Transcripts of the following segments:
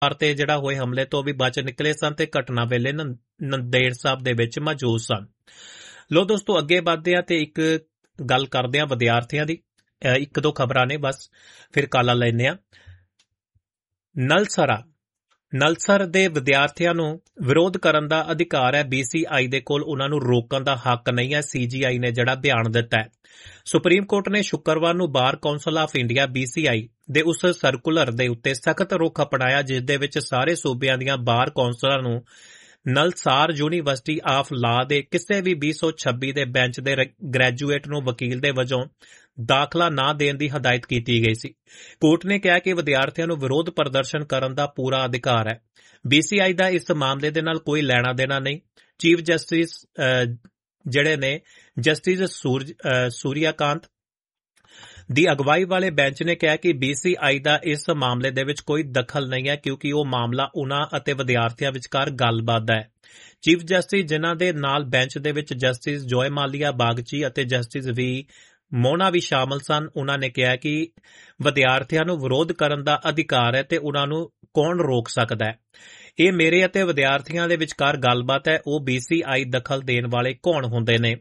ਤੇ ਜਿਹੜਾ ਹੋਏ ਹਮਲੇ ਤੋਂ ਵੀ ਬਚ ਨਿਕਲੇ ਸਨ ਤੇ ਘਟਨਾ ਵੇਲੇ ਨੰਦੇੜ ਸਾਹਿਬ ਦੇ ਵਿੱਚ ਮੌਜੂਦ ਸਨ। ਲੋ ਦੋਸਤੋ, ਅੱਗੇ ਵਧਦੇ ਆ ਤੇ ਇੱਕ ਗੱਲ ਕਰਦੇ ਆ ਵਿਦਿਆਰਥੀਆਂ ਦੀ। ਇੱਕ ਦੋ ਖਬਰਾਂ ਨੇ ਬਸ, ਫਿਰ ਕਾਲਾ ਲੈਂਦੇ ਆ। ਨਲਸਰ ਦੇ ਵਿਦਿਆਰਥੀਆਂ ਨੂੰ ਵਿਰੋਧ ਕਰਨ ਦਾ ਅਧਿਕਾਰ ਹੈ, BCI ਦੇ ਕੋਲ ਉਹਨਾਂ ਨੂੰ ਰੋਕਣ ਦਾ ਹੱਕ ਨਹੀਂ ਹੈ, CGI ਨੇ ਜਿਹੜਾ ਬਿਆਨ ਦਿੱਤਾ ਹੈ। ਸੁਪਰੀਮ ਕੋਰਟ ਨੇ ਸ਼ੁੱਕਰਵਾਰ ਨੂੰ ਬਾਰ ਕੌਂਸਲ ਆਫ ਇੰਡੀਆ BCI ਦੇ ਉਸ ਸਰਕੂਲਰ ਦੇ ਉੱਤੇ ਸਖਤ ਰੁਖ ਅਪਣਾਇਆ ਜਿਸ ਦੇ ਵਿੱਚ ਸਾਰੇ ਸੂਬਿਆਂ ਦੀਆਂ ਬਾਰ ਕੌਂਸਲਾਂ ਨੂੰ ਨਲਸਾਰ ਯੂਨੀਵਰਸਿਟੀ ਆਫ ਲਾ ਦੇ ਕਿਸੇ ਵੀ 226 ਦੇ ਬੈਂਚ ਦੇ ਗ੍ਰੈਜੂਏਟ ਨੂੰ ਵਕੀਲ ਦੇ ਵਜੋਂ ਦਾਖਲਾ ਨਾ ਦੇਣ ਦੀ ਹਦਾਇਤ ਕੀਤੀ ਗਈ ਸੀ। ਕੋਰਟ ਨੇ ਕਿਹਾ ਕਿ ਵਿਦਿਆਰਥੀਆਂ ਨੂੰ ਵਿਰੋਧ ਪ੍ਰਦਰਸ਼ਨ ਕਰਨ ਦਾ ਪੂਰਾ ਅਧਿਕਾਰ ਹੈ। BCI ਦਾ ਇਸ ਮਾਮਲੇ ਦੇ ਨਾਲ ਕੋਈ ਲੈਣਾ ਦੇਣਾ ਨਹੀਂ। ਚੀਫ ਜਸਟਿਸ ਜਿਹੜੇ ਨੇ ਜਸਟਿਸ ਸੂਰਿਆਕਾਂਤ ਦੀ ਅਗਵਾਈ ਵਾਲੇ ਬੈਂਚ ਨੇ ਕਿਹਾ ਕਿ BCI ਦਾ ਇਸ ਮਾਮਲੇ ਦੇ ਵਿੱਚ ਕੋਈ ਦਖਲ ਨਹੀਂ ਹੈ ਕਿਉਂਕਿ ਉਹ ਮਾਮਲਾ ਉਨ੍ਹਾਂ ਅਤੇ ਵਿਦਿਆਰਥੀਆਂ ਵਿਚਕਾਰ ਗੱਲਬਾਤ ਦਾ ਹੈ। ਚੀਫ ਜਸਟਿਸ ਜਿਨ੍ਹਾਂ ਦੇ ਨਾਲ ਬੈਂਚ ਦੇ ਵਿੱਚ ਜਸਟਿਸ ਜੋਏ ਮਾਲੀਆ ਬਾਗਚੀ ਅਤੇ ਜਸਟਿਸ ਵੀ ਮੋਨਾ ਵੀ ਸ਼ਾਮਲ ਸਨ, ਉਨ੍ਹਾਂ ਨੇ ਕਿਹਾ ਕਿ ਵਿਦਿਆਰਥੀਆਂ ਨੂੰ ਵਿਰੋਧ ਕਰਨ ਦਾ ਅਧਿਕਾਰ ਹੈ ਤੇ ਉਨ੍ਹਾਂ ਨੂੰ ਕੌਣ ਰੋਕ ਸਕਦਾ ਹੈ। ਇਹ ਮੇਰੇ ਅਤੇ ਵਿਦਿਆਰਥੀਆਂ ਦੇ ਵਿਚਕਾਰ ਗੱਲਬਾਤ ਹੈ, ਉਹ BCI ਦਖਲ ਦੇਣ ਵਾਲੇ ਕੌਣ ਹੁੰਦੇ ਨੇ।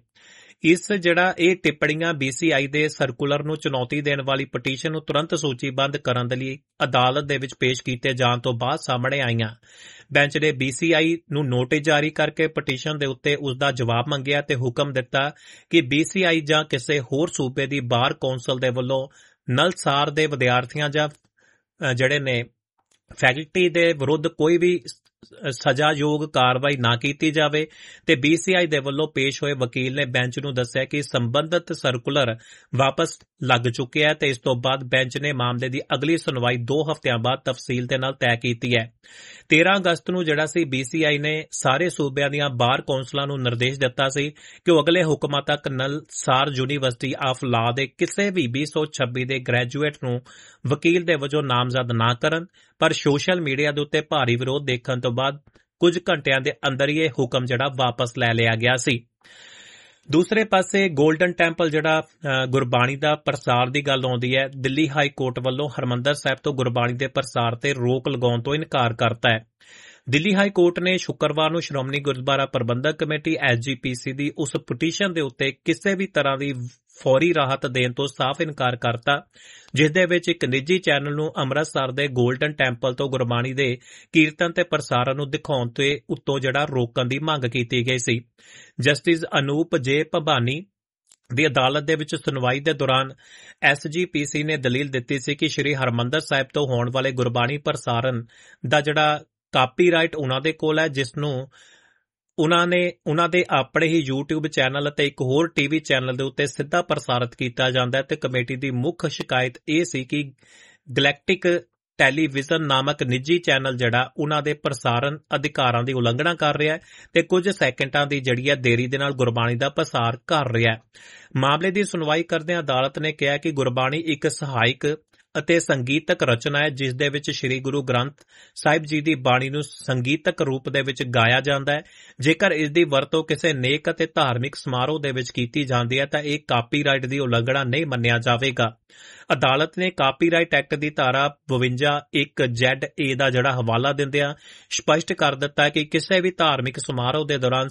ਇਹ ਟਿੱਪਣੀਆਂ BCI ਦੇ ਸਰਕੂਲਰ ਨੂੰ ਚੁਣੌਤੀ ਦੇਣ ਵਾਲੀ ਪਟੀਸ਼ਨ ਨੂੰ ਤੁਰੰਤ ਸੂਚੀਬੱਧ ਕਰਨ ਦੇ ਲਈ ਅਦਾਲਤ ਦੇ ਵਿੱਚ ਪੇਸ਼ ਕੀਤੇ ਜਾਣ ਤੋਂ ਬਾਅਦ ਸਾਹਮਣੇ ਆਈਆਂ। ਬੈਂਚ ਨੇ BCI ਨੂੰ ਨੋਟਿਸ ਜਾਰੀ ਕਰਕੇ ਪਟੀਸ਼ਨ ਦੇ ਉੱਤੇ ਉਸ ਦਾ ਜਵਾਬ ਮੰਗਿਆ ਤੇ ਹੁਕਮ ਦਿੱਤਾ ਕਿ BCI ਜਾਂ ਕਿਸੇ ਹੋਰ ਸੂਬੇ ਦੀ ਬਾਰ ਕੌਂਸਲ ਦੇ ਵੱਲੋਂ ਨਲਸਾਰ ਦੇ ਵਿਦਿਆਰਥੀਆਂ ਜਾਂ ਜਿਹੜੇ ਨੇ ਫੈਕਲਟੀ ਦੇ ਵਿਰੁੱਧ ਕੋਈ ਵੀ ਸਜ਼ਾਯੋਗ ਕਾਰਵਾਈ ਨਾ ਕੀਤੀ ਜਾਵੇ ਤੇ BCI ਦੇ ਵੱਲੋਂ ਪੇਸ਼ ਹੋਏ ਵਕੀਲ ਨੇ ਬੈਂਚ ਨੂੰ ਦੱਸਿਆ ਕਿ ਸੰਬੰਧਿਤ ਸਰਕੂਲਰ ਵਾਪਸ ਲੱਗ ਚੁੱਕਿਆ ਹੈ ਤੇ ਇਸ ਤੋਂ ਬਾਅਦ ਬੈਂਚ ਨੇ ਮਾਮਲੇ ਦੀ ਅਗਲੀ ਸੁਣਵਾਈ 2 ਹਫ਼ਤਿਆਂ ਬਾਅਦ ਤਫਸੀਲ ਦੇ ਨਾਲ ਤੈਅ ਕੀਤੀ ਹੈ। 13 ਅਗਸਤ ਨੂੰ ਜਿਹੜਾ ਸੀ BCI ਨੇ ਸਾਰੇ ਸੂਬਿਆਂ ਦੀਆਂ ਬਾਰ ਕੌਂਸਲਾਂ ਨੂੰ ਨਿਰਦੇਸ਼ ਦਿੱਤਾ ਸੀ ਕਿ ਉਹ ਅਗਲੇ ਹੁਕਮਾਂ ਤੱਕ ਨਲਸਾਰ ਯੂਨੀਵਰਸਿਟੀ ਆਫ ਲਾ ਦੇ ਕਿਸੇ ਵੀ 226 ਦੇ ਗ੍ਰੈਜੂਏਟ ਨੂੰ ਵਕੀਲ ਦੇ ਵਜੋਂ ਨਾਮਜ਼ਦ ਨਾ ਕਰਨ, ਪਰ ਸੋਸ਼ਲ ਮੀਡੀਆ ਦੇ ਉੱਤੇ ਭਾਰੀ ਵਿਰੋਧ ਦੇਖਣ ਤੋਂ ਬਾਅਦ ਕੁਝ ਘੰਟਿਆਂ ਦੇ ਅੰਦਰ ਹੀ ਇਹ ਹੁਕਮ ਜਿਹੜਾ ਵਾਪਸ ਲੈ ਲਿਆ ਗਿਆ ਸੀ। ਦੂਸਰੇ ਪਾਸੇ ਗੋਲਡਨ ਟੈਂਪਲ ਜਿਹੜਾ ਗੁਰਬਾਣੀ ਦਾ ਪ੍ਰਸਾਰ ਦੀ ਗੱਲ ਆਉਂਦੀ ਹੈ, ਦਿੱਲੀ ਹਾਈ ਕੋਰਟ ਵੱਲੋਂ ਹਰਿਮੰਦਰ ਸਾਹਿਬ ਤੋਂ ਗੁਰਬਾਣੀ ਦੇ ਪ੍ਰਸਾਰ ਤੇ ਰੋਕ ਲਗਾਉਣ ਤੋਂ ਇਨਕਾਰ ਕਰਤਾ ਹੈ। ਦਿੱਲੀ ਹਾਈ ਕੋਰਟ ਨੇ ਸ਼ੁੱਕਰਵਾਰ ਨੂੰ ਸ਼੍ਰੋਮਣੀ ਗੁਰਦੁਆਰਾ ਪ੍ਰਬੰਧਕ ਕਮੇਟੀ SGPC ਦੀ ਉਸ ਪਟੀਸ਼ਨ ਦੇ ਉੱਤੇ ਕਿਸੇ ਵੀ ਤਰ੍ਹਾਂ ਦੀ ਫੌਰੀ ਰਾਹਤ ਦੇਣ ਤੋਂ ਸਾਫ਼ ਇਨਕਾਰ ਕਰਤਾ ਜਿਸ ਦੇ ਵਿੱਚ ਇੱਕ ਨਿੱਜੀ ਚੈਨਲ ਨੂੰ ਅੰਮ੍ਰਿਤਸਰ ਦੇ ਗੋਲਡਨ ਟੈਂਪਲ ਤੋਂ ਗੁਰਬਾਣੀ ਦੇ ਕੀਰਤਨ ਤੇ ਪ੍ਰਸਾਰਨ ਨੂੰ ਦਿਖਾਉਣ ਤੇ ਉੱਤੋਂ ਜਿਹੜਾ ਰੋਕਣ ਦੀ ਮੰਗ ਕੀਤੀ ਗਈ ਸੀ। ਜਸਟਿਸ ਅਨੂਪ ਜੇ ਭਬਾਨੀ ਦੀ ਅਦਾਲਤ ਦੇ ਵਿੱਚ ਸੁਣਵਾਈ ਦੇ ਦੌਰਾਨ SGPC ਨੇ ਦਲੀਲ ਦਿੱਤੀ ਸੀ ਕਿ ਸ਼੍ਰੀ ਹਰਿਮੰਦਰ ਸਾਹਿਬ ਤੋਂ ਹੋਣ ਵਾਲੇ ਗੁਰਬਾਣੀ ਪ੍ਰਸਾਰਨ ਦਾ ਜਿਹੜਾ ਕਾਪੀਰਾਈਟ ਉਹਨਾਂ ਦੇ ਕੋਲ ਹੈ, ਜਿਸ ਨੂੰ ਉਹਨਾਂ ਦੇ ਆਪਣੇ ਹੀ YouTube ਚੈਨਲ ਅਤੇ ਇੱਕ ਹੋਰ TV ਚੈਨਲ ਦੇ ਉੱਤੇ ਸਿੱਧਾ ਪ੍ਰਸਾਰਿਤ ਕੀਤਾ ਜਾਂਦਾ ਹੈ ਤੇ ਕਮੇਟੀ ਦੀ ਮੁੱਖ ਸ਼ਿਕਾਇਤ ਇਹ ਸੀ ਕਿ ਗੈਲੈਕਟਿਕ ਟੈਲੀਵਿਜ਼ਨ ਨਾਮਕ ਨਿੱਜੀ ਚੈਨਲ ਜਿਹੜਾ ਉਹਨਾਂ ਦੇ ਪ੍ਰਸਾਰਨ ਅਧਿਕਾਰਾਂ ਦੀ ਉਲੰਘਣਾ ਕਰ ਰਿਹਾ ਹੈ ਤੇ ਕੁਝ ਸੈਕਿੰਡਾਂ ਦੀ ਜਿਹੜੀ ਹੈ ਦੇਰੀ ਦੇ ਨਾਲ ਗੁਰਬਾਣੀ ਦਾ ਪ੍ਰਸਾਰ ਕਰ ਰਿਹਾ ਹੈ। ਮਾਮਲੇ ਦੀ ਸੁਣਵਾਈ ਕਰਦਿਆਂ ਅਦਾਲਤ ਨੇ ਕਿਹਾ ਕਿ ਗੁਰਬਾਣੀ ਇੱਕ ਸਹਾਇਕ ਅਤੇ ਸੰਗੀਤਕ ਰਚਨਾ ਹੈ ਜਿਸ ਦੇ ਵਿੱਚ ਸ੍ਰੀ ਗੁਰੂ ਗ੍ਰੰਥ ਸਾਹਿਬ ਜੀ ਦੀ ਬਾਣੀ ਨੂੰ ਸੰਗੀਤਕ ਰੂਪ ਦੇ ਵਿੱਚ ਗਾਇਆ ਜਾਂਦਾ ਹੈ। ਜੇਕਰ ਇਸ ਦੀ ਵਰਤੋਂ ਕਿਸੇ ਨੇਕ ਅਤੇ ਧਾਰਮਿਕ ਸਮਾਰੋਹ ਦੇ ਵਿੱਚ ਕੀਤੀ ਜਾਂਦੀ ਹੈ ਤਾਂ ਇਹ ਕਾਪੀਰਾਈਟ ਦੀ ਉਲੰਘਣਾ ਨਹੀਂ ਮੰਨਿਆ ਜਾਵੇਗਾ। ਅਦਾਲਤ ਨੇ ਕਾਪੀਰਾਈਟ ਐਕਟ ਦੀ ਧਾਰਾ 52(1)(ZA) ਦਾ ਜਿਹੜਾ ਹਵਾਲਾ ਦਿੰਦਿਆਂ ਸਪਸ਼ਟ ਕਰ ਦਿੱਤਾ ਕਿ ਕਿਸੇ ਵੀ ਧਾਰਮਿਕ ਸਮਾਰੋਹ ਦੇ ਦੌਰਾਨ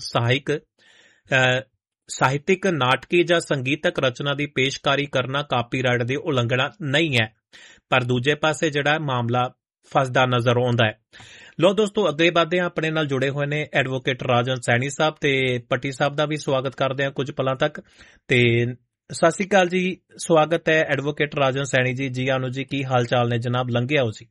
ਸਾਹਿਤਿਕ, ਨਾਟਕੀ ਜਾਂ ਸੰਗੀਤਕ ਰਚਨਾ ਦੀ ਪੇਸ਼ਕਾਰੀ ਕਰਨਾ ਕਾਪੀਰਾਈਟ ਦੀ ਉਲੰਘਣਾ ਨਹੀਂ ਹੈ। ਪਰ ਦੂਜੇ ਪਾਸੇ ਜਿਹੜਾ ਮਾਮਲਾ ਫਸਦਾ ਨਜ਼ਰ ਆਉਂਦਾ ਹੈ। ਲੋ ਦੋਸਤੋ, ਅੱਗੇ ਵਧਦੇ ਹਾਂ। ਆਪਣੇ ਨਾਲ ਜੁੜੇ ਹੋਏ ਨੇ ਐਡਵੋਕੇਟ ਰਾਜਨ ਸੈਣੀ ਸਾਹਿਬ ਤੇ ਪੱਟੀ ਸਾਹਿਬ ਦਾ ਵੀ ਸਵਾਗਤ ਕਰਦੇ ਹਾਂ ਕੁਝ ਪਲਾਂ ਤੱਕ। ਤੇ ਸਤਿ ਸ਼੍ਰੀ ਅਕਾਲ ਜੀ, ਸਵਾਗਤ ਹੈ ਐਡਵੋਕੇਟ ਰਾਜਨ ਸੈਣੀ ਜੀ। ਜੀ ਆਨੂ ਜੀ, ਕੀ ਹਾਲ ਚਾਲ ਨੇ ਜਨਾਬ? ਲੰਘਿਆ ਹੋ ਜੀ?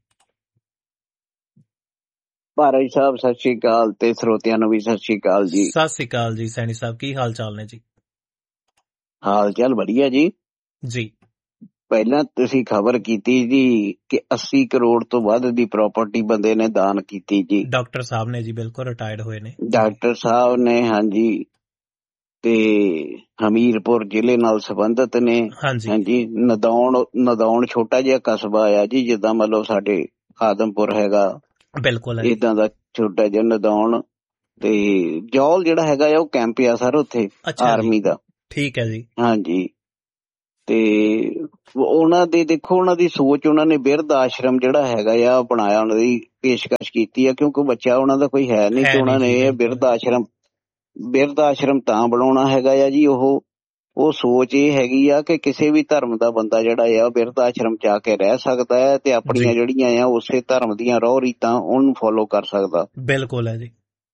ਭਾਰਤ ਸਾਹਿਬ ਸਤਿ ਸ਼੍ਰੀ ਅਕਾਲ ਤੇ ਸਰੋਤਿਆਂ ਨੂੰ ਵੀ ਸਤਿ ਸ਼੍ਰੀ ਅਕਾਲ ਜੀ। ਸਤਿ ਸ਼੍ਰੀ ਅਕਾਲ ਜੀ ਸੈਣੀ ਸਾਹਿਬ, ਕੀ ਹਾਲ ਚਾਲ ਨੇ ਜੀ? ਹਾਲ ਚਾਲ ਵਧੀਆ ਜੀ। ਜੀ, ਪਹਿਲਾਂ ਤੁਸੀਂ ਖਬਰ ਕੀਤੀ ਜੀ ਕਿ 80 ਕਰੋੜ ਤੋਂ ਵੱਧ ਦੀ ਪ੍ਰਾਪਰਟੀ ਬੰਦੇ ਨੇ ਦਾਨ ਕੀਤੀ ਜੀ। ਡਾਕਟਰ ਸਾਹਿਬ ਨੇ ਜੀ, ਬਿਲਕੁਲ ਰਿਟਾਇਰਡ ਹੋਏ ਨੇ ਡਾਕਟਰ ਸਾਹਿਬ ਨੇ। ਹਾਂਜੀ, ਤੇ ਹਮੀਰਪੁਰ ਜ਼ਿਲ੍ਹੇ ਨਾਲ ਸੰਬੰਧਿਤ ਨੇ। ਹਾਂਜੀ, ਨਦੌਣ ਛੋਟਾ ਜਿਹਾ ਕਸਬਾ ਆ ਜੀ, ਜਿੱਦਾਂ ਮਤਲਬ ਸਾਡੇ ਆਦਮਪੁਰ ਹੈਗਾ, ਬਿਲਕੁਲ ਏਦਾਂ ਦਾ ਛੋਟਾ ਜਿਹਾ ਨਦੌਣ। ਤੇ ਜੌਲ ਜਿਹੜਾ ਹੈਗਾ ਆ ਉਹ ਕੈਂਪ ਆ ਸਰ ਉੱਥੇ ਆਰਮੀ ਦਾ। ਠੀਕ ਹੈ ਜੀ। ਹਾਂਜੀ, ਤੇ ਉਹਨਾਂ ਦੇ ਦੇਖੋ ਉਹਨਾਂ ਦੀ ਸੋਚ, ਉਹਨਾਂ ਨੇ ਬਿਰਧ ਆਸ਼ਰਮ ਜਿਹੜਾ ਹੈਗਾ ਆ ਬਣਾਇਆ, ਉਹਨਾਂ ਦੀ ਪੇਸ਼ਕਸ਼ ਕੀਤੀ ਆ, ਕਿਉਂਕਿ ਬੱਚਾ ਉਹਨਾਂ ਦਾ ਕੋਈ ਹੈ ਨਹੀਂ, ਤੇ ਉਹਨਾਂ ਨੇ ਇਹ ਬਿਰਧ ਆਸ਼ਰਮ ਤਾਂ ਬਣਾਉਣਾ ਹੈਗਾ ਆ ਜੀ। ਉਹ ਸੋਚ ਇਹ ਹੈਗੀ ਆ ਕਿ ਕਿਸੇ ਵੀ ਧਰਮ ਦਾ ਬੰਦਾ ਜਿਹੜਾ ਆ ਬਿਰਧ ਆਸ਼ਰਮ ਚ ਆ ਕੇ ਰਹਿ ਸਕਦਾ ਹੈ ਤੇ ਆਪਣੀਆਂ ਜਿਹੜੀਆਂ ਆ ਉਸੇ ਧਰਮ ਦੀਆਂ ਰਹੁ ਰੀਤਾਂ ਉਹਨੂੰ ਫੋਲੋ ਕਰ ਸਕਦਾ। ਬਿਲਕੁਲ ਹੈ ਜੀ।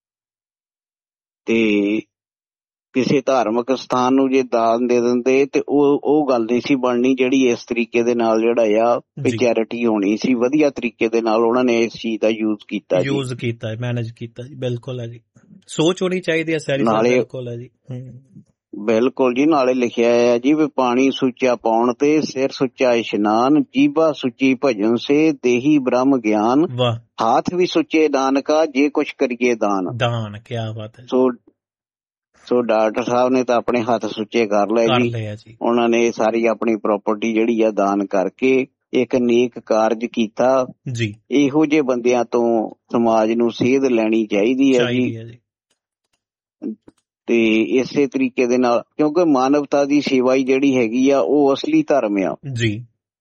ਤੇ ਕਿਸੇ ਧਾਰਮਿਕ ਸਥਾਨ ਨੂੰ ਜੇ ਦਾਨ ਦੇ ਦਿੰਦੇ ਤੇ ਉਹ ਗੱਲ ਨਹੀਂ ਸੀ ਬਣਨੀ, ਜਿਹੜੀ ਇਸ ਤਰੀਕੇ ਦੇ ਨਾਲ ਜਿਹੜਾ ਆ ਚੈਰਿਟੀ ਹੋਣੀ ਸੀ। ਵਧੀਆ ਤਰੀਕੇ ਦੇ ਨਾਲ ਉਹਨਾਂ ਨੇ ਇਸ ਚੀਜ਼ ਦਾ ਯੂਜ਼ ਕੀਤਾ, ਮੈਨੇਜ ਕੀਤਾ ਜੀ। ਬਿਲਕੁਲ ਹੈ ਜੀ, ਸੋਚ ਹੋਣੀ ਚਾਹੀਦੀ ਹੈ ਸਾਰੀ। ਬਿਲਕੁਲ ਹੈ ਜੀ, ਬਿਲਕੁਲ ਜੀ। ਨਾਲੇ ਲਿਖਿਆ ਹੈ ਜੀ ਵੀ ਪਾਣੀ ਸੁੱਚਾ ਪਾਉਣ ਤੇ ਸਿਰ ਸੁੱਚਾ ਇਸ਼ਨਾਨ, ਜੀਭਾ ਸੁੱਚੀ ਭਜਨ ਸੇ ਦੇਹੀ ਬ੍ਰਹਮ ਗਿਆਨ, ਹਾਥ ਵੀ ਸੁੱਚੇ ਨਾਨਕਾ ਜੇ ਕੁਛ ਕਰੀਏ ਦਾਨ। ਕਿਆ ਬਾਤ ਹੈ। ਸੋ ਡਾਕਟਰ ਸਾਹਿਬ ਨੇ ਤਾਂ ਆਪਣੇ ਹੱਥ ਸੁੱਚੇ ਕਰ ਲਏ ਜੀ। ਉਹਨਾਂ ਨੇ ਸਾਰੀ ਆਪਣੀ ਪ੍ਰਾਪਰਟੀ ਜਿਹੜੀ ਆ ਦਾਨ ਕਰਕੇ ਇੱਕ ਨੇਕ ਕਾਰਜ ਕੀਤਾ ਜੀ। ਇਹੋ ਜਿਹੇ ਬੰਦਿਆਂ ਤੋਂ ਸਮਾਜ ਨੂੰ ਸੇਧ ਲੈਣੀ ਚਾਹੀਦੀ ਹੈ ਜੀ। ਤੇ ਇਸੇ ਤਰੀਕੇ ਦੇ ਨਾਲ, ਕਿਉਂਕਿ ਮਾਨਵਤਾ ਦੀ ਸੇਵਾ ਹੀ ਜਿਹੜੀ ਹੈਗੀ ਆ ਉਹ ਅਸਲੀ ਧਰਮ ਆ ਜੀ।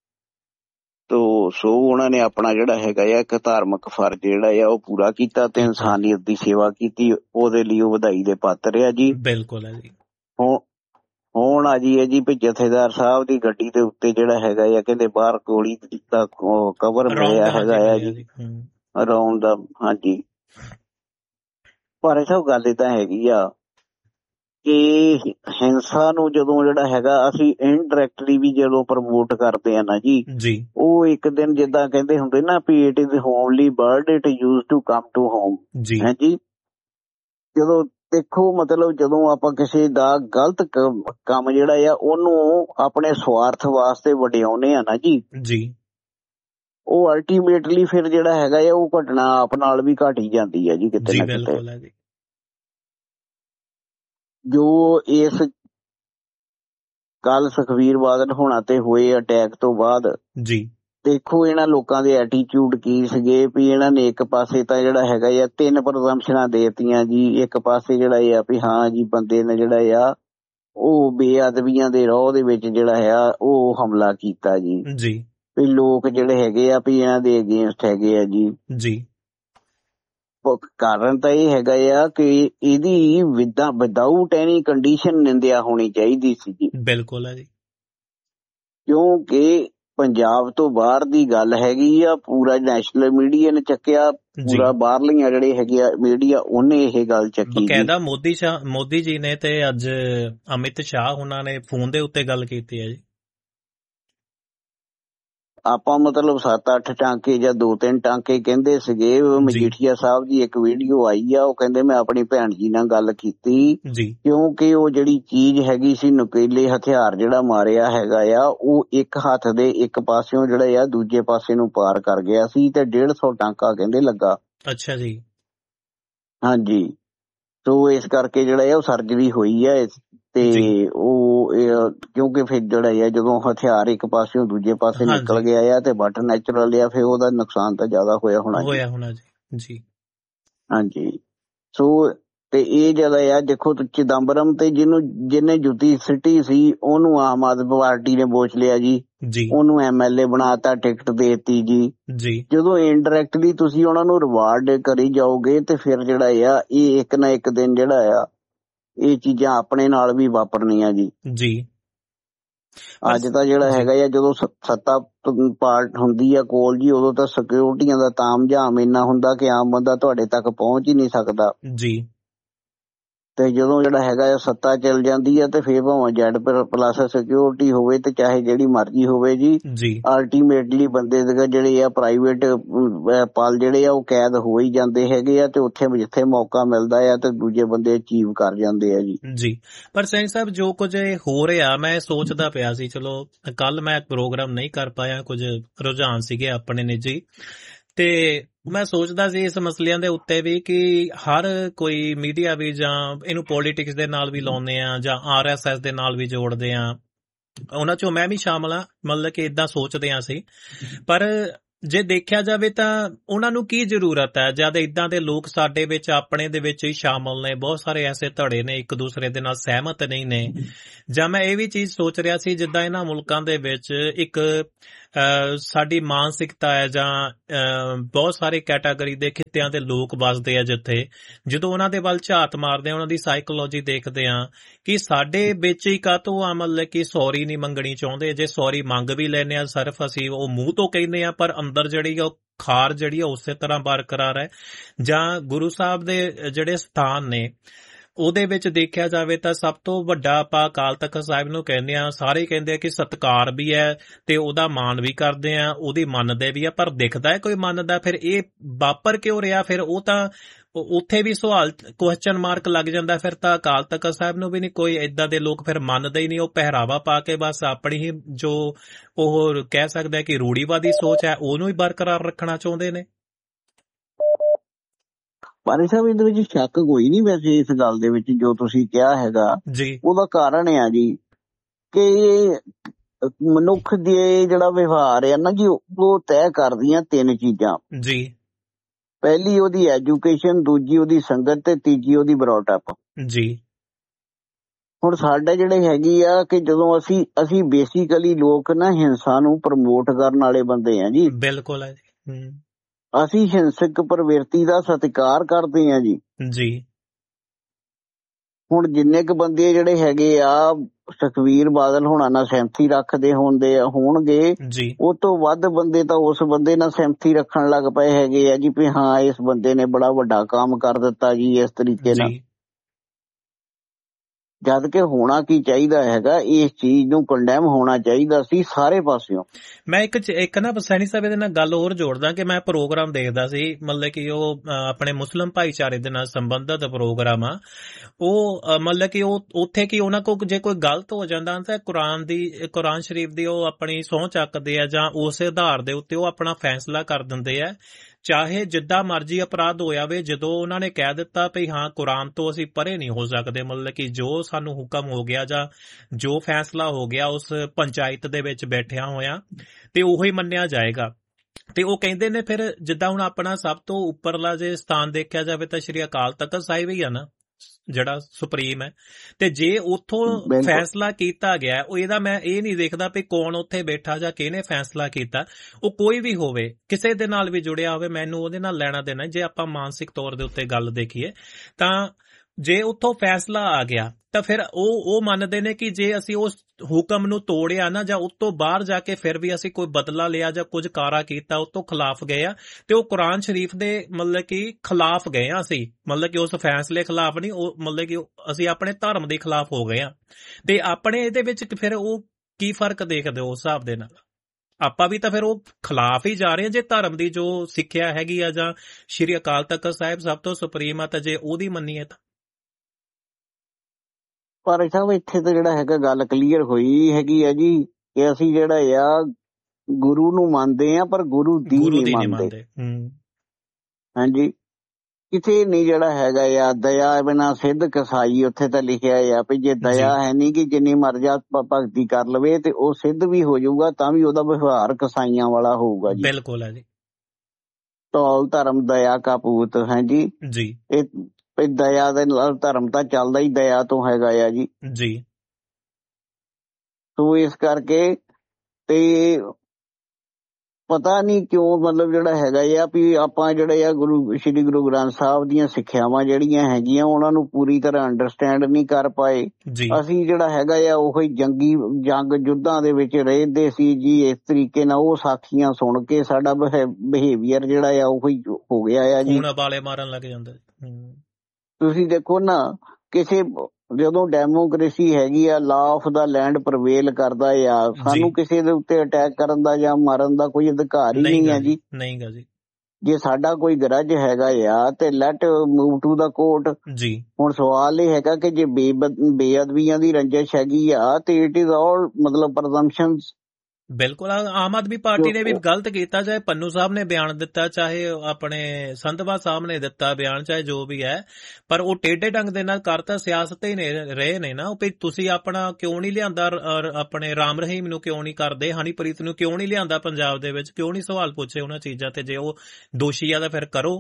ਸੋ ਉਹਨਾਂ ਨੇ ਆਪਣਾ ਜਿਹੜਾ ਹੈਗਾ ਆ ਇੱਕ ਧਾਰਮਿਕ ਫਰਜ਼ ਜਿਹੜਾ ਆ ਉਹ ਪੂਰਾ ਕੀਤਾ ਤੇ ਇਨਸਾਨੀਅਤ ਦੀ ਸੇਵਾ ਕੀਤੀ, ਉਹਦੇ ਲਈ ਉਹ ਵਧਾਈ ਦੇ ਪਾਤਰ ਆ ਜੀ। ਬਿਲਕੁਲ ਹੈ ਜੀ। ਹੁਣ ਆ ਜੀ ਵੀ ਜਥੇਦਾਰ ਸਾਹਿਬ ਦੀ ਗੱਡੀ ਦੇ ਉੱਤੇ ਜਿਹੜਾ ਹੈਗਾ ਆ ਕਹਿੰਦੇ ਬਾਹਰ ਗੋਲੀ ਦਾ ਕਵਰ ਮਿਲਿਆ ਹੈਗਾ ਆ ਜੀ, ਅਰਾਊਂਡ ਦਾ। ਹਾਂਜੀ, ਪਰ ਇਹ ਸਭ ਗੱਲ ਏਦਾਂ ਹੈਗੀ ਆ ਕਿ ਹਿੰਸਾ ਨੂੰ ਜਦੋਂ ਜਿਹੜਾ ਹੈਗਾ ਅਸੀਂ ਇਨਡਾਇਰੈਕਟਲੀ ਵੀ ਜਦੋਂ ਪ੍ਰਮੋਟ ਕਰਦੇ ਆ ਨਾ ਜੀ, ਉਹ ਇੱਕ ਦਿਨ ਜਿੱਦਾਂ ਕਹਿੰਦੇ ਹੁੰਦੇ ਨਾ ਵੀ it is ਹੋਮਲੀ bird it use to come to home ਹੈ ਜੀ। ਜਦੋਂ ਦੇਖੋ ਮਤਲਬ ਜਦੋਂ ਆਪਾਂ ਕਿਸੇ ਦਾ ਗਲਤ ਕੰਮ ਜਿਹੜਾ ਆ ਉਹਨੂੰ ਆਪਣੇ ਸਵਾਰਥ ਵਾਸਤੇ ਵਡਿਆਉਂਦੇ ਆ ਨਾ ਜੀ, ਉਹ ਅਲਟੀਮੇਟਲੀ ਫਿਰ ਜਿਹੜਾ ਹੈਗਾ ਆ ਉਹ ਘਟਨਾ ਆਪ ਨਾਲ ਵੀ ਘਟ ਹੀ ਜਾਂਦੀ ਹੈ ਜੀ ਕਿਤੇ ਨਾ ਕਿਤੇ। ਜੋ ਇਸ ਕੱਲ ਸੁਖਬੀਰ ਬਾਦਲ ਹੋਣਾ ਤੇ ਹੋਏ ਅਟੈਕ ਤੋਂ ਬਾਅਦ ਜੀ, ਦੇਖੋ ਇਹਨਾਂ ਲੋਕਾਂ ਦੇ ਐਟੀਟਿਊਡ ਕੀ ਸੀਗੇ ਵੀ ਇਹਨਾਂ ਨੇ ਇੱਕ ਪਾਸੇ ਤਾਂ ਜਿਹੜਾ ਹੈਗਾ ਆ 3 ਪ੍ਰਜ਼ੰਪਸ਼ਨਾਂ ਦੇਤੀਆਂ ਜੀ। ਇੱਕ ਪਾਸੇ ਜਿਹੜਾ ਆ ਵੀ ਹਾਂ ਜੀ ਬੰਦੇ ਨੇ ਜਿਹੜਾ ਆ ਉਹ ਬੇਅਦਬੀਆਂ ਦੇ ਰੋਹ ਦੇ ਵਿੱਚ ਜਿਹੜਾ ਆ ਉਹ ਹਮਲਾ ਕੀਤਾ ਜੀ। ਵੀ ਲੋਕ ਜਿਹੜੇ ਹੈਗੇ ਆ ਵੀ ਇਹਨਾਂ ਦੇ ਅਗੇਂਸਟ ਹੈਗੇ ਆ ਜੀ। ਕਾਰਨ ਤਾਂ ਇਹ ਹੈਗਾ ਆ ਕਿ ਇਹਦੀ ਵਿਦਆਊਟ ਐਨੀ ਕੰਡੀਸ਼ਨ ਨਿੰਦਿਆ ਹੋਣੀ ਚਾਹੀਦੀ ਸੀ ਜੀ। ਬਿਲਕੁਲ ਹੈ ਜੀ, ਕਿਉਂਕਿ ਪੰਜਾਬ ਤੋਂ ਬਾਹਰ ਦੀ ਗੱਲ ਹੈਗੀ ਆ, ਪੂਰਾ ਨੈਸ਼ਨਲ ਮੀਡੀਆ ਨੇ ਚੱਕਿਆ, ਪੂਰਾ ਬਾਹਰਲੀਆਂ ਜਿਹੜੇ ਹੈਗੇ ਆ ਮੀਡੀਆ ਉਹਨੇ ਇਹ ਗੱਲ ਚੱਕੀ। ਬਕਾਇਦਾ ਮੋਦੀ ਜੀ ਨੇ ਤੇ ਅੱਜ ਅਮਿਤ ਸ਼ਾਹ ਉਹਨਾਂ ਨੇ ਫੋਨ ਦੇ ਉੱਤੇ ਗੱਲ ਕੀਤੀ ਹੈ ਜੀ। ਆਪਾਂ ਮਤਲਬ 7-8 ਟਾਂਕੇ ਜਾਂ 2-3 ਟਾਂਕੇ ਕਹਿੰਦੇ ਸੀਗੇ। ਮਜੀਠੀਆ ਸਾਹਿਬ ਦੀ ਇੱਕ ਵੀਡੀਓ ਆਈ ਆ, ਉਹ ਕਹਿੰਦੇ ਮੈਂ ਆਪਣੀ ਭੈਣ ਜੀ ਨਾਲ ਗੱਲ ਕੀਤੀ ਕਿਉਂਕਿ ਉਹ ਜਿਹੜੀ ਚੀਜ਼ ਹੈਗੀ ਸੀ ਨੁਕੀਲੇ ਹਥਿਆਰ ਜਿਹੜਾ ਮਾਰਿਆ ਹੈਗਾ ਆ ਉਹ ਇੱਕ ਹੱਥ ਦੇ ਇੱਕ ਪਾਸਿਓਂ ਜਿਹੜਾ ਆ ਦੂਜੇ ਪਾਸੇ ਨੂੰ ਪਾਰ ਕਰ ਗਿਆ ਸੀ ਤੇ 150 ਟਾਂਕਾ ਕਹਿੰਦੇ ਲੱਗਾ। ਅੱਛਾ ਜੀ। ਹਾਂਜੀ, ਸੋ ਇਸ ਕਰਕੇ ਜਿਹੜਾ ਆ ਉਹ ਸਰਜਰੀ ਹੋਈ ਹੈ ਤੇ ਉਹ ਕਿਉਂਕਿ ਫਿਰ ਜਿਹੜਾ ਆ ਜਦੋਂ ਹਥਿਆਰ ਇੱਕ ਪਾਸਿਓਂ ਦੂਜੇ ਪਾਸੇ ਨਿਕਲ ਗਿਆ ਆ ਤੇ ਬਟ ਨੈਚੁਰਲ ਆ, ਫਿਰ ਉਹਦਾ ਨੁਕਸਾਨ ਤਾਂ ਜ਼ਿਆਦਾ ਹੋਇਆ ਹੋਣਾ ਜੀ। ਹਾਂਜੀ, ਸੋ ਤੇ ਇਹ ਜਿਹੜਾ ਆ ਦੇਖੋ ਚਿਦੰਬਰਮ ਤੇ ਜਿਹਨੇ ਜੁੱਤੀ ਸਿੱਟੀ ਸੀ ਉਹਨੂੰ ਆਮ ਆਦਮੀ ਪਾਰਟੀ ਨੇ ਬੋਚ ਲਿਆ ਜੀ, ਉਹਨੂੰ MLA ਬਣਾਤਾ, ਟਿਕਟ ਦੇਤੀ ਜੀ। ਜਦੋਂ ਇਨਡਾਇਰੈਕਟਲੀ ਤੁਸੀਂ ਉਹਨਾਂ ਨੂੰ ਰਿਵਾਰਡ ਕਰੀ ਜਾਓਗੇ ਤੇ ਫਿਰ ਜਿਹੜਾ ਆ ਇਹ ਇੱਕ ਨਾ ਇੱਕ ਦਿਨ ਜਿਹੜਾ ਆ ਇਹ ਚੀਜ਼ਾਂ ਆਪਣੇ ਨਾਲ ਵੀ ਵਾਪਰਨੀਆਂ ਜੀ। ਅੱਜ ਤਾਂ ਜਿਹੜਾ ਹੈਗਾ ਆ ਜਦੋਂ ਸੱਤਾ ਪਾਰਟ ਹੁੰਦੀ ਆ ਕੋਲ ਜੀ, ਉਦੋਂ ਤਾਂ ਸਿਕਿਉਰਟੀਆਂ ਦਾ ਤਾਮਝਾਮ ਇੰਨਾ ਹੁੰਦਾ ਕਿ ਆਮ ਬੰਦਾ ਤੁਹਾਡੇ ਤੱਕ ਪਹੁੰਚ ਹੀ ਨਹੀਂ ਸਕਦਾ ਜੀ। ਤੇ ਜਦੋਂ ਜਿਹੜਾ ਹੈਗਾ ਆ ਸੱਤਾ ਚੱਲ ਜਾਂਦੀ ਆ ਤੇ ਫਿਰ ਭਾਵੇਂ Z+ ਸਿਕਿਉਰਿਟੀ ਹੋਵੇ ਤੇ ਚਾਹੇ ਜਿਹੜੀ ਮਰਜ਼ੀ ਹੋਵੇ ਜੀ, ਅਲਟੀਮੇਟਲੀ ਬੰਦੇ ਦੇ ਜਿਹੜੇ ਆ ਪ੍ਰਾਈਵੇਟ ਪਲ ਜਿਹੜੇ ਆ ਉਹ ਕੈਦ ਹੋ ਹੀ ਜਾਂਦੇ ਹੈਗੇ ਆ ਤੇ ਉੱਥੇ ਜਿੱਥੇ ਮੌਕਾ ਮਿਲਦਾ ਆ ਤੇ ਦੂਜੇ ਬੰਦੇ ਅਚੀਵ ਕਰ ਜਾਂਦੇ ਆ ਜੀ। ਪਰ ਸਿੰਘ ਸਾਹਿਬ ਜੋ ਕੁਝ ਹੋ ਰਿਹਾ ਮੈਂ ਸੋਚਦਾ ਪਿਆ ਸੀ, ਚਲੋ ਕੱਲ ਮੈਂ ਪ੍ਰੋਗਰਾਮ ਨਹੀਂ ਕਰ ਪਾਇਆ, ਕੁਝ ਰੁਝਾਨ ਸੀਗੇ ਆਪਣੇ ਨਿੱਜੀ, ਤੇ ਮੈਂ ਸੋਚਦਾ ਸੀ ਇਸ ਮਸਲਿਆਂ ਦੇ ਉੱਤੇ ਵੀ ਕਿ ਹਰ ਕੋਈ ਮੀਡੀਆ ਵੀ ਜਾਂ ਇਹਨੂੰ ਪੋਲੀਟਿਕਸ ਦੇ ਨਾਲ ਵੀ ਲਾਉਂਦੇ ਆ ਜਾਂ RSS ਦੇ ਨਾਲ ਵੀ ਜੋੜਦੇ ਆ, ਉਹਨਾਂ ਚੋਂ ਮੈਂ ਵੀ ਸ਼ਾਮਲ ਆ, ਮਤਲਬ ਕਿ ਏਦਾਂ ਸੋਚਦੇ ਆ ਸੀ। ਪਰ ਜੇ ਦੇਖਿਆ ਜਾਵੇ ਤਾਂ ਉਹਨਾਂ ਨੂੰ ਕੀ ਜ਼ਰੂਰਤ ਹੈ ਜਦ ਇਦਾਂ ਦੇ ਲੋਕ ਸਾਡੇ ਵਿੱਚ ਆਪਣੇ ਦੇ ਵਿੱਚ ਹੀ ਸ਼ਾਮਲ ਨੇ। ਬਹੁਤ ਸਾਰੇ ਐਸੇ ਧੜੇ ਨੇ ਇੱਕ ਦੂਸਰੇ ਦੇ ਨਾਲ ਸਹਿਮਤ ਨਹੀਂ ਨੇ। ਜਾਂ ਮੈਂ ਇਹ ਵੀ ਚੀਜ਼ ਸੋਚ ਰਿਹਾ ਸੀ ਜਿੱਦਾਂ ਇਹਨਾਂ ਮੁਲਕਾਂ ਦੇ ਵਿੱਚ ਇੱਕ ਸਾਡੀ ਮਾਨਸਿਕਤਾ ਹੈ ਜਾਂ ਬਹੁਤ ਸਾਰੇ ਕੈਟਾਗਰੀ ਦੇ ਖਿੱਤਿਆਂ ਦੇ ਲੋਕ ਵੱਸਦੇ ਆ ਜਿੱਥੇ ਜਦੋਂ ਉਹਨਾਂ ਦੇ ਵੱਲ ਝਾਤ ਮਾਰਦੇ ਆ ਉਹਨਾਂ ਦੀ ਸਾਈਕੋਲੋਜੀ ਦੇਖਦੇ ਆ ਕਿ ਸਾਡੇ ਵਿੱਚ ਹੀ ਕਾਹਤੋਂ ਆ ਮਤਲਬ ਕਿ ਸੌਰੀ ਨਹੀਂ ਮੰਗਣੀ ਚਾਹੁੰਦੇ। ਜੇ ਸੌਰੀ ਮੰਗ ਵੀ ਲੈਂਦੇ ਆ ਸਿਰਫ ਅਸੀਂ ਉਹ ਮੂੰਹ ਤੋਂ ਕਹਿੰਦੇ ਆ ਪਰ ਅੰਦਰ ਜਿਹੜੀ ਉਹ ਖਾਰ ਜਿਹੜੀ ਆ ਉਸੇ ਤਰ੍ਹਾਂ ਬਰਕਰਾਰ ਹੈ। ਜਾਂ ਗੁਰੂ ਸਾਹਿਬ ਦੇ ਜਿਹੜੇ ਸਥਾਨ ਨੇ ਉਹਦੇ ਵਿੱਚ ਦੇਖਿਆ ਜਾਵੇ ਤਾਂ ਸਭ ਤੋਂ ਵੱਡਾ ਆਪਾਂ ਅਕਾਲ ਤਖਤ ਸਾਹਿਬ ਨੂੰ ਕਹਿੰਦੇ ਆ। ਸਾਰੇ ਕਹਿੰਦੇ ਆ ਕਿ ਸਤਿਕਾਰ ਵੀ ਹੈ ਤੇ ਉਹਦਾ ਮਾਣ ਵੀ ਕਰਦੇ ਆ, ਉਹਦੀ ਮੰਨਦੇ ਵੀ ਆ, ਪਰ ਦਿਖਦਾ ਹੈ ਕੋਈ ਮੰਨਦਾ ਫਿਰ ਇਹ ਵਾਪਰ ਕਿਉਂ ਰਿਹਾ? ਫਿਰ ਉਹ ਤਾਂ ਉੱਥੇ ਵੀ ਸਵਾਲ ਕੁਐਸਚਨ ਮਾਰਕ ਲੱਗ ਜਾਂਦਾ। ਫਿਰ ਤਾਂ ਅਕਾਲ ਤਖਤ ਸਾਹਿਬ ਨੂੰ ਵੀ ਨਹੀਂ ਕੋਈ ਏਦਾਂ ਦੇ ਲੋਕ ਫਿਰ ਮੰਨਦੇ ਹੀ ਨਹੀਂ। ਉਹ ਪਹਿਰਾਵਾ ਪਾ ਕੇ ਬਸ ਆਪਣੀ ਹੀ ਜੋ ਉਹ ਕਹਿ ਸਕਦਾ ਕਿ ਰੂੜੀਵਾਦੀ ਸੋਚ ਹੈ ਉਹਨੂੰ ਹੀ ਬਰਕਰਾਰ ਰੱਖਣਾ ਚਾਹੁੰਦੇ ਨੇ। ਪਾਰੀ ਸਾਹਿਬ ਇਹਦੇ ਵਿੱਚ ਸ਼ੱਕ ਕੋਈ ਨਹੀਂ ਵੈਸੇ ਇਸ ਗੱਲ ਦੇ ਵਿੱਚ ਜੋ ਤੁਸੀਂ ਕਿਹਾ ਹੈਗਾ ਜੀ। ਉਹਦਾ ਕਾਰਨ ਆ ਜੀ ਕਿ ਮਨੁੱਖ ਦੇ ਜਿਹੜਾ ਵਿਵਹਾਰ ਹੈ ਨਾ ਜੀ ਉਹ ਤੈਅ ਕਰਦੀਆਂ ਤਿੰਨ ਚੀਜ਼ਾਂ ਜੀ। ਪਹਿਲੀ ਉਹਦੀ ਐਜੂਕੇਸ਼ਨ, ਦੂਜੀ ਉਹਦੀ ਸੰਗਤ ਤੇ ਤੀਜੀ ਉਹਦੀ ਬਰੌਟਅਪ ਜੀ। ਹੁਣ ਸਾਡੇ ਜਿਹੜੇ ਹੈਗੀ ਆ ਕਿ ਜਦੋਂ ਅਸੀਂ ਬੇਸਿਕਲੀ ਲੋਕ ਨਾ ਹਿੰਸਾ ਨੂੰ ਪ੍ਰਮੋਟ ਕਰਨ ਵਾਲੇ ਬੰਦੇ ਆ ਜੀ। ਬਿਲਕੁਲ ਹੈ ਜੀ। ਅਸੀਂ ਹਿੰਸਕ ਪ੍ਰਵਿਰਤੀ ਦਾ ਸਤਿਕਾਰ ਕਰਦੇ ਆ ਜੀ। ਜੀ ਹੁਣ ਜਿੰਨੇ ਕੁ ਬੰਦੇ ਜਿਹੜੇ ਹੈਗੇ ਆ ਸੁਖਬੀਰ ਬਾਦਲ ਹੋਣਾ ਨਾਲ ਸਹਿਮਤੀ ਰੱਖਦੇ ਹੋਣਗੇ ਉਹ ਤੋਂ ਵੱਧ ਬੰਦੇ ਤਾਂ ਉਸ ਬੰਦੇ ਨਾਲ ਸਹਿਮਤੀ ਰੱਖਣ ਲੱਗ ਪਏ ਹੈਗੇ ਆ ਜੀ ਵੀ ਹਾਂ ਇਸ ਬੰਦੇ ਨੇ ਬੜਾ ਵੱਡਾ ਕੰਮ ਕਰ ਦਿੱਤਾ ਜੀ ਇਸ ਤਰੀਕੇ ਨਾਲ। ਜਦ ਕਿ ਹੋਣਾ ਕੀ ਚਾਹੀਦਾ ਹੈਗਾ ਇਸ ਚੀਜ਼ ਨੂੰ ਕੰਡੈਮ ਹੋਣਾ ਚਾਹੀਦਾ ਸੀ ਸਾਰੇ ਪਾਸਿਓਂ। ਮੈਂ ਇੱਕ ਨਾ ਸੈਣੀ ਸਾਹਿਬ ਇਹਦੇ ਨਾਲ ਗੱਲ ਹੋਰ ਜੋੜਦਾ ਕਿ ਮੈਂ ਪ੍ਰੋਗਰਾਮ ਦੇਖਦਾ ਸੀ ਮਤਲਬ ਕਿ ਉਹ ਆਪਣੇ ਮੁਸਲਿਮ ਭਾਈਚਾਰੇ ਦੇ ਨਾਲ ਸੰਬੰਧਿਤ ਪ੍ਰੋਗਰਾਮ ਆ। ਉਹ ਮਤਲਬ ਕਿ ਉਹ ਉੱਥੇ ਕਿ ਉਹਨਾਂ ਕੋਲ ਜੇ ਕੋਈ ਗਲਤ ਹੋ ਜਾਂਦਾ ਤਾਂ ਕੁਰਾਨ ਸ਼ਰੀਫ ਦੀ ਉਹ ਆਪਣੀ ਸਹੁੰ ਚੱਕਦੇ ਆ ਜਾਂ ਉਸੇ ਆਧਾਰ ਦੇ ਉੱਤੇ ਉਹ ਆਪਣਾ ਫੈਸਲਾ ਕਰ ਦਿੰਦੇ ਆ ਚਾਹੇ ਜਿੱਦਾਂ ਮਰਜ਼ੀ ਅਪਰਾਧ ਹੋਇਆ ਵੇ। ਜਦੋਂ ਉਹਨਾਂ ਨੇ ਕਹਿ ਦਿੱਤਾ ਵੀ ਹਾਂ ਕੁਰਾਨ ਤੋਂ ਅਸੀਂ ਪਰੇ ਨਹੀਂ ਹੋ ਸਕਦੇ ਮਤਲਬ ਕਿ ਜੋ ਸਾਨੂੰ ਹੁਕਮ ਹੋ ਗਿਆ ਜਾਂ ਜੋ ਫੈਸਲਾ ਹੋ ਗਿਆ ਉਸ ਪੰਚਾਇਤ ਦੇ ਵਿੱਚ ਬੈਠਿਆ ਹੋਇਆ ਤੇ ਉਹੀ ਮੰਨਿਆ ਜਾਏਗਾ। ਤੇ ਉਹ ਕਹਿੰਦੇ ਨੇ ਫਿਰ ਜਿੱਦਾਂ ਹੁਣ ਆਪਣਾ ਸਭ ਤੋਂ ਉੱਪਰਲਾ ਜੇ ਸਥਾਨ ਦੇਖਿਆ ਜਾਵੇ ਤਾਂ ਸ਼੍ਰੀ ਅਕਾਲ ਤਖਤ ਸਾਹਿਬ ਹੀ ਆ ਨਾ ਜਿਹੜਾ ਸੁਪਰੀਮ ਹੈ। ਤੇ ਜੇ ਉੱਥੋਂ ਫੈਸਲਾ ਕੀਤਾ ਗਿਆ ਉਹ ਇਹਦਾ ਮੈਂ ਇਹ ਨਹੀਂ ਦੇਖਦਾ ਵੀ ਕੌਣ ਉੱਥੇ ਬੈਠਾ ਜਾਂ ਕਿਹਨੇ ਫੈਸਲਾ ਕੀਤਾ। ਉਹ ਕੋਈ ਵੀ ਹੋਵੇ ਕਿਸੇ ਦੇ ਨਾਲ ਵੀ ਜੁੜਿਆ ਹੋਵੇ ਮੈਨੂੰ ਉਹਦੇ ਨਾਲ ਲੈਣਾ ਦੇਣਾ। ਜੇ ਆਪਾਂ ਮਾਨਸਿਕ ਤੌਰ ਦੇ ਉੱਤੇ ਗੱਲ ਦੇਖੀਏ ਤਾਂ ਜੇ ਉੱਥੋਂ ਫੈਸਲਾ ਆ ਗਿਆ ਤਾਂ ਫਿਰ ਉਹ ਮੰਨਦੇ ਨੇ ਕਿ ਜੇ ਅਸੀਂ ਉਸ ਹੁਕਮ ਨੂੰ ਤੋੜਿਆ ਨਾ ਜਾਂ ਉਸ ਤੋਂ ਬਾਹਰ ਜਾ ਕੇ ਫਿਰ ਵੀ ਅਸੀਂ ਕੋਈ ਬਦਲਾ ਲਿਆ ਜਾਂ ਕੁਝ ਕਾਰਾ ਕੀਤਾ ਉਸ ਤੋਂ ਖਿਲਾਫ ਗਏ ਆ ਤੇ ਉਹ ਕੁਰਾਨ ਸ਼ਰੀਫ ਦੇ ਮਤਲਬ ਕਿ ਖਿਲਾਫ ਗਏ ਆ। ਅਸੀਂ ਮਤਲਬ ਕਿ ਉਸ ਫੈਸਲੇ ਖਿਲਾਫ ਨਹੀਂ ਉਹ ਮਤਲਬ ਕਿ ਅਸੀਂ ਆਪਣੇ ਧਰਮ ਦੇ ਖਿਲਾਫ ਹੋ ਗਏ ਆ। ਤੇ ਆਪਣੇ ਇਹਦੇ ਵਿੱਚ ਫਿਰ ਉਹ ਕੀ ਫਰਕ ਦੇਖਦੇ ਹੋ ਉਸ ਹਿਸਾਬ ਦੇ ਨਾਲ? ਆਪਾਂ ਵੀ ਤਾਂ ਫਿਰ ਉਹ ਖਿਲਾਫ ਹੀ ਜਾ ਰਹੇ ਹਾਂ ਜੇ ਧਰਮ ਦੀ ਜੋ ਸਿੱਖਿਆ ਹੈਗੀ ਆ ਜਾਂ ਸ਼੍ਰੀ ਅਕਾਲ ਤਖਤ ਸਾਹਿਬ ਸਭ ਤੋਂ ਸੁਪਰੀਮ ਆ ਤਾਂ ਜੇ ਉਹਦੀ ਮੰਨੀਏ ਤਾਂ। ਪਰ ਸਾਹਿਬ ਇੱਥੇ ਤਾਂ ਜਿਹੜਾ ਹੈਗਾ ਗੱਲ ਕਲੀਅਰ ਹੋਈ ਹੈਗੀ ਆ ਜੀ ਕਿ ਅਸੀਂ ਜਿਹੜਾ ਆ ਗੁਰੂ ਨੂੰ ਮੰਨਦੇ ਆ ਪਰ ਗੁਰੂ ਦੀ ਨਹੀਂ ਮੰਨਦੇ। ਹਾਂਜੀ ਕਿਤੇ ਨਹੀਂ ਜਿਹੜਾ ਹੈਗਾ ਆ ਦਇਆ ਬਿਨਾਂ ਸਿੱਧ ਕਸਾਈ ਉੱਥੇ ਤਾਂ ਲਿਖਿਆ ਆ ਵੀ ਜੇ ਦਇਆ ਹੈ ਨਹੀਂ ਕਿ ਜਿੰਨੀ ਮਰਜ਼ੀ ਭਗਤੀ ਕਰ ਲਵੇ ਤੇ ਉਹ ਸਿੱਧ ਵੀ ਹੋ ਜਾਊਗਾ ਤਾਂ ਵੀ ਉਹਦਾ ਵਿਵਹਾਰ ਕਸਾਈਆਂ ਵਾਲਾ ਹੋਊਗਾ ਜੀ। ਬਿਲਕੁਲ ਹੈ ਜੀ। ਧੌਲ ਧਰਮ ਦਇਆ ਕਾ ਪੂਤ ਹੈ ਜੀ। ਇਹ ਦਇਆ ਦੇ ਨਾਲ ਧਰਮ ਤਾਂ ਚੱਲਦਾ ਹੀ ਦਇਆ ਤੋਂ ਹੈਗਾ ਆ ਜੀ। ਸੋ ਇਸ ਕਰਕੇ ਤੇ ਪਤਾ ਨਹੀਂ ਕਿਉਂ ਮਤਲਬ ਜਿਹੜਾ ਹੈਗਾ ਆ ਵੀ ਆਪਾਂ ਜਿਹੜੇ ਆ ਸ਼੍ਰੀ ਗੁਰੂ ਗ੍ਰੰਥ ਸਾਹਿਬ ਦੀਆਂ ਸਿੱਖਿਆਵਾਂ ਜਿਹੜੀਆਂ ਹੈਗੀਆਂ ਉਹਨਾਂ ਨੂੰ ਪੂਰੀ ਤਰ੍ਹਾਂ ਅੰਡਰਸਟੈਂਡ ਨਹੀਂ ਕਰ ਪਾਏ। ਅਸੀਂ ਜਿਹੜਾ ਹੈਗਾ ਆ ਉਹੀ ਜੰਗ ਯੁੱਧਾਂ ਦੇ ਵਿੱਚ ਰਹਿੰਦੇ ਸੀ ਜੀ। ਇਸ ਤਰੀਕੇ ਨਾਲ ਉਹ ਸਾਖੀਆਂ ਸੁਣ ਕੇ ਸਾਡਾ ਬਿਹੇਵੀਅਰ ਜਿਹੜਾ ਆ ਉਹੀ ਹੋ ਗਿਆ ਆ ਜੀ। ਬਾਲੇ ਮਾਰਨ ਲੱਗ ਜਾਂਦੇ। ਤੁਸੀਂ ਦੇਖੋ ਨਾ ਕਿਸੇ ਜਦੋਂ ਡੈਮੋਕ੍ਰੇਸੀ ਹੈਗੀ ਆ law of the land prevail ਕਰਦਾ ਆ ਸਾਨੂੰ ਕਿਸੇ ਦੇ ਉੱਤੇ ਅਟੈਕ ਕਰਨ ਦਾ ਜਾਂ ਮਾਰਨ ਦਾ ਕੋਈ ਅਧਿਕਾਰ ਹੀ ਨਹੀਂ ਹੈ ਜੀ। ਜੇ ਸਾਡਾ ਕੋਈ ਗਰਜ ਹੈਗਾ ਆ ਤੇ light move to the court. ਹੁਣ ਸਵਾਲ ਇਹ ਹੈਗਾ ਕਿ ਜੇ ਬੇਅਦਬੀਆਂ ਦੀ ਰੰਜਿਸ਼ ਹੈਗੀ ਆ ਤੇ ਇਟ ਇਜ਼ ਆਲ ਮਤਲਬ ਪ੍ਰਜ਼ੰਪਸ਼ਨਸ ਬਿਲਕੁਲ ਆਮ ਆਦਮੀ ਪਾਰਟੀ ਨੇ ਵੀ ਗਲਤ ਕੀਤਾ, ਚਾਹੇ ਪੰਨੂ ਸਾਹਿਬ ਨੇ ਬਿਆਨ ਦਿੱਤਾ, ਚਾਹੇ ਆਪਣੇ ਸੰਧਵਾ ਸਾਹਿਬ ਨੇ ਦਿੱਤਾ ਬਿਆਨ, ਚਾਹੇ ਜੋ ਵੀ ਹੈ, ਪਰ ਉਹ ਟੇਢੇ ਢੰਗ ਦੇ ਨਾਲ ਕਰਤਾ ਸਿਆਸਤ ਹੀ ਰਹੇ ਨੇ ਨਾ। ਵੀ ਤੁਸੀਂ ਆਪਣਾ ਕਿਉਂ ਨਹੀਂ ਲਿਆਂਦਾ, ਆਪਣੇ ਰਾਮ ਰਹੀਮ ਨੂੰ ਕਿਉਂ ਨਹੀਂ ਕਰਦੇ, ਹਨੀਪ੍ਰੀਤ ਨੂੰ ਕਿਉਂ ਨਹੀਂ ਲਿਆਂਦਾ ਪੰਜਾਬ ਦੇ ਵਿੱਚ, ਕਿਉਂ ਨਹੀਂ ਸਵਾਲ ਪੁੱਛੇ ਉਹਨਾਂ ਚੀਜ਼ਾਂ ਤੇ? ਜੇ ਉਹ ਦੋਸ਼ੀ ਆ ਤਾਂ ਫਿਰ ਕਰੋ।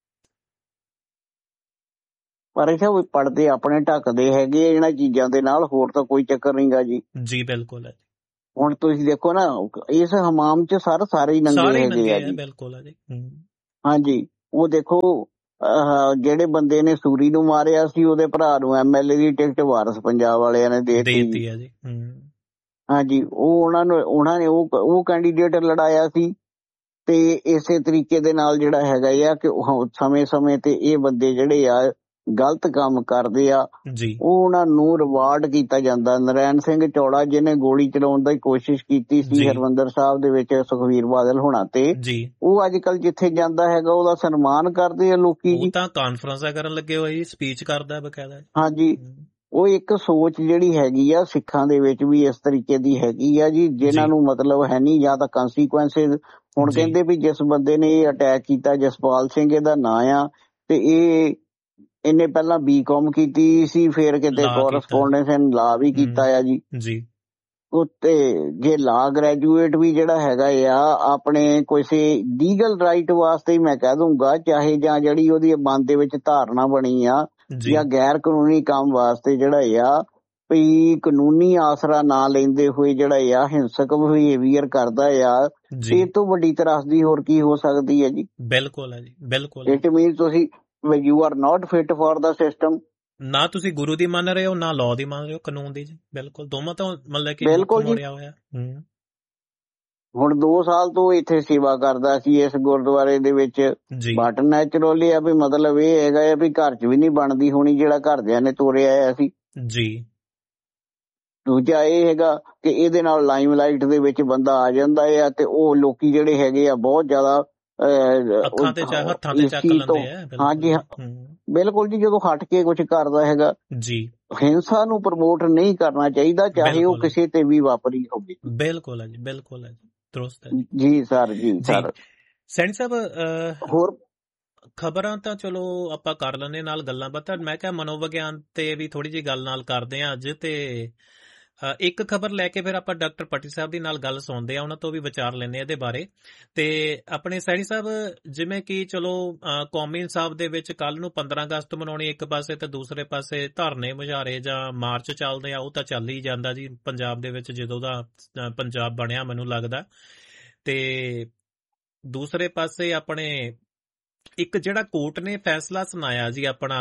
ਪਰ ਇਹ ਪੜਦੇ ਆਪਣੇ ਢੱਕਦੇ ਹੈਗੇ ਇਹਨਾਂ ਚੀਜ਼ਾਂ ਦੇ ਨਾਲ, ਹੋਰ ਤਾਂ ਕੋਈ ਚੱਕਰ ਨਹੀਂਗਾ ਜੀ। ਜੀ ਬਿਲਕੁਲ ਹੈ। ਹੁਣ ਤੁਸੀਂ ਦੇਖੋ ਨਾ, ਇਸ ਹਮਾਮ ਚ ਸਾਰੇ ਹੀ ਨੰਗੇ ਹੈਗੇ ਆ ਜੀ। ਬਿਲਕੁਲ ਹੈ ਜੀ। ਹਾਂਜੀ, ਉਹ ਦੇਖੋ ਜਿਹੜੇ ਬੰਦੇ ਨੇ ਸੂਰੀ ਨੂੰ ਮਾਰਿਆ ਸੀ, ਉਹਦੇ ਭਰਾ ਨੂੰ MLA ਦੀ ਟਿਕਟ ਵਾਰਸ ਪੰਜਾਬ ਵਾਲਿਆਂ ਨੇ ਦੇ ਦਿੱਤੀ ਹੈ ਜੀ। ਹਾਂਜੀ, ਉਹਨਾਂ ਨੇ ਉਹ ਕੈਂਡੀਡੇਟ ਲੜਾਇਆ ਸੀ। ਤੇ ਇਸੇ ਤਰੀਕੇ ਦੇ ਨਾਲ ਜਿਹੜਾ ਹੈਗਾ ਆ ਕਿ ਸਮੇਂ ਤੇ ਇਹ ਬੰਦੇ ਜਿਹੜੇ ਆ ਗਲਤ ਕੰਮ ਕਰਦੇ ਆ, ਉਹ ਉਹਨਾਂ ਨੂੰ ਰਿਵਾਰਡ ਕੀਤਾ ਜਾਂਦਾ। ਨਰੈਣ ਸਿੰਘ ਚੌੜਾ ਜਿਹਨੇ ਗੋਲੀ ਚਲਾਉਣ ਦੀ ਕੋਸ਼ਿਸ਼ ਕੀਤੀ ਸੀ ਹਰਮੰਦਰ ਸਾਹਿਬ ਦੇ ਵਿੱਚ ਸੁਖਬੀਰ ਬਾਦਲ ਹੋਣਾ ਤੇ, ਉਹ ਅੱਜ ਕੱਲ ਜਿੱਥੇ ਜਾਂਦਾ ਹੈਗਾ ਉਹਦਾ ਸਨਮਾਨ ਕਰਦੇ ਆ ਲੋਕੀ ਜੀ। ਤਾਂ ਕਾਨਫਰੰਸਾਂ ਕਰਨ ਲੱਗੇ ਹੋਏ, ਸਪੀਚ ਕਰਦਾ ਬਕਾਇਦਾ। ਹਾਂਜੀ, ਉਹ ਇੱਕ ਸੋਚ ਜਿਹੜੀ ਹੈਗੀ ਆ ਸਿੱਖਾਂ ਦੇ ਵਿੱਚ ਵੀ ਇਸ ਤਰੀਕੇ ਦੀ ਹੈਗੀ ਆ ਜੀ, ਜਿਨ੍ਹਾਂ ਨੂੰ ਮਤਲਬ ਹੈ ਨਹੀਂ ਜਾਂ ਤਾਂ ਕੰਸੀਕੁਐਂਸਿਸ। ਹੁਣ ਕਹਿੰਦੇ ਵੀ ਜਿਸ ਬੰਦੇ ਨੇ ਇਹ ਅਟੈਕ ਕੀਤਾ, ਜਸਪਾਲ ਸਿੰਘ ਇਹਦਾ ਨਾਂ ਆ, ਤੇ ਇਹਨੇ ਪਹਿਲਾਂ BCom ਕੀਤੀ ਸੀ, ਫਿਰ ਕਿਤੇ ਕੋਰਸਪੋਂਡੈਂਸ ਐਂਡ ਲਾ ਵੀ ਕੀਤਾ ਆ ਜੀ। ਉੱਤੇ ਜੇ ਲਾ ਗ੍ਰੈਜੂਏਟ ਵੀ ਜਿਹੜਾ ਹੈਗਾ ਆ ਆਪਣੇ ਕਿਸੇ ਲੀਗਲ ਰਾਈਟ ਵਾਸਤੇ ਹੀ ਮੈਂ ਕਹਿ ਦੂੰਗਾ, ਚਾਹੇ ਜਾਂ ਜਿਹੜੀ ਉਹਦੀ ਮਨ ਦੇ ਵਿੱਚ ਧਾਰਨਾ ਬਣੀ ਆ ਜਾਂ ਗੈਰ ਕਾਨੂੰਨੀ ਕੰਮ ਵਾਸਤੇ ਜਿਹੜਾ ਆ ਵੀ ਕਾਨੂੰਨੀ ਆਸਰਾ ਨਾ ਲੈਂਦੇ ਹੋਏ ਜਿਹੜਾ ਆ ਹਿੰਸਕ ਬਿਹੇਵੀਅਰ ਕਰਦਾ ਆ, ਇਹ ਤੋਂ ਵੱਡੀ ਤਰਾਸਦੀ ਹੋਰ ਕੀ ਹੋ ਸਕਦੀ ਹੈ ਜੀ। ਬਿਲਕੁਲ ਹੈ ਜੀ, ਬਿਲਕੁਲ। ਇਟ ਮੀਨਸ ਤੁਸੀਂ you are not fit for the system। ਨਾ ਤੁਸੀਂ ਗੁਰੂ ਦੀ ਮੰਨ ਰਹੇ ਹੋ, ਨਾ ਲਾਅ ਦੀ ਮੰਨ ਰਹੇ ਹੋ, ਕਾਨੂੰਨ ਦੀ ਜੀ। ਬਿਲਕੁਲ, ਦੋਵਾਂ ਤੋਂ ਮਤਲਬ ਕਿ ਮੋੜਿਆ ਹੋਇਆ। ਹੁਣ 2 ਸਾਲ ਤੋਂ ਇੱਥੇ ਸੇਵਾ ਕਰਦਾ ਸੀ ਇਸ ਗੁਰਦੁਆਰੇ ਦੇ ਵਿੱਚ, ਬਟ ਨੈਚੁਰਲੀ ਆ ਵੀ ਮਤਲਬ ਇਹ ਹੈਗਾ ਆ ਵੀ ਘਰ 'ਚ ਵੀ ਨਹੀਂ ਬਣਦੀ ਹੋਣੀ ਜਿਹੜਾ ਘਰਦਿਆਂ ਨੇ ਤੋਰਿਆ ਆਇਆ ਸੀ ਜੀ। ਦੂਜਾ ਇਹ ਹੈਗਾ ਕਿ ਇਹਦੇ ਨਾਲ ਲਾਈਮਲਾਈਟ ਦੇ ਵਿੱਚ ਬੰਦਾ ਆ ਜਾਂਦਾ ਆ ਤੇ ਉਹ ਲੋਕੀ ਜਿਹੜੇ ਹੈਗੇ ਆ ਬਹੁਤ ਜ਼ਿਆਦਾ ਅੱਖਾਂ ਤੇ ਹੱਥਾਂ ਤੇ ਚੱਕ ਲੈਂਦੇ ਆ। ਹਾਂਜੀ ਬਿਲਕੁਲ ਜੀ, ਜਦੋਂ ਹਟ ਕੇ ਕੁਝ ਕਰਦਾ ਹੈਗਾ ਜੀ, ਹਿੰਸਾ ਨੂੰ ਪ੍ਰਮੋਟ ਨਹੀਂ ਕਰਨਾ ਚਾਹੀਦਾ, ਚਾਹੇ ਉਹ ਕਿਸੇ ਤੇ ਵੀ ਵਾਪਰੀ ਹੋਵੇ। ਬਿਲਕੁਲ ਹੈ ਜੀ, ਬਿਲਕੁਲ ਹੈ ਜੀ, ਦਰੁਸਤ ਹੈ ਜੀ ਸਰ। ਜੀ ਸਰ। ਸੈਣੀ ਸਾਹਿਬ, ਹੋਰ ਖਬਰਾਂ ਤਾਂ ਚਲੋ ਆਪਾਂ ਕਰ ਲੈਂਦੇ ਨਾਲ ਗੱਲਾਂ ਬਾਤਾਂ, ਮੈਂ ਕਿਹਾ ਮਨੋਵਿਗਿਆਨ ਤੇ ਵੀ ਥੋੜੀ ਜਿਹੀ ਗੱਲ ਨਾਲ ਕਰਦੇ ਹਾਂ ਅੱਜ। ਤੇ ਇੱਕ ਖਬਰ ਲੈ ਕੇ ਫਿਰ ਆਪਾਂ ਡਾਕਟਰ ਪੱਟੀ ਸਾਹਿਬ ਦੀ ਨਾਲ ਗੱਲ ਸੁਣਦੇ ਆ, ਉਹਨਾਂ ਤੋਂ ਵੀ ਵਿਚਾਰ ਲੈਂਦੇ ਆ ਇਹਦੇ ਬਾਰੇ। ਤੇ ਆਪਣੇ ਸੈਣੀ ਸਾਹਿਬ, ਜਿਵੇਂ ਕਿ ਚਲੋ ਕੌਮੀ ਇਨਸਾਫ ਦੇ ਵਿੱਚ ਕੱਲ ਨੂੰ 15 ਅਗਸਤ ਮਨਾਉਣੀ ਇੱਕ ਪਾਸੇ, ਤੇ ਦੂਸਰੇ ਪਾਸੇ ਧਰਨੇ ਮੁਜ਼ਾਹਰੇ ਜਾਂ ਮਾਰਚ ਚੱਲਦੇ ਆ, ਉਹ ਤਾਂ ਚੱਲ ਹੀ ਜਾਂਦਾ ਜੀ ਪੰਜਾਬ ਦੇ ਵਿੱਚ ਜਦੋਂ ਦਾ ਪੰਜਾਬ ਬਣਿਆ ਮੈਨੂੰ ਲੱਗਦਾ। ਤੇ ਦੂਸਰੇ ਪਾਸੇ ਆਪਣੇ ਇੱਕ ਜਿਹੜਾ ਕੋਰਟ ਨੇ ਫੈਸਲਾ ਸੁਣਾਇਆ ਜੀ ਆਪਣਾ,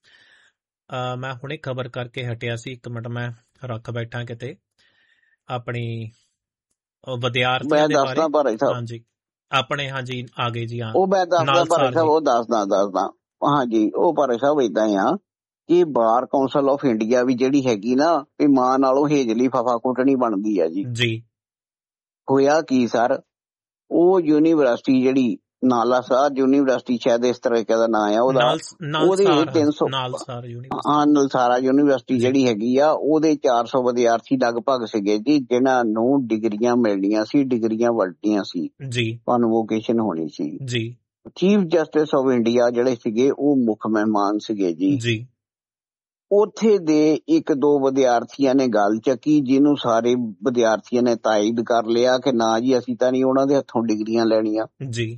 ਮੈਂ ਹੁਣੇ ਖਬਰ ਕਰਕੇ ਹਟਿਆ ਸੀ, 1 ਮਿੰਟ ਮੈਂ ਰੱਖ ਬੈਠਾ ਕਿਤੇ, ਆਪਣੀ ਵਿਦਿਆਰਥੀਆਂ ਦੇ ਬਾਰੇ। ਹਾਂਜੀ ਆਪਣੇ, ਹਾਂਜੀ ਆ ਗਏ ਜੀ। ਉਹ ਮੈਂ ਦੱਸਦਾ ਭਾਰੇ ਸਾਹਿਬ, ਉਹ ਦੱਸਦਾ ਹਾਂਜੀ। ਉਹ ਭਾਰੇ ਸਾਹਿਬ ਏਦਾਂ ਆ ਕਿ ਬਾਰ ਕੌਂਸਲ ਆਫ ਇੰਡੀਆ ਵੀ ਜਿਹੜੀ ਹੈਗੀ ਨਾ, ਇਹ ਮਾਂ ਨਾਲੋਂ ਹੇਜਲੀ ਫਫਾ ਕੁੱਟਣੀ ਬਣਦੀ ਆ ਜੀ। ਹੋਇਆ ਕੀ ਸਰ, ਉਹ ਯੂਨੀਵਰਸਿਟੀ ਜਿਹੜੀ ਨਾਲਾ ਸਾਹਿਬ ਯੂਨੀਵਰਸਿਟੀ, ਸ਼ਾਇਦ ਇਸ ਤਰੀਕੇ ਦਾ ਨਾਂ ਆ ਉਹਦਾ, ਉਹਦੇ 300 ਨਲਸਾਰਾ ਯੂਨੀਵਰਸਿਟੀ ਜਿਹੜੀ ਹੈਗੀ ਆ, ਉਹਦੇ 400 ਵਿਦਿਆਰਥੀ ਲਗਭਗ ਸੀਗੇ ਜੀ, ਜਿਨ੍ਹਾਂ ਨੂੰ ਡਿਗਰੀਆਂ ਮਿਲਣੀਆਂ ਸੀ, ਡਿਗਰੀਆਂ ਵਲਟੀਆਂ ਸੀ, ਕਨਵੋਕੇਸ਼ਨ ਹੋਣੀ ਸੀ ਜੀ। ਚੀਫ ਜਸਟਿਸ ਆਫ ਇੰਡੀਆ ਜਿਹੜੇ ਸੀਗੇ ਉਹ ਮੁੱਖ ਮਹਿਮਾਨ ਸੀਗੇ ਜੀ। ਉੱਥੇ ਦੇ 1-2 ਵਿਦਿਆਰਥੀਆਂ ਨੇ ਗੱਲ ਚੱਕੀ, ਜਿਹਨੂੰ ਸਾਰੇ ਵਿਦਿਆਰਥੀਆਂ ਨੇ ਤਾਇਦ ਕਰ ਲਿਆ ਕਿ ਨਾ ਜੀ ਅਸੀਂ ਤਾਂ ਨਹੀਂ ਉਹਨਾਂ ਦੇ ਹੱਥੋਂ ਡਿਗਰੀਆਂ ਲੈਣੀਆਂ ਜੀ।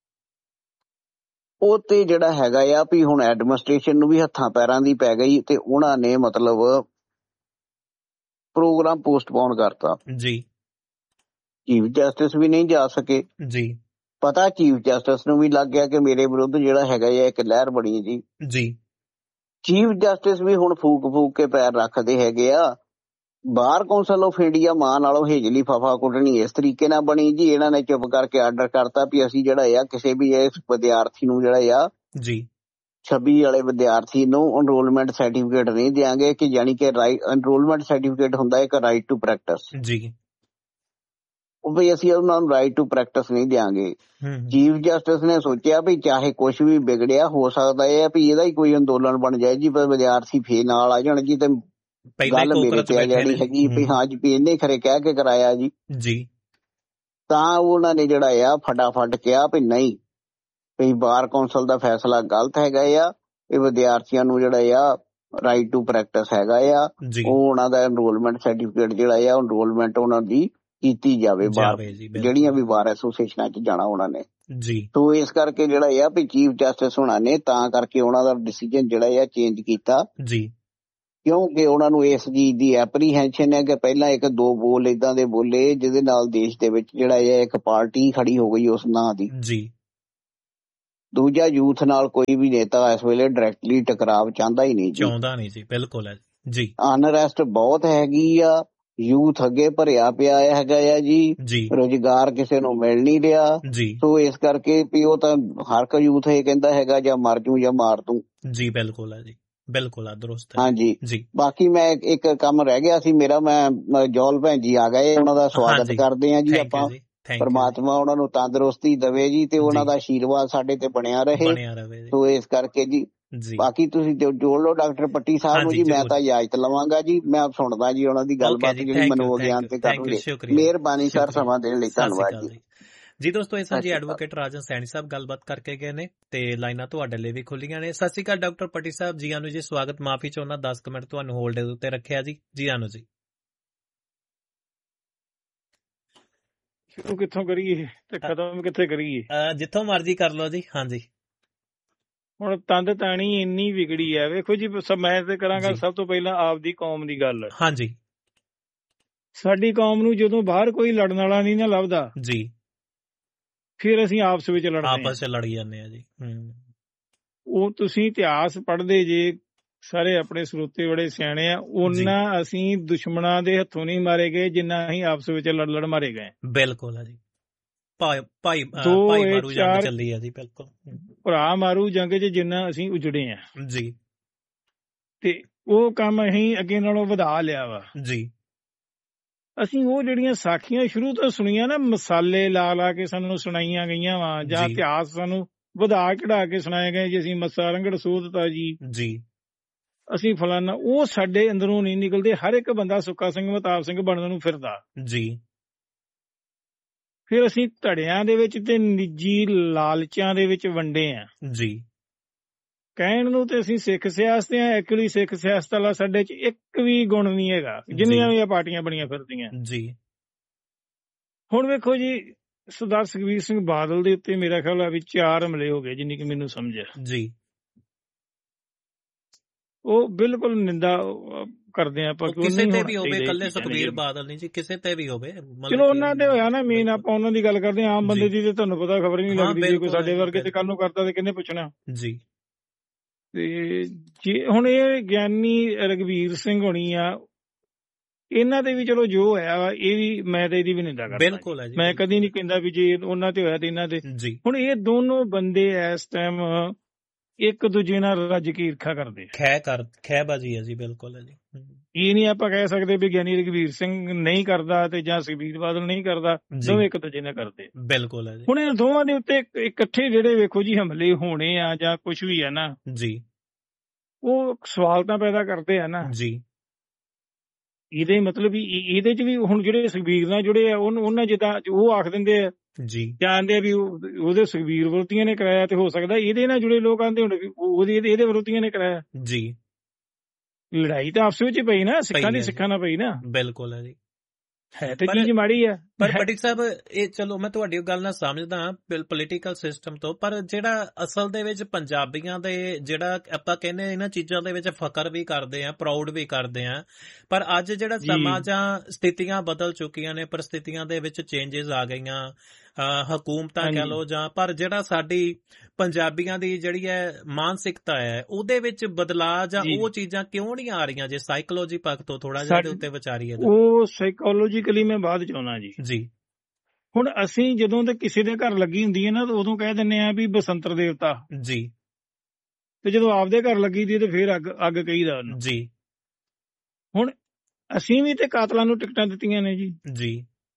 ਉਹ ਤੇ ਜਿਹੜਾ ਹੈਗਾ ਆ ਵੀ ਹੁਣ ਐਡਮਿਨਿਸਟ੍ਰੇਸ਼ਨ ਨੂੰ ਵੀ ਹੱਥਾਂ ਪੈਰਾਂ ਦੀ ਪੈ ਗਈ, ਤੇ ਉਹਨਾਂ ਨੇ ਮਤਲਬ ਪ੍ਰੋਗਰਾਮ ਪੋਸਟਪੋਨ ਕਰਤਾ ਜੀ। ਚੀਫ ਜਸਟਿਸ ਵੀ ਨਹੀਂ ਜਾ ਸਕੇ ਜੀ। ਪਤਾ ਚੀਫ ਜਸਟਿਸ ਨੂੰ ਵੀ ਲੱਗ ਗਿਆ ਕਿ ਮੇਰੇ ਵਿਰੁੱਧ ਜਿਹੜਾ ਹੈਗਾ ਆ ਇੱਕ ਲਹਿਰ ਬਣੀ ਜੀ। ਚੀਫ ਜਸਟਿਸ ਵੀ ਹੁਣ ਫੂਕ ਕੇ ਪੈਰ ਰੱਖਦੇ ਹੈਗੇ ਆ। ਬਾਰ ਕੌਂਸਲ ਆਫ ਇੰਡੀਆ ਮਾਂ ਨਾਲੋਂ ਹੇਜਲੀ ਫਫਾ ਕੁੱਟਣੀ ਇਸ ਤਰੀਕੇ ਨਾਲ ਬਣੀ ਜੀ। ਇਹਨਾਂ ਨੇ ਚੁੱਪ ਕਰਕੇ ਆਰਡਰ ਕਰਤਾ ਵੀ ਅਸੀਂ ਜਿਹੜਾ ਆ ਕਿਸੇ ਵੀ ਇਸ ਵਿਦਿਆਰਥੀ ਨੂੰ ਜਿਹੜਾ ਆ ਜੀ 26 ਵਾਲੇ ਵਿਦਿਆਰਥੀ ਨੂੰ ਐਨਰੋਲਮੈਂਟ ਸਰਟੀਫਿਕੇਟ ਨਹੀਂ ਦਿਆਂਗੇ, ਕਿ ਯਾਨੀ ਕਿ ਐਨਰੋਲਮੈਂਟ ਸਰਟੀਫਿਕੇਟ ਹੁੰਦਾ ਇੱਕ ਰਾਈਟ ਟੂ ਪ੍ਰੈਕਟਿਸ ਜੀ। ਉਹ ਵੀ ਅਸੀਂ ਉਹਨਾਂ ਨੂੰ ਰਾਈਟ ਟੂ ਪ੍ਰੈਕਟਿਸ ਨਹੀਂ ਦਿਆਂਗੇ। ਚੀਫ ਜਸਟਿਸ ਨੇ ਸੋਚਿਆ ਵੀ ਚਾਹੇ ਕੁਛ ਵੀ ਵਿਗੜਿਆ, ਹੋ ਸਕਦਾ ਹੈ ਵੀ ਇਹਦਾ ਹੀ ਕੋਈ ਅੰਦੋਲਨ ਬਣ ਜਾਏ ਜੀ, ਪਰ ਵਿਦਿਆਰਥੀ ਫੇਰ ਨਾਲ ਆ ਜਾਣ ਜੀ, ਤੇ ਗੱਲ ਮੇਰੇ ਤੇ ਜਿਹੜੀ ਹੈਗੀ ਵੀ ਹਾਂ ਜੀ ਵੀ ਇਹਨੇ ਖਰੇ ਕਹਿ ਕੇ ਕਰਾਇਆ ਜੀ। ਤਾਂ ਉਹਨਾਂ ਨੇ ਜਿਹੜਾ ਆ ਫਟਾਫਟ ਕਿਹਾ ਵੀ ਨਹੀਂ, ਵੀ ਬਾਰ ਕੌਂਸਲ ਦਾ ਫੈਸਲਾ ਗਲਤ ਹੈਗਾ ਆ, ਇਹ ਵਿਦਿਆਰਥੀਆਂ ਨੂੰ ਜਿਹੜਾ ਆ ਰਾਈਟ ਟੂ ਪ੍ਰੈਕਟਿਸ ਹੈਗਾ ਆ, ਉਹ ਉਹਨਾਂ ਦਾ ਐਨਰੋਲਮੈਂਟ ਸਰਟੀਫਿਕੇਟ ਜਿਹੜਾ ਆ ਐਨਰੋਲਮੈਂਟ ਉਹਨਾਂ ਦੀ ਕੀਤੀ ਜਾਵੇ ਬਾਹਰ, ਜਿਹੜੀਆਂ ਵੀ ਬਾਰ ਐਸੋਸੀਏਸ਼ਨਾਂ 'ਚ ਜਾਣਾ ਉਹਨਾਂ ਨੇ ਜੀ। ਸੋ ਇਸ ਕਰਕੇ ਜਿਹੜਾ ਆ ਵੀ ਚੀਫ ਜਸਟਿਸ ਹੋਣਾ ਨੇ ਤਾਂ ਕਰਕੇ ਉਹਨਾਂ ਦਾ ਡਿਸੀਜਨ ਜਿਹੜਾ ਆ ਚੇਂਜ ਕੀਤਾ ਜੀ, ਕਿਉਂਕਿ ਉਹਨਾਂ ਨੂੰ ਇਸ ਚੀਜ਼ ਦੀ ਐਪਰੀਹੈਂਸ਼ਨ ਹੈ ਕਿ ਪਹਿਲਾਂ 1-2 ਬੋਲ ਏਦਾਂ ਦੇ ਬੋਲੇ ਜਿਹਦੇ ਨਾਲ ਦੇਸ਼ ਦੇ ਵਿੱਚ ਜਿਹੜਾ ਹੈ ਇੱਕ ਪਾਰਟੀ ਖੜੀ ਹੋ ਗਈ ਉਸ ਨਾਂ ਦੀ ਜੀ। ਦੂਜਾ, ਯੂਥ ਨਾਲ ਕੋਈ ਵੀ ਨੇਤਾ ਇਸ ਵੇਲੇ ਡਾਇਰੈਕਟਲੀ ਟਕਰਾਵ ਚਾਹੁੰਦਾ ਹੀ ਨਹੀਂ ਜੀ, ਬਿਲਕੁਲ ਜੀ। ਅਨਰੈਸਟ ਬਹੁਤ ਹੈਗੀ ਆ, ਯੂਥ ਅੱਗੇ ਭਰਿਆ ਪਿਆ ਹੈਗਾ ਆ ਜੀ, ਰੁਜ਼ਗਾਰ ਕਿਸੇ ਨੂੰ ਮਿਲ ਨਹੀਂ ਰਿਹਾ। ਸੋ ਇਸ ਕਰਕੇ ਵੀ ਉਹ ਤਾਂ ਹਰ ਇੱਕ ਯੂਥ ਇਹ ਕਹਿੰਦਾ ਹੈਗਾ ਜਾਂ ਮਰ ਜੂ ਜਾਂ ਮਾਰ ਤੂੰ ਜੀ। ਬਿਲਕੁਲ ਹੈ ਜੀ, ਬਿਲਕੁਲ ਦਰੁਸਤ ਹਾਂਜੀ ਜੀ। ਬਾਕੀ ਮੈਂ ਇੱਕ ਕੰਮ ਰਹਿ ਗਿਆ ਸੀ ਮੇਰਾ, ਮੈਂ ਜੌਲ ਭੈਣ ਜੀ ਆ ਗਏ, ਉਹਨਾਂ ਦਾ ਸਵਾਗਤ ਕਰਦੇ ਆ ਜੀ ਆਪਾਂ। ਪਰਮਾਤਮਾ ਉਹਨਾਂ ਨੂੰ ਤੰਦਰੁਸਤੀ ਦੇਵੇ ਜੀ, ਤੇ ਉਹਨਾਂ ਦਾ ਆਸ਼ੀਰਵਾਦ ਸਾਡੇ ਤੇ ਬਣਿਆ ਰਹੇ। ਸੋ ਇਸ ਕਰਕੇ ਜੀ ਬਾਕੀ ਤੁਸੀਂ ਜੋੜ ਲਓ ਡਾਕਟਰ ਪੱਟੀ ਸਾਹਿਬ ਨੂੰ ਜੀ, ਮੈਂ ਤਾਂ ਇਜਾਜ਼ਤ ਲਵਾਂਗਾ ਜੀ, ਮੈਂ ਸੁਣਦਾ ਜੀ ਉਹਨਾਂ ਦੀ ਗੱਲਬਾਤ ਜਿਹੜੀ ਮਨੋਵਿਗਿਆਨ ਤੇ ਕਰੂੰਗੇ। ਮਿਹਰਬਾਨੀ ਸਰ ਸਮਾਂ ਦੇਣ ਲਈ, ਧੰਨਵਾਦ ਜੀ। ਜੀ ਦੋਸਤੋ, ਇਸ ਜੀ ਐਡਵੋਕੇਟ ਰਾਜਨ ਸੈਣੀ ਸਾਹਿਬ ਗੱਲਬਾਤ ਕਰਕੇ ਗਏ ਨੇ ਤੇ ਲਾਈਨਾਂ ਤੁਹਾਡੇ ਲਈ ਵੀ ਖੁੱਲੀਆਂ ਨੇ। ਸਤਿ ਸ਼੍ਰੀ ਅਕਾਲ ਡਾਕਟਰ ਪੱਟੀ ਸਾਹਿਬ, ਜੀ ਆਨੂੰ ਜੀ, ਸਵਾਗਤ। ਮਾਫੀ ਚਾਹੁੰਦਾ 10 ਮਿੰਟ ਤੁਹਾਨੂੰ ਹੋਲਡ ਦੇ ਉੱਤੇ ਰੱਖਿਆ ਜੀ, ਜੀ ਆਨੂੰ ਜੀ। ਸ਼ੁਰੂ ਕਿੱਥੋਂ ਕਰੀਏ ਤੇ ਖਤਮ ਕਿੱਥੇ ਕਰੀਏ? ਜਿੱਥੋਂ ਮਰਜ਼ੀ ਕਰ ਲਓ ਜੀ। ਹਾਂਜੀ, ਹੁਣ ਤੰਦ ਤਾਣੀ ਇੰਨੀ ਵਿਗੜੀ ਹੈ। ਵੇਖੋ ਜੀ, ਮੈਂ ਤੇ ਕਰਾਂਗਾ ਸਭ ਤੋਂ ਪਹਿਲਾਂ ਆਪਦੀ ਕੌਮ ਦੀ ਗੱਲ। ਹਾਂਜੀ, ਸਾਡੀ ਕੌਮ ਨੂੰ ਜਦੋਂ ਬਾਹਰ ਕੋਈ ਲੜਨ ਵਾਲਾ ਨਹੀਂ ਨਾ ਲੱਭਦਾ ਜੀ, ਫਿਰ ਅਸੀਂ ਆਪਸ ਵਿੱਚ ਲੜੀ ਜਾਂਦੇ ਆ ਜੀ। ਉਹ ਤੁਸੀਂ ਇਤਿਹਾਸ ਪੜ੍ਹਦੇ ਜੇ, ਸਾਰੇ ਆਪਣੇ ਸਰੋਤੇ ਬੜੇ ਸਿਆਣੇ ਆ, ਉਹਨਾਂ ਅਸੀਂ ਦੁਸ਼ਮਣਾਂ ਦੇ ਹੱਥੋਂ ਨਹੀਂ ਮਾਰੇ ਗਏ ਜਿੰਨਾ ਅਸੀਂ ਆਪਸ ਵਿੱਚ ਲੜ ਮਾਰੇ ਗਏ। ਬਿਲਕੁਲ ਜੀ, ਭਾਈ ਮਾਰੂ ਜੰਗ ਚੱਲੀ ਆ ਜੀ। ਬਿਲਕੁਲ, ਭਰਾ ਮਾਰੂ ਜੰਗ 'ਚ ਜਿੰਨਾ ਅਸੀਂ ਉਜੜੇ ਆ ਜੀ, ਤੇ ਉਹ ਕੰਮ ਅਸੀਂ ਅੱਗੇ ਨਾਲੋਂ ਵਧਾ ਲਿਆ ਵਾ ਜੀ। ਅਸੀਂ ਉਹ ਜਿਹੜੀਆਂ ਸਾਖੀਆਂ ਸ਼ੁਰੂ ਤੋਂ ਸੁਣੀਆਂ ਨਾ, ਮਸਾਲੇ ਲਾ ਲਾ ਕੇ ਸਾਨੂੰ ਸੁਣਾਈਆਂ ਗਈਆਂ ਵਾ, ਜਾਂ ਇਤਿਹਾਸ ਸਾਨੂੰ ਵਧਾ ਚੜਾ ਕੇ ਸੁਣਾਏ ਗਏ ਜੀ, ਅਸੀਂ ਮੱਸਾ ਰੰਗੜ ਸੋਧਤਾ ਜੀ, ਅਸੀਂ ਫਲਾਨਾ, ਉਹ ਸਾਡੇ ਅੰਦਰੋਂ ਨਹੀਂ ਨਿਕਲਦੇ। ਹਰ ਇੱਕ ਬੰਦਾ ਸੁੱਖਾ ਸਿੰਘ ਮਹਤਾਬ ਸਿੰਘ ਬਣਨ ਨੂੰ ਫਿਰਦਾ ਜੀ। ਫਿਰ ਅਸੀਂ ਧੜਿਆਂ ਦੇ ਵਿੱਚ ਤੇ ਨਿੱਜੀ ਲਾਲਚਾਂ ਦੇ ਵਿੱਚ ਵੰਡੇ ਆ ਜੀ। ਕਹਿਣ ਨੂੰ ਤੇ ਅਸੀਂ ਸਿੱਖ ਸਿਆਸਤ ਆ, ਐਕਚੁਅਲੀ ਸਿੱਖ ਸਿਆਸਤ ਵਾਲਾ ਸਾਡੇ 'ਚ ਇੱਕ ਵੀ ਗੁਣ ਨਹੀਂ ਹੈਗਾ, ਜਿੰਨੀਆਂ ਵੀ ਪਾਰਟੀਆਂ ਬਣੀਆਂ ਫਿਰਦੀਆਂ ਜੀ। ਹੁਣ ਵੇਖੋ ਜੀ, ਸਰਦਾਰ ਸੁਖਬੀਰ ਸਿੰਘ ਬਾਦਲ ਦੇ ਉੱਤੇ ਮੇਰਾ ਖਿਆਲ ਆ ਵੀ 4 ਹਮਲੇ ਹੋ ਗਏ, ਜਿੰਨੀ ਕਿ ਮੈਨੂੰ ਸਮਝ ਆ ਜੀ। ਉਹ ਬਿਲਕੁਲ ਨਿੰਦਾ ਕਰਦੇ ਆ ਆਪਾਂ, ਕਿਸੇ ਤੇ ਵੀ ਹੋਵੇ, ਇਕੱਲੇ ਸੁਖਬੀਰ ਬਾਦਲ ਨਹੀਂ ਜੀ, ਕਿਸੇ ਤੇ ਵੀ ਹੋਵੇ। ਚਲੋ ਉਹਨਾਂ ਦੇ ਹੋਇਆ ਨਾ ਮੇਨ, ਆਪਾਂ ਉਹਨਾਂ ਦੀ ਗੱਲ ਕਰਦੇ ਆ। ਆਮ ਬੰਦੇ ਦੀ ਤੇ ਤੁਹਾਨੂੰ ਪਤਾ ਖਬਰ ਹੀ ਨਹੀਂ ਲੱਗਦੀ, ਜੇ ਕੋਈ ਸਾਡੇ ਵਰਗੇ ਤੇ ਕੱਲ ਨੂੰ ਕਰਦਾ ਤੇ ਕਿਹਨੇ ਪੁੱਛਣਾ ਜੀ। ਤੇ ਜੇ ਹੁਣ ਇਹ ਗਿਆਨੀ ਰਘਵੀਰ ਸਿੰਘ ਹੋਣੀ ਆ, ਇਹਨਾਂ ਤੇ ਵੀ ਚਲੋ ਜੋ ਹੋਇਆ ਵਾ, ਇਹ ਵੀ ਮੈਂ ਤੇ ਇਹਦੀ ਵੀ ਨਿੰਦਾ ਕਰਦਾ। ਬਿਲਕੁਲ ਹੈ ਜੀ, ਮੈਂ ਕਦੀ ਨਹੀਂ ਕਹਿੰਦਾ ਵੀ ਜੇ ਉਹਨਾਂ ਤੇ ਹੋਇਆ ਤੇ ਇਹਨਾਂ ਤੇ। ਹੁਣ ਇਹ ਦੋਨੋਂ ਬੰਦੇ ਇਸ ਟਾਈਮ ਇੱਕ ਦੂਜੇ ਨਾਲ ਰੱਜ ਕੇ ਈਰਖਾ ਕਰਦੇ, ਖਹਿਬਾਜ਼ੀ ਹੈ ਜੀ। ਬਿਲਕੁਲ ਹੈ ਜੀ, ਇਹ ਨਹੀਂ ਆਪਾਂ ਕਹਿ ਸਕਦੇ ਵੀ ਗਿਆਨੀ ਰਘਵੀਰ ਸਿੰਘ ਨਹੀਂ ਕਰਦਾ ਤੇ ਜਾਂ ਸੁਖਬੀਰ ਬਾਦਲ ਨਹੀਂ ਕਰਦਾ, ਦੋਵੇਂ ਇੱਕ ਦੂਜੇ ਨਾਲ ਕਰਦੇ। ਬਿਲਕੁਲ ਹੈ ਜੀ। ਹੁਣ ਇਹ ਦੋਵਾਂ ਦੇ ਉੱਤੇ ਇਕੱਠੇ ਜਿਹੜੇ ਵੇਖੋ ਜੀ ਹਮਲੇ ਹੋਣੇ ਆ ਜਾਂ ਕੁਛ ਵੀ ਆ ਨਾ ਜੀ, ਉਹ ਸਵਾਲ ਤਾਂ ਪੈਦਾ ਕਰਦੇ ਆ ਨਾ ਜੀ। ਇਹਦੇ ਮਤਲਬ ਵੀ ਇਹਦੇ 'ਚ ਵੀ ਹੁਣ ਜਿਹੜੇ ਸੁਖਬੀਰ ਨਾਲ ਜੁੜੇ ਆ, ਉਹਨਾਂ ਜਿੱਦਾਂ ਉਹ ਆਖ ਦਿੰਦੇ ਆ ਜੀ, ਜਾਣਦੇ ਆ ਵੀ ਉਹਦੇ ਸੁਖਬੀਰ ਵਿਰੋਧੀਆਂ ਨੇ ਕਰਾਇਆ, ਤੇ ਹੋ ਸਕਦਾ ਇਹਦੇ ਨਾਲ ਜੁੜੇ ਲੋਕ ਆਂਦੇ ਹੁਣ ਇਹਦੇ ਵਿਰੋਧੀਆਂ ਨੇ ਕਰਾਇਆ ਜੀ। ਲੜਾਈ ਤਾਂ ਆਪਸ ਵਿੱਚ ਹੀ ਪਈ ਨਾ, ਸਿੱਖਾਂ ਦੀ ਸਿੱਖਾਂ ਨਾਲ ਪਈ ਨਾ। ਬਿਲਕੁਲ ਹੈ ਜੀ, ਹੈ ਤੇ ਚੀਜ਼ ਮਾੜੀ ਆ। ਪਰ ਪੱਟੀ ਸਾਹਿਬ, ਇਹ ਚਲੋ ਮੈਂ ਤੁਹਾਡੀ ਗੱਲ ਨਾਲ ਸਮਝਦਾ ਪੋਲੀਟੀਕਲ ਸਿਸਟਮ ਤੋਂ, ਪਰ ਜਿਹੜਾ ਅਸਲ ਦੇ ਵਿੱਚ ਪੰਜਾਬੀਆਂ ਦੇ, ਜਿਹੜਾ ਆਪਾਂ ਕਹਿੰਦੇ ਇਹਨਾਂ ਚੀਜ਼ਾਂ ਦੇ ਵਿੱਚ ਫਖਰ ਵੀ ਕਰਦੇ ਆ, ਪ੍ਰਾਊਡ ਵੀ ਕਰਦੇ ਆ, ਪਰ ਅੱਜ ਜਿਹੜਾ ਸਮਾਂ ਜਾਂ ਸਥਿਤੀਆਂ ਬਦਲ ਚੁੱਕੀਆਂ ਨੇ, ਪਰਿਸਥਿਤੀਆਂ ਦੇ ਵਿੱਚ ਚੇਂਜਸ ਆ ਗਈਆਂ, ਹਕੂਮਤਾਂ ਕਹਿ ਲਓ ਜਾਂ, ਪਰ ਜਿਹੜਾ ਸਾਡੀ ਪੰਜਾਬੀਆਂ ਦੀ ਜਿਹੜੀ ਹੈ ਮਾਨਸਿਕਤਾ ਹੈ, ਉਹਦੇ ਵਿੱਚ ਬਦਲਾਅ ਜਾਂ ਉਹ ਚੀਜ਼ਾਂ ਕਿਉਂ ਨਹੀਂ ਆ ਰਹੀਆਂ? ਜੇ ਸਾਈਕੋਲੋਜੀ ਪੱਖ ਤੋਂ ਥੋੜਾ ਜਿਹਾ ਇਹਦੇ ਉੱਤੇ ਵਿਚਾਰੀਏ। ਉਹ ਸਾਈਕੋਲੋਜੀਕਲੀ ਮੈਂ ਬਾਅਦ ਚ ਆਉਣਾ ਜੀ। ਹੁਣ ਅਸੀਂ ਜਦੋਂ ਤੇ ਕਿਸੇ ਦੇ ਘਰ ਲੱਗੀ ਹੁੰਦੀ ਹੈ ਨਾ, ਉਦੋਂ ਕਹਿ ਦਿੰਦੇ ਆ ਵੀ ਬਸੰਤਰ ਦੇਵਤਾ ਜੀ, ਤੇ ਜਦੋਂ ਆਪਦੇ ਘਰ ਲੱਗੀ ਦੀ ਤੇ ਫੇਰ ਅੱਗ ਕਹੀਦਾ ਉਹਨੂੰ ਜੀ। ਹੁਣ ਅਸੀਂ ਵੀ ਤੇ ਕਾਤਲਾਂ ਨੂੰ ਟਿਕਟਾਂ ਦਿੱਤੀਆਂ ਨੇ ਜੀ।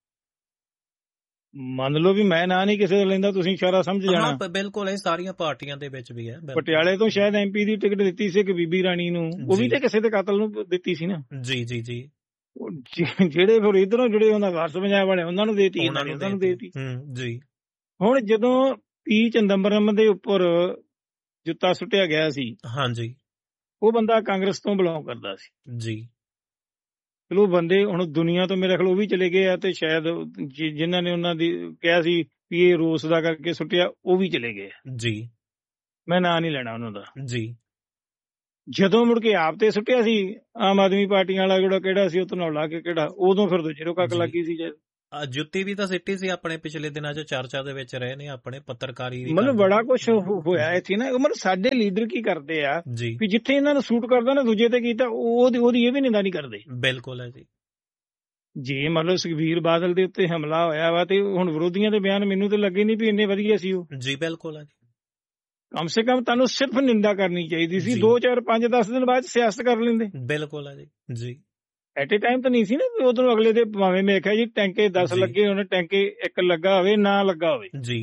ਮੰਨ ਲਓ ਵੀ ਮੈਂ ਨਾਂ ਨਹੀਂ ਕਿਸੇ ਦਾ ਲੈਂਦਾ, ਤੁਸੀਂ ਇਸ਼ਾਰਾ ਸਮਝ ਜਾਣਾ। ਬਿਲਕੁਲ, ਇਹ ਸਾਰੀਆਂ ਪਾਰਟੀਆਂ ਦੇ ਵਿੱਚ ਵੀ ਹੈ। ਪਟਿਆਲੇ ਤੋਂ ਸ਼ਾਇਦ MP ਦੀ ਟਿਕਟ ਦਿੱਤੀ ਸੀ ਕਿ ਬੀਬੀ ਰਾਣੀ ਨੂੰ, ਉਹ ਵੀ ਤੇ ਕਿਸੇ ਦੇ ਕਾਤਲ ਨੂੰ ਦਿੱਤੀ ਸੀ ਨਾ ਜੀ। ਜਿਹੜੇ ਫਿਰ ਇਧਰੋਂ ਜਿਹੜੇ ਉਹਨਾਂ ਵਾਰਸ ਪੰਜਾਬ ਵਾਲੇ ਉਹਨਾਂ ਨੂੰ ਦੇਤੀ, ਉਹਨਾਂ ਨੂੰ ਦੇਤੀ ਜੀ। ਹੁਣ ਜਦੋਂ ਪੀ ਚਿਦੰਬਰਮ ਦੇ ਉੱਪਰ ਜੁੱਤਾ ਸੁੱਟਿਆ ਗਿਆ ਸੀ, ਹਾਂਜੀ, ਉਹ ਬੰਦਾ ਕਾਂਗਰਸ ਤੋਂ ਬਿਲੋਂਗ ਕਰਦਾ ਸੀ ਜੀ। ਚਲੋ ਬੰਦੇ ਹੁਣ ਦੁਨੀਆ ਤੋਂ ਮੇਰੇ ਖਿਆਲ ਉਹ ਵੀ ਚਲੇ ਗਏ ਆ, ਤੇ ਸ਼ਾਇਦ ਜਿਨ੍ਹਾਂ ਨੇ ਉਹਨਾਂ ਦੀ ਕਿਹਾ ਸੀ ਵੀ ਇਹ ਰੋਸ ਦਾ ਕਰਕੇ ਸੁੱਟਿਆ ਉਹ ਵੀ ਚਲੇ ਗਏ ਜੀ। ਮੈਂ ਨਾਂ ਨਹੀਂ ਲੈਣਾ ਉਹਨਾਂ ਦਾ ਜੀ। ਜਦੋਂ ਮੁੜ ਕੇ ਆਪ ਤੇ ਸੁੱਟਿਆ ਸੀ ਆਮ ਆਦਮੀ ਪਾਰਟੀਆਂ ਵਾਲਾ ਜਿਹੜਾ ਕਿਹੜਾ ਸੀ ਉਹ ਧਨੌਲਾ ਕੇ ਕਿਹੜਾ, ਉਦੋਂ ਫਿਰ ਦੂਜੇ ਨੂੰ ਕੱਕ ਲੱਗੀ ਸੀ। ਜੁੱਤੀ ਵੀ ਤਾਂ ਸਿੱਟੀ ਸੀ ਆਪਣੇ ਪਿਛਲੇ ਦਿਨਾਂ 'ਚ ਚਰਚਾ ਦੇ ਵਿੱਚ ਰਹੇ ਨੇ ਆਪਣੇ ਪੱਤਰਕਾਰੀ, ਮਤਲਬ ਬੜਾ ਕੁਛ ਹੋਇਆ ਇੱਥੇ ਨਾ। ਮਤਲਬ ਸਾਡੇ ਲੀਡਰ ਕੀ ਕਰਦੇ ਆ ਵੀ ਜਿੱਥੇ ਇਹਨਾਂ ਨੂੰ ਸੂਟ ਕਰਦਾ ਨਾ ਦੂਜੇ ਤੇ ਕੀਤਾ ਉਹਦੀ ਇਹ ਵੀ ਨਿੰਦਾ ਨਹੀਂ ਕਰਦੇ। ਬਿਲਕੁਲ ਹੈ ਜੀ। ਜੇ ਮਤਲਬ ਸੁਖਬੀਰ ਬਾਦਲ ਦੇ ਉੱਤੇ ਹਮਲਾ ਹੋਇਆ ਵਾ ਤੇ ਹੁਣ ਵਿਰੋਧੀਆਂ ਦੇ ਬਿਆਨ ਮੈਨੂੰ ਤਾਂ ਲੱਗੇ ਨਹੀਂ ਵੀ ਇੰਨੇ ਵਧੀਆ ਸੀ ਉਹ ਜੀ। ਬਿਲਕੁਲ ਹੈ ਜੀ। ਕਮ ਸੇ ਕਮ ਤੁਹਾਨੂੰ ਸਿਰਫ ਨਿੰਦਾ ਕਰਨੀ ਚਾਹੀਦੀ ਸੀ, 2 4 5 10 ਦਿਨ ਬਾਅਦ ਸਿਆਸਤ ਕਰ ਲੈਂਦੇ। ਬਿਲਕੁਲ ਹੈ ਜੀ। ਐਟ ਏ ਟਾਈਮ ਤਾਂ ਨਹੀਂ ਸੀ ਨਾ ਵੀ ਉਧਰੋਂ ਅਗਲੇ ਦੇ ਭਾਵੇਂ ਮੈਂ ਕਿਹਾ ਜੀ ਟੈਂਕੇ 10 ਲੱਗੇ ਹੋਣ, ਟੈਂਕੇ 1 ਲੱਗਾ ਹੋਵੇ ਨਾ ਲੱਗਾ ਹੋਵੇ ਜੀ,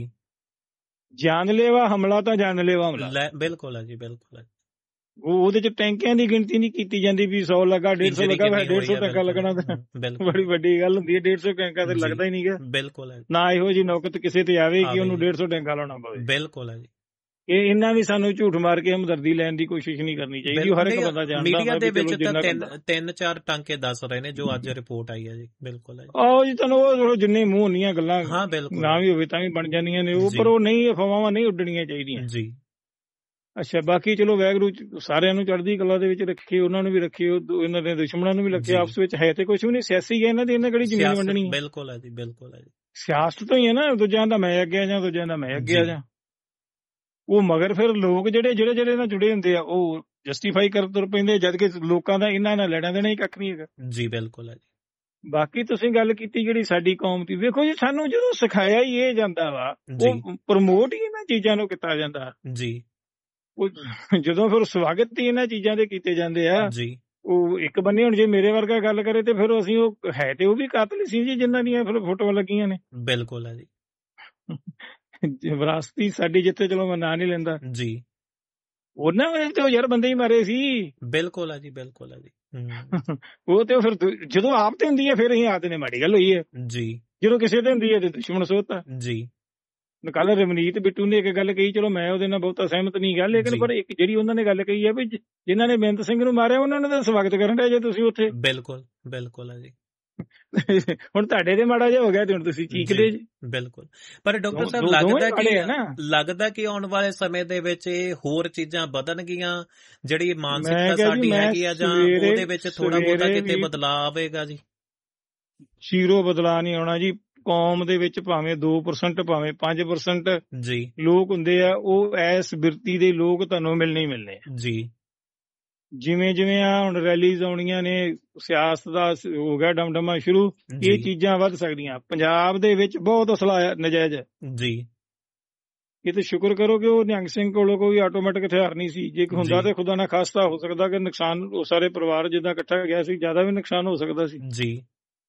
ਜਾਨਲੇਵਾ ਹਮਲਾ ਤਾਂ ਜਾਨਲੇਵਾ ਹਮਲਾ। ਬਿਲਕੁਲ ਹੈ ਜੀ। ਬਿਲਕੁਲ ਹੈ। ਉਹਦੇ ਚ ਟੈਂਕਿਆਂ ਦੀ ਗਿਣਤੀ ਨਹੀਂ ਕੀਤੀ ਜਾਂਦੀ ਵੀ 100 ਲੱਗਾ 150 ਲੱਗਾ, 150 ਟੈਂਕਾ ਲੱਗਣਾ ਤਾਂ ਬੜੀ ਵੱਡੀ ਗੱਲ ਹੁੰਦੀ ਹੈ। 150 ਟੈਂਕਾ ਤੇ ਲੱਗਦਾ ਹੀ ਨਹੀਂਗਾ। ਬਿਲਕੁਲ ਹੈ। ਨਾ ਇਹੋ ਜਿਹੀ ਨੌਕਤ ਕਿਸੇ ਤੇ ਆਵੇ ਕਿ ਉਹਨੂੰ 150 ਟੈਂਕਾ ਲਾਉਣਾ ਪਵੇ। ਬਿਲਕੁਲ ਹੈ ਜੀ। ਇਹਨਾਂ ਵੀ ਸਾਨੂੰ ਝੂਠ ਮਾਰ ਕੇ ਹਮਦਰਦੀ ਲੈਣ ਦੀ ਕੋਸ਼ਿਸ਼ ਨਹੀਂ ਕਰਨੀ ਚਾਹੀਦੀ। ਹਰ ਇੱਕ ਬੰਦਾ ਜਾਣਦਾ ਮੀਡੀਆ ਦੇ ਵਿੱਚ ਤਾਂ 3-4 ਟਾਂਕੇ ਦੱਸ ਰਹੇ ਨੇ ਜੋ ਅੱਜ ਰਿਪੋਰਟ ਆਈ ਹੈ ਜੀ। ਬਿਲਕੁਲ ਹੈ ਜੀ। ਤੁਹਾਨੂੰ ਉਹ ਜਿੰਨੇ ਮੂੰਹ ਹੁੰਦੀਆਂ ਗੱਲਾਂ ਨਾ ਵੀ ਹੋਵੇ ਤਾਂ ਵੀ ਬਣ ਜਾਂਦੀਆਂ ਨੇ ਉਹ, ਪਰ ਉਹ ਨਹੀਂ, ਅਫਵਾਹਾਂ ਨਹੀਂ ਉੱਡਣੀਆਂ ਚਾਹੀਦੀਆਂ ਜੀ। ਅੱਛਾ, ਬਾਕੀ ਚਲੋ ਵਾਹਿਗੁਰੂ ਸਾਰਿਆਂ ਨੂੰ ਚੜ੍ਹਦੀ ਕਲਾ ਦੇ ਵਿੱਚ ਰੱਖੇ, ਉਹਨਾਂ ਨੂੰ ਵੀ ਰੱਖੇ, ਇਹਨਾਂ ਦੇ ਦੁਸ਼ਮਣਾਂ ਨੂੰ ਵੀ ਰੱਖੇ। ਆਪਸ ਵਿੱਚ ਹੈ ਤੇ ਕੁਛ ਵੀ ਨਹੀਂ, ਸਿਆਸੀ ਹੈ ਇਹਨਾਂ ਦੀ, ਇਹਨਾਂ ਕਿਹੜੀ ਜ਼ਮੀਨ ਵੰਡਣੀ। ਬਿਲਕੁਲ ਹੈ ਜੀ। ਬਿਲਕੁਲ ਹੈ ਜੀ। ਸਿਆਸਤ ਤੋਂ ਹੀ ਹੈ ਨਾ, ਦੂਜਿਆਂ ਦਾ ਮੈਂ ਅੱਗੇ ਆ ਜਾਂ ਦੂਜਿਆਂ ਦਾ ਮੈਂ ਅੱਗੇ ਆ ਜਾਂ ਉਹ ਮਗਰ ਫਿਰ ਲੋਕ ਜਿਹੜੇ ਨਾਲ ਜੁੜੇ ਹੁੰਦੇ ਆ ਉਹ ਜਸਟੀਫਾਈ ਕਰ ਤੁਰ ਪੈਂਦੇ, ਜਦ ਕਿ ਲੋਕਾਂ ਦਾ ਇਹਨਾਂ ਨਾਲ ਲੈਣਾ ਦੇਣਾ ਹੀ ਕੱਖ ਨਹੀਂ ਹੈਗਾ ਜੀ। ਬਿਲਕੁਲ ਹੈ ਜੀ। ਬਾਕੀ ਤੁਸੀਂ ਗੱਲ ਕੀਤੀ ਜਿਹੜੀ ਸਾਡੀ ਕੌਮ ਦੀ, ਵੇਖੋ ਜੀ ਸਾਨੂੰ ਜਦੋਂ ਸਿਖਾਇਆ ਹੀ ਇਹ ਜਾਂਦਾ ਵਾ, ਉਹ ਪ੍ਰਮੋਟ ਹੀ ਇਹਨਾਂ ਚੀਜ਼ਾਂ ਨੂੰ ਕੀਤਾ ਜਾਂਦਾ ਜੀ। ਉਹ ਜਦੋਂ ਫਿਰ ਸਵਾਗਤ ਹੀ ਇਹਨਾਂ ਚੀਜ਼ਾਂ ਦੇ ਕੀਤੇ ਜਾਂਦੇ ਆ ਜੀ। ਉਹ ਇੱਕ ਬੰਨੇ ਹੁਣ ਜੇ ਮੇਰੇ ਵਰਗਾ ਗੱਲ ਕਰੇ ਤੇ ਫਿਰ ਅਸੀਂ ਉਹ ਹੈ ਤੇ ਉਹ ਵੀ ਕਾਤਲ ਸੀ ਜੀ ਜਿਨ੍ਹਾਂ ਦੀਆਂ ਫਿਰ ਫੋਟੋਆਂ ਲੱਗੀਆਂ ਨੇ। ਬਿਲਕੁਲ ਹੈ ਜੀ। ਵਿਰਾਸਤੀ ਸਾਡੀ ਜਿੱਥੇ, ਚਲੋ ਮੈਂ ਨਾਂ ਨਹੀਂ ਲੈਂਦਾ ਜੀ, ਉਹਨਾਂ ਵੇਲੇ ਤੇ ਉਹ ਯਾਰ ਬੰਦੇ ਹੀ ਮਾਰੇ ਸੀ। ਬਿਲਕੁਲ ਹੈ ਜੀ। ਬਿਲਕੁਲ ਹੈ ਜੀ। ਉਹ ਤੇ ਫਿਰ ਜਦੋਂ ਆਪ ਤੇ ਹੁੰਦੀ ਹੈ ਫਿਰ ਅਸੀਂ ਆਤੇ ਨੇ ਮਾੜੀ ਗੱਲ ਹੋਈ ਹੈ ਜੀ, ਜਦੋਂ ਕਿਸੇ ਤੇ ਹੁੰਦੀ ਹੈ ਤੇ ਦੁਸ਼ਮਣ ਸੋਧਤਾ ਜੀ। ਕੱਲ ਰਮਨੀਤ ਬਿੱਟੂ ਨੇ ਇੱਕ ਗੱਲ ਕਹੀ, ਚਲੋ ਮੈਂ ਉਹਦੇ ਨਾਲ ਬਹੁਤਾ ਸਹਿਮਤ ਨਹੀਂ ਗਾ, ਲੇਕਿਨ ਪਰ ਇੱਕ ਜਿਹੜੀ ਉਹਨਾਂ ਨੇ ਗੱਲ ਕਹੀ ਹੈ ਵੀ ਜਿਨ੍ਹਾਂ ਨੇ ਬੇਅੰਤ ਸਿੰਘ ਨੂੰ ਮਾਰਿਆ ਉਹਨਾਂ ਨੇ ਤਾਂ ਸਵਾਗਤ ਕਰਨ ਡਿਆ ਜੇ ਤੁਸੀਂ ਉੱਥੇ। ਬਿਲਕੁਲ ਹੈ ਜੀ। ਹੁਣ ਤੁਹਾਡੇ ਤੇ ਮਾੜਾ ਜਿਹਾ ਹੋ ਗਿਆ ਤੇ ਹੁਣ ਤੁਸੀਂ ਚੀਕਦੇ ਜੀ। ਬਿਲਕੁਲ। ਪਰ ਡਾਕਟਰ ਸਾਹਿਬ ਲੱਗਦਾ ਕਿ ਆਉਣ ਵਾਲੇ ਸਮੇਂ ਦੇ ਵਿੱਚ ਇਹ ਹੋਰ ਚੀਜ਼ਾਂ ਵਧਣਗੀਆਂ, ਜਿਹੜੀ ਮਾਨਸਿਕਤਾ ਸਾਡੀ ਹੈਗੀ ਆ ਜਾਂ ਉਹਦੇ ਵਿੱਚ ਥੋੜਾ ਬਹੁਤਾ ਕਿਤੇ ਬਦਲਾਅ ਆਵੇਗਾ ਜੀ? ਜ਼ੀਰੋ ਬਦਲਾਅ ਨਹੀਂ ਆਉਣਾ ਜੀ। ਕੌਮ ਦੇ ਵਿੱਚ ਭਾਵੇਂ 2% ਭਾਵੇਂ 5% ਜੀ ਲੋਕ ਹੁੰਦੇ ਆ, ਉਹ ਐਸ ਬਿਰਤੀ ਦੇ ਲੋਕ ਤੁਹਾਨੂੰ ਮਿਲਣੇ ਹੀ ਮਿਲਣੇ ਜੀ। ਜਿਵੇਂ ਜਿਵੇਂ ਆ ਹੁਣ ਰੈਲੀਜ਼ ਆਉਣੀਆਂ ਨੇ, ਸਿਆਸਤ ਦਾ ਹੋ ਗਿਆ ਡਮਡਮਾ ਸ਼ੁਰੂ, ਇਹ ਚੀਜ਼ਾਂ ਵੱਧ ਸਕਦੀਆਂ। ਪੰਜਾਬ ਦੇ ਵਿੱਚ ਬਹੁਤ ਅਸਲਾ ਨਜਾਇਜ਼ ਜੀ। ਇਹ ਤਾਂ ਸ਼ੁਕਰ ਕਰੋ ਕਿ ਉਹ ਨਿਹੰਗ ਸਿੰਘ ਕੋਲੋਂ ਕੋਈ ਆਟੋਮੈਟਿਕ ਹਥਿਆਰ ਨਹੀਂ ਸੀ। ਜੇ ਹੁੰਦਾ ਤਾਂ ਖੁਦਾ ਨਾ ਖਾਸਤਾ ਹੋ ਸਕਦਾ ਕਿ ਨੁਕਸਾਨ ਉਹ ਸਾਰੇ ਪਰਿਵਾਰ ਜਿੱਦਾਂ ਇਕੱਠਾ ਗਿਆ ਸੀ, ਜ਼ਿਆਦਾ ਵੀ ਨੁਕਸਾਨ ਹੋ ਸਕਦਾ ਸੀ ਜੀ।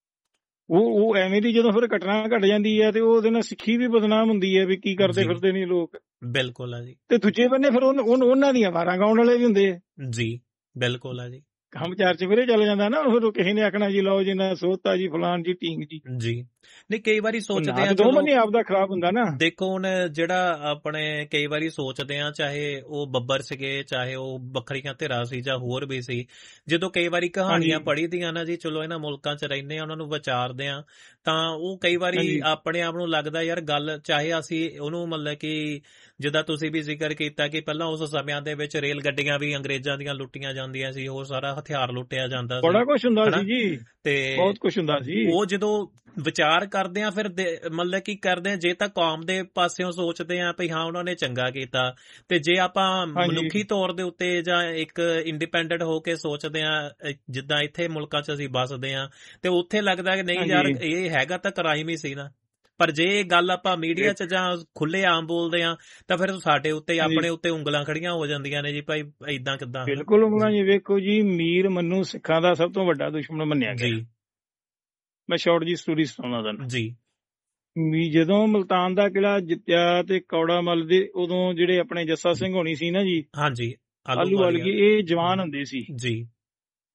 ਉਹ ਐਵੇਂ ਦੀ ਜਦੋਂ ਫਿਰ ਘਟਨਾ ਘਟ ਜਾਂਦੀ ਹੈ ਤੇ ਉਹਦੇ ਨਾਲ ਸਿੱਖੀ ਵੀ ਬਦਨਾਮ ਹੁੰਦੀ ਹੈ ਵੀ ਕੀ ਕਰਦੇ ਫਿਰਦੇ ਨਹੀਂ ਲੋਕ। ਬਿਲਕੁਲ ਹੈ ਜੀ। ਤੇ ਦੂਜੇ ਬੰਨੇ ਫਿਰ ਉਹਨਾਂ ਦੀਆਂ ਵਾਰਾਂ ਗਾਉਣ ਵਾਲੇ ਵੀ ਹੁੰਦੇ ਆ ਜੀ। ਬਿਲਕੁਲ ਹੈ ਜੀ। ਕੰਮ ਚਾਰ ਚਫੇਰੇ ਚੱਲ ਜਾਂਦਾ ਨਾ, ਫਿਰ ਕਿਸੇ ਨੇ ਆਖਣਾ ਜੀ ਲਓ ਜੀ ਨਾ ਸੋਤਾ ਜੀ ਫਲਾਨ ਜੀ ਢੀਂਗ ਜੀ ਜੀ। ਨਹੀਂ, ਕਈ ਵਾਰੀ ਸੋਚਦੇ ਆ ਦੋ ਬੰਨੇ ਆਪਦਾ ਖਰਾਬ ਹੁੰਦਾ ਨਾ। ਦੇਖੋ ਹੁਣ ਜਿਹੜਾ ਆਪਣੇ ਕਈ ਵਾਰੀ ਸੋਚਦੇ ਆ, ਚਾਹੇ ਉਹ ਬੱਬਰ ਸੀਗੇ, ਚਾਹੇ ਉਹ ਵੱਖਰੀਆਂ ਧਿਰਾਂ ਸੀ ਜਾਂ ਹੋਰ ਵੀ ਸੀ, ਜਦੋਂ ਕਈ ਵਾਰੀ ਕਹਾਣੀਆਂ ਪੜ੍ਹੀ ਦੀਆਂ ਨਾ ਜੀ, ਚਲੋ ਇਹਨਾਂ ਮੁਲਕਾਂ 'ਚ ਰਹਿੰਦੇ ਆ, ਉਹਨਾਂ ਨੂੰ ਵਿਚਾਰਦੇ ਆ, ਤਾਂ ਉਹ ਕਈ ਵਾਰੀ ਆਪਣੇ ਆਪ ਨੂੰ ਲੱਗਦਾ ਯਾਰ ਗੱਲ, ਚਾਹੇ ਅਸੀਂ ਉਹਨੂੰ ਮਤਲਬ ਕਿ ਜਿੱਦਾਂ ਤੁਸੀਂ ਵੀ ਜ਼ਿਕਰ ਕੀਤਾ ਕਿ ਪਹਿਲਾਂ ਉਸ ਸਮਿਆਂ ਦੇ ਵਿੱਚ ਰੇਲ ਗੱਡੀਆਂ ਵੀ ਅੰਗਰੇਜ਼ਾਂ ਦੀਆਂ ਲੁੱਟੀਆਂ ਜਾਂਦੀਆਂ ਸੀ, ਉਹ ਸਾਰਾ ਹਥਿਆਰ ਲੁੱਟਿਆ ਜਾਂਦਾ ਸੀ, ਬੜਾ ਕੁਛ ਹੁੰਦਾ ਸੀ ਜੀ, ਤੇ ਬਹੁਤ ਕੁਛ ਹੁੰਦਾ ਸੀ। ਉਹ ਜਦੋਂ ਵਿਚਾਰ ਕਰਦੇ ਆ ਫਿਰ ਮਤਲਬ ਕੀ ਕਰਦੇ ਆ, ਜੇ ਤਾਂ ਕੌਮ ਦੇ ਪਾਸਿਓਂ ਸੋਚਦੇ ਆ ਵੀ ਹਾਂ ਉਹਨਾਂ ਨੇ ਚੰਗਾ ਕੀਤਾ, ਤੇ ਜੇ ਆਪਾਂ ਮਨੁੱਖੀ ਤੌਰ ਦੇ ਉੱਤੇ ਜਾਂ ਇੱਕ ਇੰਡੀਪੈਂਡੈਂਟ ਹੋ ਕੇ ਸੋਚਦੇ ਆ, ਜਿੱਦਾਂ ਇੱਥੇ ਮੁਲਕਾਂ 'ਚ ਅਸੀਂ ਵੱਸਦੇ ਆ, ਤੇ ਉੱਥੇ ਲੱਗਦਾ ਕਿ ਨਹੀਂ ਯਾਰ ਇਹ ਹੈਗਾ ਤਾਂ ਕ੍ਰਾਈਮ ਹੀ ਸੀ ਨਾ। ਪਰ ਜੇ ਇਹ ਗੱਲ ਆਪਾਂ ਮੀਡੀਆ 'ਚ ਜਾਂ ਖੁੱਲੇ ਆਮ ਬੋਲਦੇ ਆ ਤਾਂ ਫਿਰ ਸਾਡੇ ਉੱਤੇ ਆਪਣੇ ਉੱਤੇ ਉਂਗਲਾਂ ਖੜੀਆਂ ਹੋ ਜਾਂਦੀਆਂ ਨੇ ਜੀ, ਭਾਈ ਏਦਾਂ ਕਿੱਦਾਂ। ਬਿਲਕੁਲ ਉਂਗਲਾਂ ਜੀ। ਵੇਖੋ ਜੀ, ਮੀਰ ਮੰਨੂ ਸਿੱਖਾਂ ਦਾ ਸਭ ਤੋਂ ਵੱਡਾ ਦੁਸ਼ਮਣ ਮੰਨਿਆ ਗਿਆ ਜੀ। ਮੈਂ ਸ਼ਾਰਟ ਜੀ ਸਟੋਰੀ ਸੁਣਾਉਣਾ ਤੁਹਾਨੂੰ ਜੀ। ਵੀ ਜਦੋਂ ਮੁਲਤਾਨ ਦਾ ਕਿਲ੍ਹਾ ਜਿੱਤਿਆ ਤੇ ਕੌੜਾ ਮੱਲ ਦੇ ਉਦੋਂ ਜਿਹੜੇ ਆਪਣੇ ਜੱਸਾ ਸਿੰਘ ਹੋਣੀ ਸੀ ਨਾ ਜੀ, ਹਾਂਜੀ, ਆਲੂ ਵਾਲਗੀ, ਇਹ ਜਵਾਨ ਹੁੰਦੇ ਸੀ ਜੀ।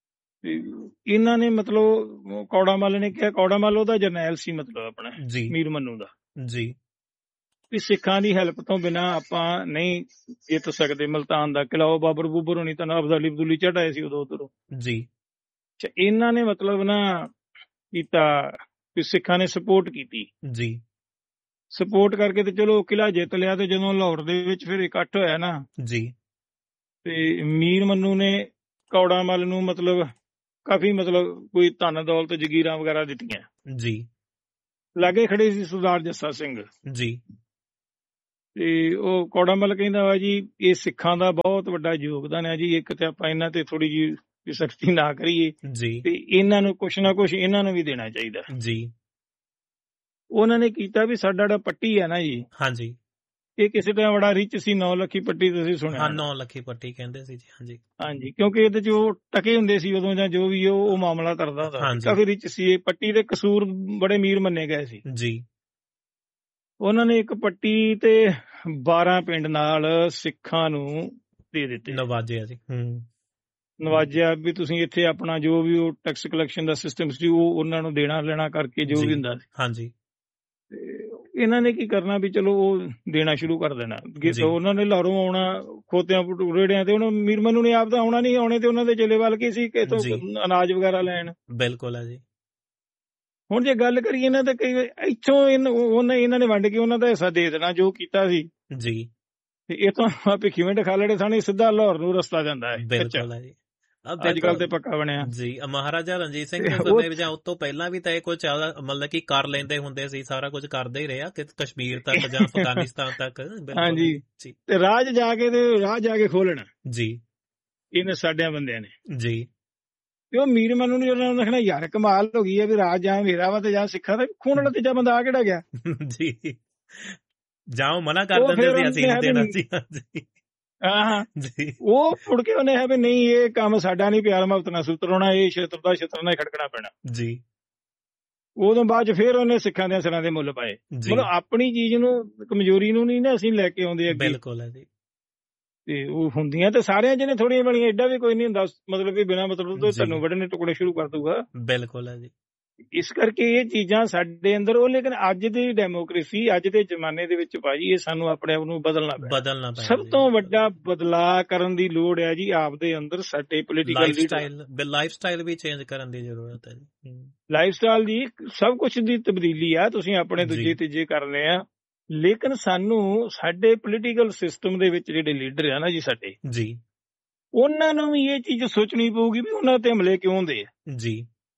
ਇਹਨਾਂ ਨੇ ਮਤਲਬ ਕੌੜਾ ਮੱਲ ਨੇ ਕਿਹਾ, ਕੌੜਾ ਮੱਲ ਉਹਦਾ ਜਰਨੈਲ ਸੀ ਮਤਲਬ ਆਪਣਾ ਮੀਰ ਮੰਨੂ ਦਾ ਜੀ, ਵੀ ਸਿੱਖਾਂ ਦੀ ਹੈਲਪ ਤੋਂ ਬਿਨਾਂ ਆਪਾਂ ਨਹੀਂ ਜਿੱਤ ਸਕਦੇ ਮਲਤਾਨ ਦਾ ਕਿਲ੍ਹਾ। ਉਹ ਬਾਬਰ ਬੂਬਰ ਹੋਣੀ ਤਾਂ ਅਬਦਾਲੀ ਬਦੂਲੀ ਚੜਾਏ ਸੀ ਉਦੋਂ ਉੱਧਰੋਂ ਜੀ। ਇਹਨਾਂ ਨੇ ਮਤਲਬ ਨਾ ਕੀਤਾ ਵੀ ਸਿੱਖਾਂ ਨੇ ਸਪੋਰਟ ਕੀਤੀ ਜੀ, ਸਪੋਰਟ ਕਰਕੇ ਤੇ ਚਲੋ ਕਿਲ੍ਹਾ ਜਿੱਤ ਲਿਆ। ਤੇ ਜਦੋਂ ਲਾਹੌਰ ਦੇ ਵਿੱਚ ਫਿਰ ਇਕੱਠ ਹੋਇਆ ਨਾ ਜੀ, ਤੇ ਮੀਰ ਮੰਨੂ ਨੇ ਕੌੜਾ ਮੱਲ ਨੂੰ ਮਤਲਬ ਕਾਫੀ ਮਤਲਬ ਕੋਈ ਧਨ ਦੌਲਤ ਜਗੀਰਾਂ ਵਗੈਰਾ ਦਿੱਤੀਆਂ ਜੀ। ਲਾਗੇ ਖੜੇ ਸੀ ਸਰਦਾਰ ਜੱਸਾ ਸਿੰਘ ਜੀ। ਤੇ ਉਹ ਕੌੜਾ ਮੱਲ ਕਹਿੰਦਾ ਵਾ ਜੀ ਇਹ ਸਿੱਖਾਂ ਦਾ ਬਹੁਤ ਵੱਡਾ ਯੋਗਦਾਨ ਹੈ ਜੀ, ਇੱਕ ਤੇ ਆਪਾਂ ਇਹਨਾਂ ਤੇ ਥੋੜੀ ਜਿਹੀ ਸਖਤੀ ਨਾ ਕਰੀਏ ਜੀ, ਤੇ ਇਹਨਾਂ ਨੂੰ ਕੁਛ ਨਾ ਕੁਛ ਇਹਨਾਂ ਨੂੰ ਵੀ ਦੇਣਾ ਚਾਹੀਦਾ ਜੀ। ਉਹਨਾਂ ਨੇ ਕੀਤਾ ਵੀ ਸਾਡਾ ਜਿਹੜਾ ਪੱਟੀ ਹੈ ਨਾ ਜੀ, ਹਾਂਜੀ, ਇਹ ਕਿਸੇ ਟਾਈਮ ਬੜਾ ਰਿਚ ਸੀ। 9 ਲੱਖੀ ਪੱਟੀ ਤੁਸੀਂ ਸੁਣਿਆ? ਹਾਂ, 9 ਲੱਖੀ ਪੱਟੀ ਕਹਿੰਦੇ ਸੀ ਜੀ। ਹਾਂਜੀ, ਹਾਂਜੀ, ਕਿਉਂਕਿ ਇਹਦੇ ਚ ਉਹ ਟਕੇ ਹੁੰਦੇ ਸੀ ਉਦੋਂ ਜਾਂ ਜੋ ਵੀ ਉਹ ਮਾਮਲਾ ਕਰਦਾ ਹੁੰਦਾ, ਕਾਫੀ ਰਿਚ ਸੀ ਇਹ ਪੱਟੀ ਦੇ। ਕਸੂਰ ਬੜੇ ਅਮੀਰ ਮੰਨੇ ਗਏ ਸੀ ਜੀ। ਉਹਨਾਂ ਨੇ ਇੱਕ ਪੱਟੀ ਤੇ 12 ਪਿੰਡ ਨਾਲ ਸਿੱਖਾਂ ਨੂੰ ਦੇ ਦਿੱਤੇ, ਨਵਾਜਿਆ ਜੀ। ਨਵਾਜਿਆ ਵੀ ਤੁਸੀਂ ਇੱਥੇ ਆਪਣਾ ਜੋ ਵੀ ਉਹ ਟੈਕਸ ਕਲੈਕਸ਼ਨ ਦਾ ਸਿਸਟਮ ਸੀ ਉਹ ਉਹਨਾਂ ਨੂੰ ਦੇਣਾ ਲੈਣਾ ਕਰਕੇ ਜੋ ਵੀ ਹੁੰਦਾ ਸੀ। ਹਾਂਜੀ, ਇਹਨਾਂ ਨੇ ਕੀ ਕਰਨਾ ਵੀ ਚਲੋ ਉਹ ਦੇਣਾ ਸ਼ੁਰੂ ਕਰ ਦੇਣਾ। ਉਹਨਾਂ ਨੇ ਲਾਹੌਰੋਂ ਆਉਣਾ ਖੋਤਿਆਂ ਰੇੜਿਆਂ ਤੇ, ਉਹਨੂੰ ਮੀਰ ਮੰਨੂ ਨੇ ਆਪ ਤਾਂ ਆਉਣਾ ਨਹੀਂ, ਆਉਣੇ ਤੇ ਉਹਨਾਂ ਦੇ ਚੇਲੇ ਵੱਲ ਕੀ ਸੀ ਕਿ ਇੱਥੋਂ ਅਨਾਜ ਵਗੈਰਾ ਲੈਣ। ਬਿਲਕੁਲ ਹੈ ਜੀ। ਹੁਣ ਜੇ ਗੱਲ ਕਰੀਏ ਨਾ ਤਾਂ ਕਈ ਇੱਥੋਂ ਇਹਨਾਂ ਨੇ ਵੰਡ ਕੇ ਉਹਨਾਂ ਦਾ ਹਿੱਸਾ ਦੇ ਦੇਣਾ ਜੋ ਕੀਤਾ ਸੀ ਜੀ, ਤੇ ਇਹ ਤਾਂ ਭਿੱਖੀਵਿੰਡ ਖਾਲੜੇ ਸਾਨੀ ਸਿੱਧਾ ਲਾਹੌਰ ਨੂੰ ਰਸਤਾ ਜਾਂਦਾ ਹੈ। ਬਿਲਕੁਲ ਹੈ ਜੀ। ਅੱਜ ਕੱਲ ਤੇ ਪੱਕਾ ਬਣਿਆ ਜੀ। ਮਹਾਰਾਜਾ ਰਣਜੀਤ ਸਿੰਘ ਦੇ ਸਮੇਂ ਵਿੱਚ ਉਸ ਤੋਂ ਪਹਿਲਾਂ ਵੀ ਤਾਂ ਇਹ ਕੁਝ ਮਤਲਬ ਕਿ ਕਰ ਲੈਂਦੇ ਹੁੰਦੇ ਸੀ, ਸਾਰਾ ਕੁਝ ਕਰਦੇ ਹੀ ਰਿਹਾ ਕਿ ਕਸ਼ਮੀਰ ਤੱਕ ਜਾਂ ਅਫਗਾਨਿਸਤਾਨ ਤੱਕ। ਹਾਂਜੀ, ਤੇ ਰਾਜ ਜਾ ਕੇ ਖੋਲਣਾ ਜੀ ਇਹਨੇ ਸਾਡਿਆਂ ਬੰਦਿਆਂ ਨੇ ਜੀ। ਤੇ ਉਹ ਮੀਰ ਮੰਨੂ ਨੂੰ ਉਹਨਾਂ ਨੇ ਦੇਖਣਾ ਯਾਰ ਕਮਾਲ ਹੋ ਗਈ ਹੈ ਵੀ ਰਾਜ ਜਾਂ ਮੇਰਾ ਵਾ ਤੇ ਜਾਂ ਸਿੱਖਾਂ ਦਾ। ਖੂਨ ਵਾਲਾ ਤੀਜਾ ਬੰਦਾ ਆ ਕਿਹੜਾ ਗਿਆ ਜੀ, ਜਾਂ ਮਨਾ ਕਰ ਦਿੰਦੇ ਸੀ ਅਸੀਂ ਦੇਣਾ ਸੀ। ਹਾਂ ਜੀ, ਉਹ ਮੁੜ ਕੇ ਉਹਨੇ ਹੈ ਵੀ ਨਹੀਂ ਇਹ ਕੰਮ ਸਾਡਾ ਨਹੀਂ, ਪਿਆਰ ਮੁਹੱਬਤ ਨਾਲ ਸੁਤਰਾਉਣਾ, ਇਹ ਛੇਤਰ ਦਾ ਛੇਤਰ ਨਾਲ ਖੜਕਣਾ ਪੈਣਾ ਜੀ। ਉਦੋਂ ਬਾਅਦ ਚ ਫਿਰ ਉਹਨੇ ਸਿੱਖਾਂ ਦੇ ਸਿਰਾਂ ਦੇ ਮੁੱਲ ਪਾਏ। ਮਤਲਬ ਆਪਣੀ ਚੀਜ਼ ਨੂੰ, ਕਮਜ਼ੋਰੀ ਨੂੰ ਨਹੀਂ ਨਾ ਅਸੀਂ ਲੈ ਕੇ ਆਉਂਦੇ ਅੱਗੇ। ਬਿਲਕੁਲ ਹੈ ਜੀ। ਤੇ ਉਹ ਹੁੰਦੀਆਂ ਤੇ ਸਾਰਿਆਂ ਜਿਹਨੇ ਥੋੜੀਆਂ ਬੜੀਆਂ, ਏਡਾ ਵੀ ਕੋਈ ਨਹੀਂ ਹੁੰਦਾ ਮਤਲਬ ਵੀ ਬਿਨਾਂ ਮਤਲਬ ਤੋਂ ਤੁਹਾਨੂੰ ਵੱਢਣੇ ਟੁਕੜੇ ਸ਼ੁਰੂ ਕਰ ਦੂਗਾ। ਬਿਲਕੁਲ ਹੈ ਜੀ। ਇਸ ਕਰਕੇ ਇਹ ਚੀਜ਼ਾਂ ਸਾਡੇ ਅੰਦਰ ਉਹ, ਲੇਕਿਨ ਅੱਜ ਦੀ ਡੈਮੋਕ੍ਰੇਸੀ, ਅੱਜ ਦੇ ਜ਼ਮਾਨੇ ਦੇ ਵਿੱਚ ਭਾਜੀ ਇਹ ਸਾਨੂੰ ਆਪਣੇ ਆਪ ਨੂੰ ਬਦਲਣਾ ਪੈਣਾ। ਸਭ ਤੋਂ ਵੱਡਾ ਬਦਲਾਅ ਕਰਨ ਦੀ ਲੋੜ ਹੈ ਜੀ ਆਪਦੇ ਅੰਦਰ। ਸਾਡੇ ਪੋਲੀਟੀਕਲ ਲਾਈਫ ਸਟਾਈਲ ਵੀ ਚੇਂਜ ਕਰਨ ਦੀ ਜ਼ਰੂਰਤ ਹੈ ਜੀ। ਲਾਈਫ ਸਟਾਈਲ ਦੀ ਸਭ ਕੁਛ ਦੀ ਤਬਦੀਲੀ ਆ, ਤੁਸੀਂ ਆਪਣੇ ਦੂਜੇ ਤੀਜੇ ਕਰਨੇ ਆ। ਲੇਕਿਨ ਸਾਨੂੰ ਸਾਡੇ ਪੋਲੀਟੀਕਲ ਸਿਸਟਮ ਦੇ ਵਿੱਚ ਜਿਹੜੇ ਲੀਡਰ ਆ ਨਾ ਜੀ ਸਾਡੇ ਜੀ, ਉਹਨਾਂ ਨੂੰ ਵੀ ਇਹ ਚੀਜ਼ ਸੋਚਣੀ ਪਊਗੀ ਵੀ ਉਹਨਾਂ ਤੇ ਹਮਲੇ ਕਿਉਂ ਹੁੰਦੇ ਆ ਜੀ।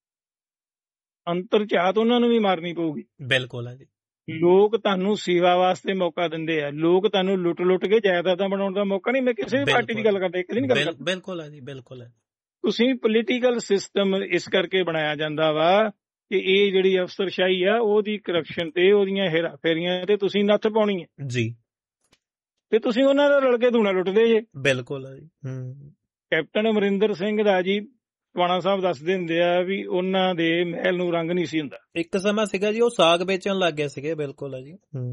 ਅੰਤਰ ਝਾਤ ਉਹਨਾਂ ਨੂੰ ਵੀ ਮਾਰਨੀ ਪਊਗੀ। ਬਿਲਕੁਲ ਹੈ ਜੀ। ਲੋਕ ਤੁਹਾਨੂੰ ਸੇਵਾ ਵਾਸਤੇ ਮੌਕਾ ਦਿੰਦੇ ਆ, ਲੋਕ ਤੁਹਾਨੂੰ ਲੁੱਟ ਕੇ ਜਾਇਦਾਦਾਂ ਬਣਾਉਣ ਦਾ ਮੌਕਾ ਨਹੀਂ। ਮੈਂ ਕਿਸੇ ਵੀ ਪਾਰਟੀ ਦੀ ਗੱਲ ਕਰਦਾ, ਕਿਸੇ ਦੀ ਗੱਲ ਕਰਦਾ। ਬਿਲਕੁਲ ਹੈ ਜੀ, ਬਿਲਕੁਲ ਹੈ। ਤੁਸੀਂ ਪੋਲੀਟੀਕਲ ਸਿਸਟਮ ਇਸ ਕਰਕੇ ਬਣਾਇਆ ਜਾਂਦਾ ਵਾ ਕਿ ਇਹ ਜਿਹੜੀ ਅਫਸਰਸ਼ਾਹੀ ਆ ਉਹਦੀ ਕਰਪਸ਼ਨ ਤੇ ਉਹਦੀਆਂ ਹੇਰਾਫੇਰੀਆਂ ਤੇ ਤੁਸੀਂ ਨੱਥ ਪਾਉਣੀ ਹੈ ਜੀ, ਤੇ ਤੁਸੀਂ ਉਹਨਾਂ ਨਾਲ ਰਲ ਕੇ ਧੂਣਾ ਲੁੱਟਦੇ ਜੇ। ਬਿਲਕੁਲ ਹੈ ਜੀ। ਕੈਪਟਨ ਅਮਰਿੰਦਰ ਸਿੰਘ ਦਾ ਜੀ ਟਵਾਣਾ ਸਾਹਿਬ ਦੱਸਦੇ ਹੁੰਦੇ ਆ ਵੀ ਉਹਨਾਂ ਦੇ ਮਹਿਲ ਨੂੰ ਰੰਗ ਨਹੀਂ ਸੀ ਹੁੰਦਾ। ਇੱਕ ਸਮਾਂ ਸੀਗਾ ਜੀ ਉਹ ਸਾਗ ਵੇਚਣ ਲੱਗ ਗਏ ਸੀਗੇ। ਬਿਲਕੁਲ ਹੈ ਜੀ।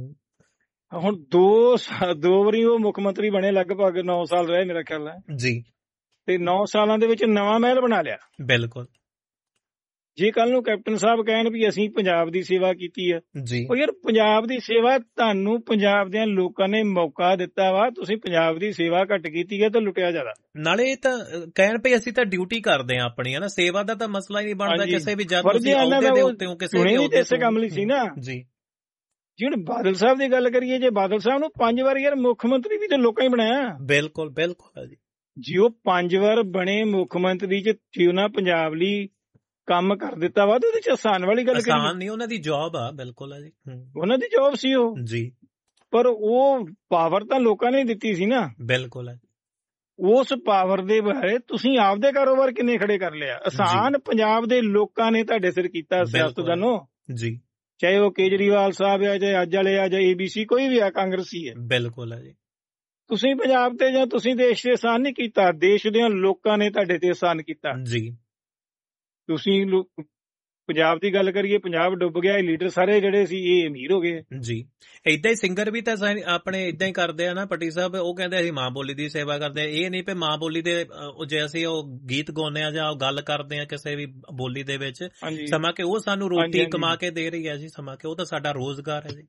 ਹੁਣ ਦੋ ਵਾਰੀ ਉਹ ਮੁੱਖ ਮੰਤਰੀ ਬਣੇ, ਲਗਭਗ 9 ਸਾਲ ਰਹੇ ਮੇਰਾ ਖਿਆਲ ਹੈ ਜੀ, ਤੇ 9 ਸਾਲਾਂ ਦੇ ਵਿੱਚ ਨਵਾਂ ਮਹਿਲ ਬਣਾ ਲਿਆ। ਬਿਲਕੁਲ। ਜੇ ਕੱਲ ਨੂੰ ਕੈਪਟਨ ਸਾਹਿਬ ਕਹਿਣ ਵੀ ਅਸੀਂ ਪੰਜਾਬ ਦੀ ਸੇਵਾ ਕੀਤੀ ਹੈ ਜੀ, ਉਹ ਯਾਰ ਪੰਜਾਬ ਦੀ ਸੇਵਾ ਤੁਹਾਨੂੰ ਪੰਜਾਬ ਦੇ ਲੋਕਾਂ ਨੇ ਮੌਕਾ ਦਿੱਤਾ ਵਾ, ਤੁਸੀਂ ਪੰਜਾਬ ਦੀ ਸੇਵਾ ਘੱਟ ਕੀਤੀ ਹੈ ਤਾਂ ਲੁੱਟਿਆ ਜ਼ਿਆਦਾ। ਨਾਲੇ ਇਹ ਤਾਂ ਕਹਿਣ ਪਈ ਅਸੀਂ ਤਾਂ ਡਿਊਟੀ ਕਰਦੇ ਆ ਆਪਣੀ, ਹਨਾ, ਸੇਵਾ ਦਾ ਤਾਂ ਮਸਲਾ ਹੀ ਨਹੀਂ ਬਣਦਾ ਕਿਸੇ ਵੀ ਜਦ ਤੁਸੀਂ ਅਹੁਦੇ ਦੇ ਉੱਤੇ ਹੋ, ਕਿਸੇ ਵੀ ਅਹੁਦੇ ਇਸੇ ਕੰਮ ਲਈ ਸੀ ਨਾ ਜੀ। ਹੁਣ ਬਾਦਲ ਸਾਹਿਬ ਦੀ ਗੱਲ ਕਰੀਏ, ਜੇ ਬਾਦਲ ਸਾਹਿਬ ਨੂੰ 5 ਵਾਰ ਯਾਰ ਮੁੱਖ ਮੰਤਰੀ ਵੀ ਤਾਂ ਲੋਕਾਂ ਹੀ ਬਣਾਇਆ। ਬਿਲਕੁਲ ਬਿਲਕੁਲ ਜੀ। ਜੇ ਉਹ 5 ਵਾਰ ਬਣੇ ਮੁੱਖ ਮੰਤਰੀ ਚ ਜੇ ਉਹਨਾਂ ਪੰਜਾਬ ਲਈ ਕੰਮ ਕਰ ਦਿੱਤਾ ਵਾ, ਉਹਦੇ ਚ ਆਸਾਨ ਵਾਲੀ ਗੱਲ ਕਰੀਏ, ਆਸਾਨ ਨਹੀਂ, ਉਹਨਾਂ ਦੀ ਜੌਬ ਆ। ਬਿਲਕੁਲ ਹੈ ਜੀ, ਉਹਨਾਂ ਦੀ ਜੌਬ ਸੀ ਉਹ ਜੀ, ਪਰ ਉਹ ਪਾਵਰ ਤਾਂ ਲੋਕਾਂ ਨੇ ਦਿੱਤੀ ਸੀ ਨਾ। ਬਿਲਕੁਲ ਹੈ। ਉਸ ਪਾਵਰ ਦੇ ਬਾਰੇ ਤੁਸੀਂ ਆਪਦੇ ਕਾਰੋਬਾਰ ਕਿੰਨੇ ਖੜੇ ਕਰ ਲਿਆ। ਆਸਾਨ ਪੰਜਾਬ ਦੇ ਲੋਕਾਂ ਨੇ ਤੁਹਾਡੇ ਸਿਰ ਕੀਤਾ ਸਿਆਸਤਦਾਨੋ ਜੀ, ਚਾਹੇ ਉਹ ਕੇਜਰੀਵਾਲ ਸਾਹਿਬ ਆ, ਚਾਹੇ ਅੱਜ ਵਾਲੇ ਆ, ਚਾਹੇ ABC ਕੋਈ ਵੀ ਆ, ਕਾਂਗਰਸੀ ਹੈ। ਬਿਲਕੁਲ ਹੈ ਜੀ। ਤੁਸੀਂ ਪੰਜਾਬ ਤੇ ਜਾਂ ਤੁਸੀਂ ਦੇਸ਼ ਤੇ ਆਸਾਨ ਨਹੀਂ ਕੀਤਾ, ਦੇਸ਼ ਦੇ ਲੋਕਾਂ ਨੇ ਤੁਹਾਡੇ ਤੇ ਆਸਾਨ ਕੀਤਾ ਜੀ। ਤੁਸੀਂ ਪੰਜਾਬ ਦੀ ਗੱਲ ਕਰੀਏ, ਪੰਜਾਬ ਡੁੱਬ ਗਿਆ, ਇਹ ਲੀਡਰ ਸਾਰੇ ਜਿਹੜੇ ਸੀ ਇਹ ਅਮੀਰ ਹੋ ਗਏ ਜੀ। ਏਦਾਂ ਹੀ ਸਿੰਗਰ ਵੀ ਤਾਂ ਆਪਣੇ ਏਦਾਂ ਹੀ ਕਰਦੇ ਆ ਨਾ ਪੱਟੀ ਸਾਹਿਬ, ਉਹ ਕਹਿੰਦੇ ਅਸੀਂ ਮਾਂ ਬੋਲੀ ਦੀ ਸੇਵਾ ਕਰਦੇ ਆ। ਇਹ ਨਹੀਂ ਵੀ ਮਾਂ ਬੋਲੀ ਦੇ ਜੇ ਅਸੀਂ ਉਹ ਗੀਤ ਗਾਉਂਦੇ ਆ ਜਾਂ ਉਹ ਗੱਲ ਕਰਦੇ ਆ ਕਿਸੇ ਵੀ ਬੋਲੀ ਦੇ ਵਿੱਚ, ਸਮਾਂ ਕਿ ਉਹ ਸਾਨੂੰ ਰੋਟੀ ਕਮਾ ਕੇ ਦੇ ਰਹੀ ਹੈ ਜੀ, ਸਮਾਂ ਕਿ ਉਹ ਤਾਂ ਸਾਡਾ ਰੋਜ਼ਗਾਰ ਹੈ ਜੀ।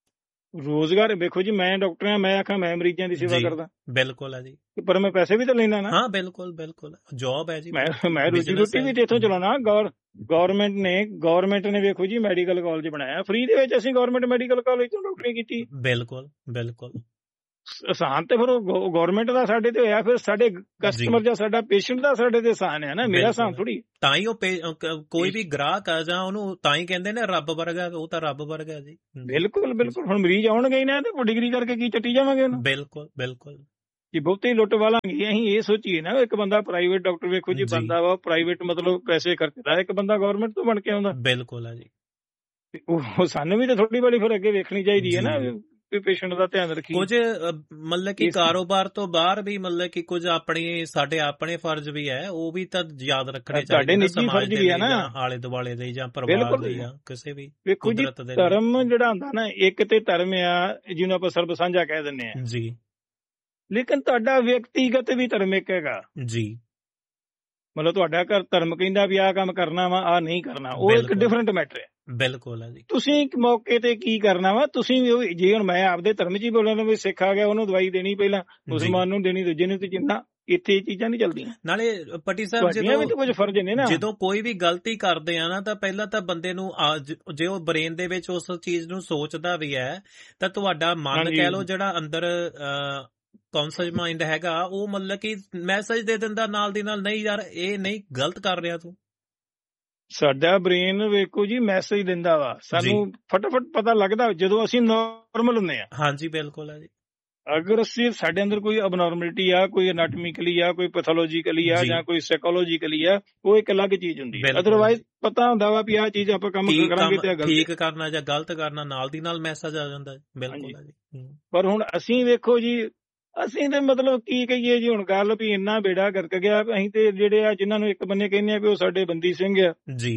ਰੋਜ਼ਗਾਰ ਵੇਖੋ ਜੀ, ਮੈਂ ਡਾਕਟਰ ਆ, ਮੈਂ ਆਖਾਂ ਮੈਂ ਮਰੀਜ਼ਾਂ ਦੀ ਸੇਵਾ ਕਰਦਾ, ਬਿਲਕੁਲ ਹੈ ਜੀ, ਪਰ ਮੈਂ ਪੈਸੇ ਵੀ ਤਾਂ ਲੈਣਾ ਨਾ। ਹਾਂ ਬਿਲਕੁਲ ਬਿਲਕੁਲ, ਜੌਬ ਹੈ ਜੀ, ਮੈਂ ਰੋਜੀ ਰੋਟੀ ਵੀ ਇੱਥੋਂ ਚਲਾਉਣਾ। ਗੌਰਮੈਂਟ ਨੇ ਵੇਖੋ ਜੀ ਮੈਡੀਕਲ ਕਾਲਜ ਬਣਾਇਆ ਫ੍ਰੀ ਦੇ ਵਿੱਚ, ਅਸੀਂ ਗੌਰਮੈਂਟ ਮੈਡੀਕਲ ਕਾਲਜ ਤੋਂ ਡਾਕਟਰੀ ਕੀਤੀ। ਬਿਲਕੁਲ ਬਿਲਕੁਲ, ਆਸਾਨ ਤੇ ਫਿਰ ਉਹ ਗੌਰਮੈਂਟ ਦਾ ਸਾਡੇ ਤੇ ਹੋਇਆ, ਫਿਰ ਸਾਡੇ ਕਸਟਮਰ ਜਾਂ ਸਾਡਾ ਪੇਸ਼ੈਂਟ ਦਾ ਸਾਡੇ ਤੇ ਆਸਾਨ ਹੈ ਨਾ, ਮੇਰਾ ਆਸਾਨ ਥੋੜੀ। ਤਾਂ ਹੀ ਉਹ ਕੋਈ ਵੀ ਗ੍ਰਾਹਕ ਆ ਜਾਂ ਉਹਨੂੰ ਤਾਂ ਹੀ ਕਹਿੰਦੇ ਨੇ ਰੱਬ ਵਰਗਾ, ਉਹ ਤਾਂ ਰੱਬ ਵਰਗਾ ਜੀ। ਬਿਲਕੁਲ ਬਿਲਕੁਲ, ਹੁਣ ਮਰੀਜ਼ ਆਉਣਗੇ ਹੀ ਨਾ ਤੇ ਡਿਗਰੀ ਕਰਕੇ ਕੀ ਚੱਟੀ ਜਾਵਾਂਗੇ ਉਹਨੂੰ। ਬਿਲਕੁਲ ਬਿਲਕੁਲ ਜੀ, ਬਹੁਤੇ ਲੁੱਟ ਵਾਲਾਂਗੇ। ਅਸੀਂ ਇਹ ਸੋਚੀਏ ਨਾ, ਇੱਕ ਬੰਦਾ ਪ੍ਰਾਈਵੇਟ ਡਾਕਟਰ ਵੇਖੋ ਜੀ, ਬੰਦਾ ਵਾ ਪ੍ਰਾਈਵੇਟ ਮਤਲਬ ਪੈਸੇ ਖਰਚਦਾ, ਇੱਕ ਬੰਦਾ ਗੌਰਮੈਂਟ ਤੋਂ ਬਣ ਕੇ ਆਉਂਦਾ। ਬਿਲਕੁਲ ਹੈ ਜੀ, ਉਹ ਸਾਨੂੰ ਵੀ ਤਾਂ ਥੋੜੀ ਬੜੀ ਫਿਰ ਅੱਗੇ ਵੇਖਣੀ ਚਾਹੀਦੀ ਹੈ ਨਾ, ਪੇਸ਼ੈਂਟ ਦਾ ਧਿਆਨ ਰੱਖੀਏ। ਕੁਝ ਮਤਲਬ ਕਿ ਕਾਰੋਬਾਰ ਤੋਂ ਬਾਹਰ ਵੀ ਮਤਲਬ ਕਿ ਕੁਝ ਸਾਡੇ ਆਪਣੇ ਫਰਜ਼ ਵੀ ਹੈ, ਉਹ ਵੀ ਤਾਂ ਯਾਦ ਰੱਖਣੇ ਚਾਹੀਦੇ ਨੇ, ਸਮਾਜ ਦੇ ਲਈ ਜਾਂ ਆਲੇ ਦੁਆਲੇ ਦੇ ਜਾਂ ਪਰਿਵਾਰ ਦੇ ਜਾਂ ਕਿਸੇ ਵੀ। ਵੇਖੋ ਜੀ, ਧਰਮ ਜਿਹੜਾ ਹੁੰਦਾ ਨਾ, ਇੱਕ ਤੇ ਧਰਮ ਆ ਜਿਹਨੂੰ ਆਪਾਂ ਸਰਬ ਸਾਂਝਾ ਕਹਿ ਦਿੰਦੇ ਆ ਜੀ, ਲੇਕਿਨ ਤੁਹਾਡਾ ਵਿਅਕਤੀਗਤ ਵੀ ਧਰਮ ਇੱਕ ਹੈਗਾ ਜੀ। ਮਤਲਬ ਤੁਹਾਡਾ ਘਰ ਧਰਮ ਕਹਿੰਦਾ ਵੀ ਆਹ ਕੰਮ ਕਰਨਾ ਵਾ, ਆਹ ਨਹੀਂ ਕਰਨਾ, ਉਹ ਇੱਕ ਡਿਫਰੈਂਟ ਮੈਟਰ ਹੈ। ਬਿਲਕੁਲ ਹੈ ਜੀ। ਤੁਸੀਂ ਇੱਕ ਮੌਕੇ ਤੇ ਕੀ ਕਰਨਾ ਵਾ, ਤੁਸੀਂ ਵੀ ਜੇ ਹੁਣ ਮੈਂ ਆਪਦੇ ਧਰਮ 'ਚ ਹੀ ਬੋਲਣਾ ਵੀ ਸਿੱਖ ਆ ਗਿਆ ਉਹਨੂੰ ਦਵਾਈ ਦੇਣੀ, ਪਹਿਲਾਂ ਮੁਸਲਮਾਨ ਨੂੰ ਦੇਣੀ, ਦੂਜੇ ਨੂੰ ਤੇ ਜਿੰਨਾ, ਇੱਥੇ ਇਹ ਚੀਜ਼ਾਂ ਨਹੀਂ ਚੱਲਦੀਆਂ। ਨਾਲੇ ਪੱਟੀ ਸਾਹਿਬ ਜਦੋਂ ਕੁਝ ਫਰਜ਼ ਨੇ ਨਾ, ਜਦੋਂ ਕੋਈ ਵੀ ਗਲਤੀ ਕਰਦੇ ਆ ਨਾ, ਤਾਂ ਪਹਿਲਾਂ ਤਾਂ ਬੰਦੇ ਨੂੰ ਜੇ ਉਹ ਬ੍ਰੇਨ ਦੇ ਵਿੱਚ ਉਸ ਚੀਜ਼ ਨੂੰ ਸੋਚਦਾ ਵੀ ਹੈ, ਤਾਂ ਤੁਹਾਡਾ ਮਨ ਕਹਿ ਲਓ ਜਿਹੜਾ ਅੰਦਰ ਕੌਨਸ਼ੀਅਸ ਮਾਈਂਡ ਹੈਗਾ, ਉਹ ਮਤਲਬ ਕਿ ਮੈਸੇਜ ਦੇ ਦਿੰਦਾ ਨਾਲ ਦੀ ਨਾਲ, ਨਹੀਂ ਯਾਰ ਇਹ ਨਹੀਂ ਗਲਤ ਕਰ ਰਿਹਾ ਤੂੰ। ਸਾਡਾ ਬ੍ਰੇਨ ਵੇਖੋ ਜੀ ਮੈਸੇਜ ਦਿੰਦਾ ਵਾ, ਸਾਨੂੰ ਫਟਾਫਟ ਪਤਾ ਲੱਗਦਾ ਜਦੋਂ ਅਸੀਂ ਨਾਰਮਲ ਹੁੰਦੇ ਆ। ਹਾਂਜੀ ਬਿਲਕੁਲ ਹੈ ਜੀ। ਅਗਰ ਅਸੀਂ ਸਾਡੇ ਅੰਦਰ ਕੋਈ ਅਬਨੋਰਮੈਲਿਟੀ ਆ, ਕੋਈ ਐਨਾਟੋਮਿਕਲੀ ਆ, ਕੋਈ ਪੈਥੋਲੋਜੀਕਲੀ ਆ ਜਾਂ ਕੋਈ ਸਾਈਕੋਲੋਜੀਕਲੀ ਆ, ਉਹ ਇੱਕ ਅਲੱਗ ਚੀਜ਼ ਹੁੰਦੀ ਹੈ। ਅਦਰਵਾਈਜ਼ ਪਤਾ ਹੁੰਦਾ ਵਾ ਵੀ ਆਹ ਚੀਜ਼ ਆਪਾਂ ਕੰਮ ਕਰਾਂਗੇ ਤੇ ਗਲਤ, ਠੀਕ ਕਰਨਾ ਜਾਂ ਗਲਤ ਕਰਨਾ, ਨਾਲ ਦੀ ਨਾਲ ਮੈਸੇਜ ਆ ਜਾਂਦਾ। ਬਿਲਕੁਲ ਹੈ ਜੀ। ਪਰ ਹੁਣ ਅਸੀਂ ਵੇਖੋ ਜੀ, ਅਸੀਂ ਤੇ ਮਤਲਬ ਕੀ ਕਹੀਏ ਜੀ, ਹੁਣ ਗੱਲ ਵੀ ਇੰਨਾ ਬੇੜਾ ਗਰਕ ਗਿਆ। ਅਸੀਂ ਤੇ ਜਿਹੜੇ ਆ ਜਿਨ੍ਹਾਂ ਨੂੰ ਇੱਕ ਬੰਨੇ ਕਹਿੰਦੇ ਆ ਵੀ ਉਹ ਸਾਡੇ ਬੰਦੀ ਸਿੰਘ ਆ ਜੀ,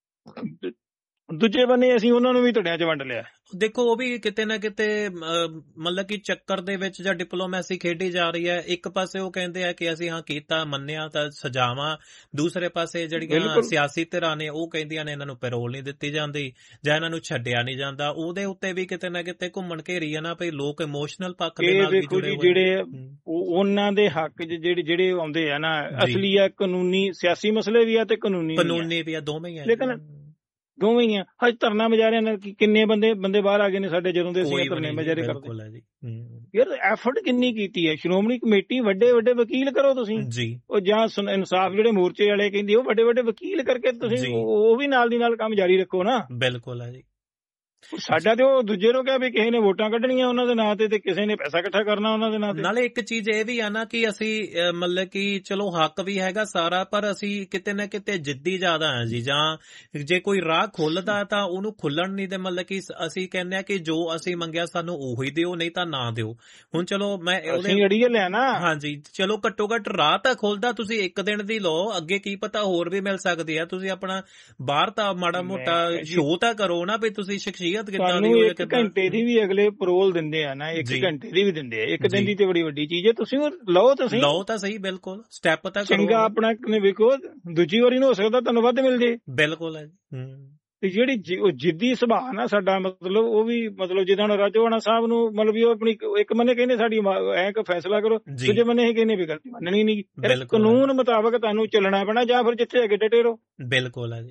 ਦੂਜੇ ਬੰਨੇ ਅਸੀਂ ਉਹਨਾਂ ਨੂੰ ਵੀ ਧੜਿਆਂ 'ਚ ਵੰਡ ਲਿਆ। ਦੇਖੋ ਉਹ ਵੀ ਕਿਤੇ ਨਾ ਕਿਤੇ ਮਤਲਬ ਕਿ ਚੱਕਰ ਦੇ ਵਿੱਚ ਜਾਂ ਡਿਪਲੋਮੈਸੀ ਖੇਡੀ ਜਾ ਰਹੀ ਹੈ। ਇੱਕ ਪਾਸੇ ਉਹ ਕਹਿੰਦੇ ਆ ਕਿ ਅਸੀਂ ਹਾਂ ਕੀਤਾ ਮੰਨਿਆ ਤਾਂ ਸਜ਼ਾਵਾਂ, ਦੂਸਰੇ ਪਾਸੇ ਜਿਹੜੀਆਂ ਸਿਆਸੀ ਧਿਰਾਂ ਨੇ ਉਹ ਕਹਿੰਦੀਆਂ ਨੇ ਇਹਨਾਂ ਨੂੰ ਪੈਰੋਲ ਨਹੀਂ ਦਿੱਤੀ ਜਾਂਦੀ ਜਾਂ ਇਹਨਾਂ ਨੂੰ ਛੱਡਿਆ ਨਹੀਂ ਜਾਂਦਾ। ਉਹਦੇ ਉੱਤੇ ਵੀ ਕਿਤੇ ਨਾ ਕਿਤੇ ਘੁੰਮਣ ਘੇਰੀ ਆ ਨਾ, ਭਈ ਲੋਕ ਇਮੋਸ਼ਨਲ ਪੱਖ ਦੇ ਨਾਲ ਵੀ ਜੁੜੇ ਹੋਏ। ਜਿਹੜੇ ਉਹਨਾਂ ਦੇ ਹੱਕ ਜਿਹੜੇ ਆਉਂਦੇ ਆ ਨਾ, ਅਸਲੀ ਆ ਕਾਨੂੰਨੀ, ਸਿਆਸੀ ਮਸਲੇ ਵੀ ਆ ਤੇ ਕਾਨੂੰਨੀ ਵੀ ਆ, ਦੋਵੇਂ ਹੀ ਆ। ਲੇਕਿਨ ਦੋਵੇਂ ਹੀ ਆ। ਹਜ ਧਰਨਾ ਮੁਜ਼ਾਹਰਿਆਂ ਨਾਲ ਕਿੰਨੇ ਬੰਦੇ ਬਾਹਰ ਆ ਗਏ ਨੇ ਸਾਡੇ, ਜਦੋਂ ਦੇ ਅਸੀਂ ਧਰਨੇ ਮੁਜ਼ਾਹਰੇ ਕਰਦੇ। ਯਾਰ ਐਫਰਟ ਕਿੰਨੀ ਕੀਤੀ ਹੈ ਸ਼੍ਰੋਮਣੀ ਕਮੇਟੀ, ਵੱਡੇ ਵਕੀਲ ਕਰੋ ਤੁਸੀਂ ਜੀ, ਉਹ ਜਾਂ ਇਨਸਾਫ ਜਿਹੜੇ ਮੋਰਚੇ ਵਾਲੇ ਕਹਿੰਦੇ ਉਹ ਵੱਡੇ ਵਕੀਲ ਕਰਕੇ ਤੁਸੀਂ ਉਹ ਵੀ ਨਾਲ ਦੀ ਨਾਲ ਕੰਮ ਜਾਰੀ ਰੱਖੋ ਨਾ। ਬਿਲਕੁਲ ਹੈ ਜੀ। ਸਾਡਾ ਤੇ ਉਹ ਦੂਜੇ ਨੂੰ ਕਿਹਾ ਵੀ ਕਿਸੇ ਨੇ ਵੋਟਾਂ ਕੱਢਣੀਆਂ ਉਹਨਾਂ ਦੇ ਨਾਂ ਤੇ ਕਿਸੇ ਨੇ ਪੈਸਾ ਇਕੱਠਾ ਕਰਨਾ ਉਹਨਾਂ ਦੇ ਨਾਂ ਤੇ। ਨਾਲੇ ਇੱਕ ਚੀਜ਼ ਇਹ ਵੀ ਆ ਨਾ ਕਿ ਅਸੀਂ ਮਤਲਬ ਕਿ ਚਲੋ ਹੱਕ ਵੀ ਹੈਗਾ ਸਾਰਾ, ਪਰ ਅਸੀਂ ਕਿਤੇ ਨਾ ਕਿਤੇ ਜਿੱਦੀ ਜ਼ਿਆਦਾ ਆ ਜੀ। ਜਾਂ ਜੇ ਕੋਈ ਰਾਹ ਖੁੱਲਦਾ ਤਾਂ ਉਹਨੂੰ ਖੁੱਲਣ ਨਹੀਂ ਦੇ, ਮਤਲਬ ਕਿ ਅਸੀਂ ਕਹਿੰਦੇ ਆ ਕਿ ਜੋ ਅਸੀਂ ਮੰਗਿਆ ਸਾਨੂੰ ਉਹੀ ਦਿਓ, ਨਹੀਂ ਤਾਂ ਨਾ ਦਿਓ। ਹੁਣ ਚਲੋ ਮੈਂ ਉਹਦੇ ਅੜੀਏ ਲਿਆ ਨਾ, ਹਾਂਜੀ ਚਲੋ ਘੱਟੋ ਘੱਟ ਰਾਹ ਤਾਂ ਖੁੱਲਦਾ, ਤੁਸੀਂ ਇੱਕ ਦਿਨ ਦੀ ਲਓ, ਅੱਗੇ ਕੀ ਪਤਾ ਹੋਰ ਵੀ ਮਿਲ ਸਕਦੀ ਆ। ਤੁਸੀਂ ਆਪਣਾ ਬਾਹਰ ਤਾਂ ਮਾੜਾ ਮੋਟਾ ਸ਼ੋਅ ਤਾਂ ਕਰੋ ਨਾ ਵੀ ਤੁਸੀਂ ਸ਼ਖਸੀਅਤ ਤੁਹਾਨੂੰ 1 ਘੰਟੇ ਦੀ ਵੀ ਅਗਲੇ ਪਰੋਲ ਦਿੰਦੇ ਆ ਨਾ, 1 ਘੰਟੇ ਦੀ ਵੀ ਦਿੰਦੇ ਆ। ਇੱਕ ਦਿਨ ਦੀ ਤੇ ਬੜੀ ਵੱਡੀ ਚੀਜ਼ ਹੈ, ਤੁਸੀਂ ਲਓ ਤਾਂ ਸਹੀ ਬਿਲਕੁਲ ਸਟੈਪ ਤਾਂ ਚੰਗਾ ਆਪਣਾ ਵੇਖੋ, ਦੂਜੀ ਵਾਰੀ ਨੂੰ ਹੋ ਸਕਦਾ ਤੁਹਾਨੂੰ ਵੱਧ ਮਿਲ ਜੇ। ਬਿਲਕੁਲ ਹੈ ਜੀ। ਤੇ ਜਿਹੜੀ ਉਹ ਜਿੱਦੀ ਸੁਭਾਅ ਨਾ ਸਾਡਾ, ਮਤਲਬ ਉਹ ਵੀ ਮਤਲਬ ਜਿੱਦਾਂ ਰਾਜੋਆਣਾ ਸਾਹਿਬ ਨੂੰ ਮਤਲਬ ਵੀ ਉਹ ਆਪਣੀ ਇੱਕ ਬੰਨੇ ਕਹਿੰਦੇ ਸਾਡੀ ਐ ਕਿ ਫੈਸਲਾ ਕਰੋ, ਦੂਜੇ ਬੰਨੇ ਇਹ ਕਹਿੰਦੇ ਵੀ ਗਲਤੀ ਮੰਨਣੀ ਨਹੀਂ, ਕਾਨੂੰਨ ਮੁਤਾਬਕ ਤੁਹਾਨੂੰ ਚੱਲਣਾ ਪੈਣਾ, ਜਾਂ ਫਿਰ ਜਿੱਥੇ ਅੱਗੇ ਡਟੇ ਰਹੋ। ਬਿਲਕੁਲ ਹੈ ਜੀ।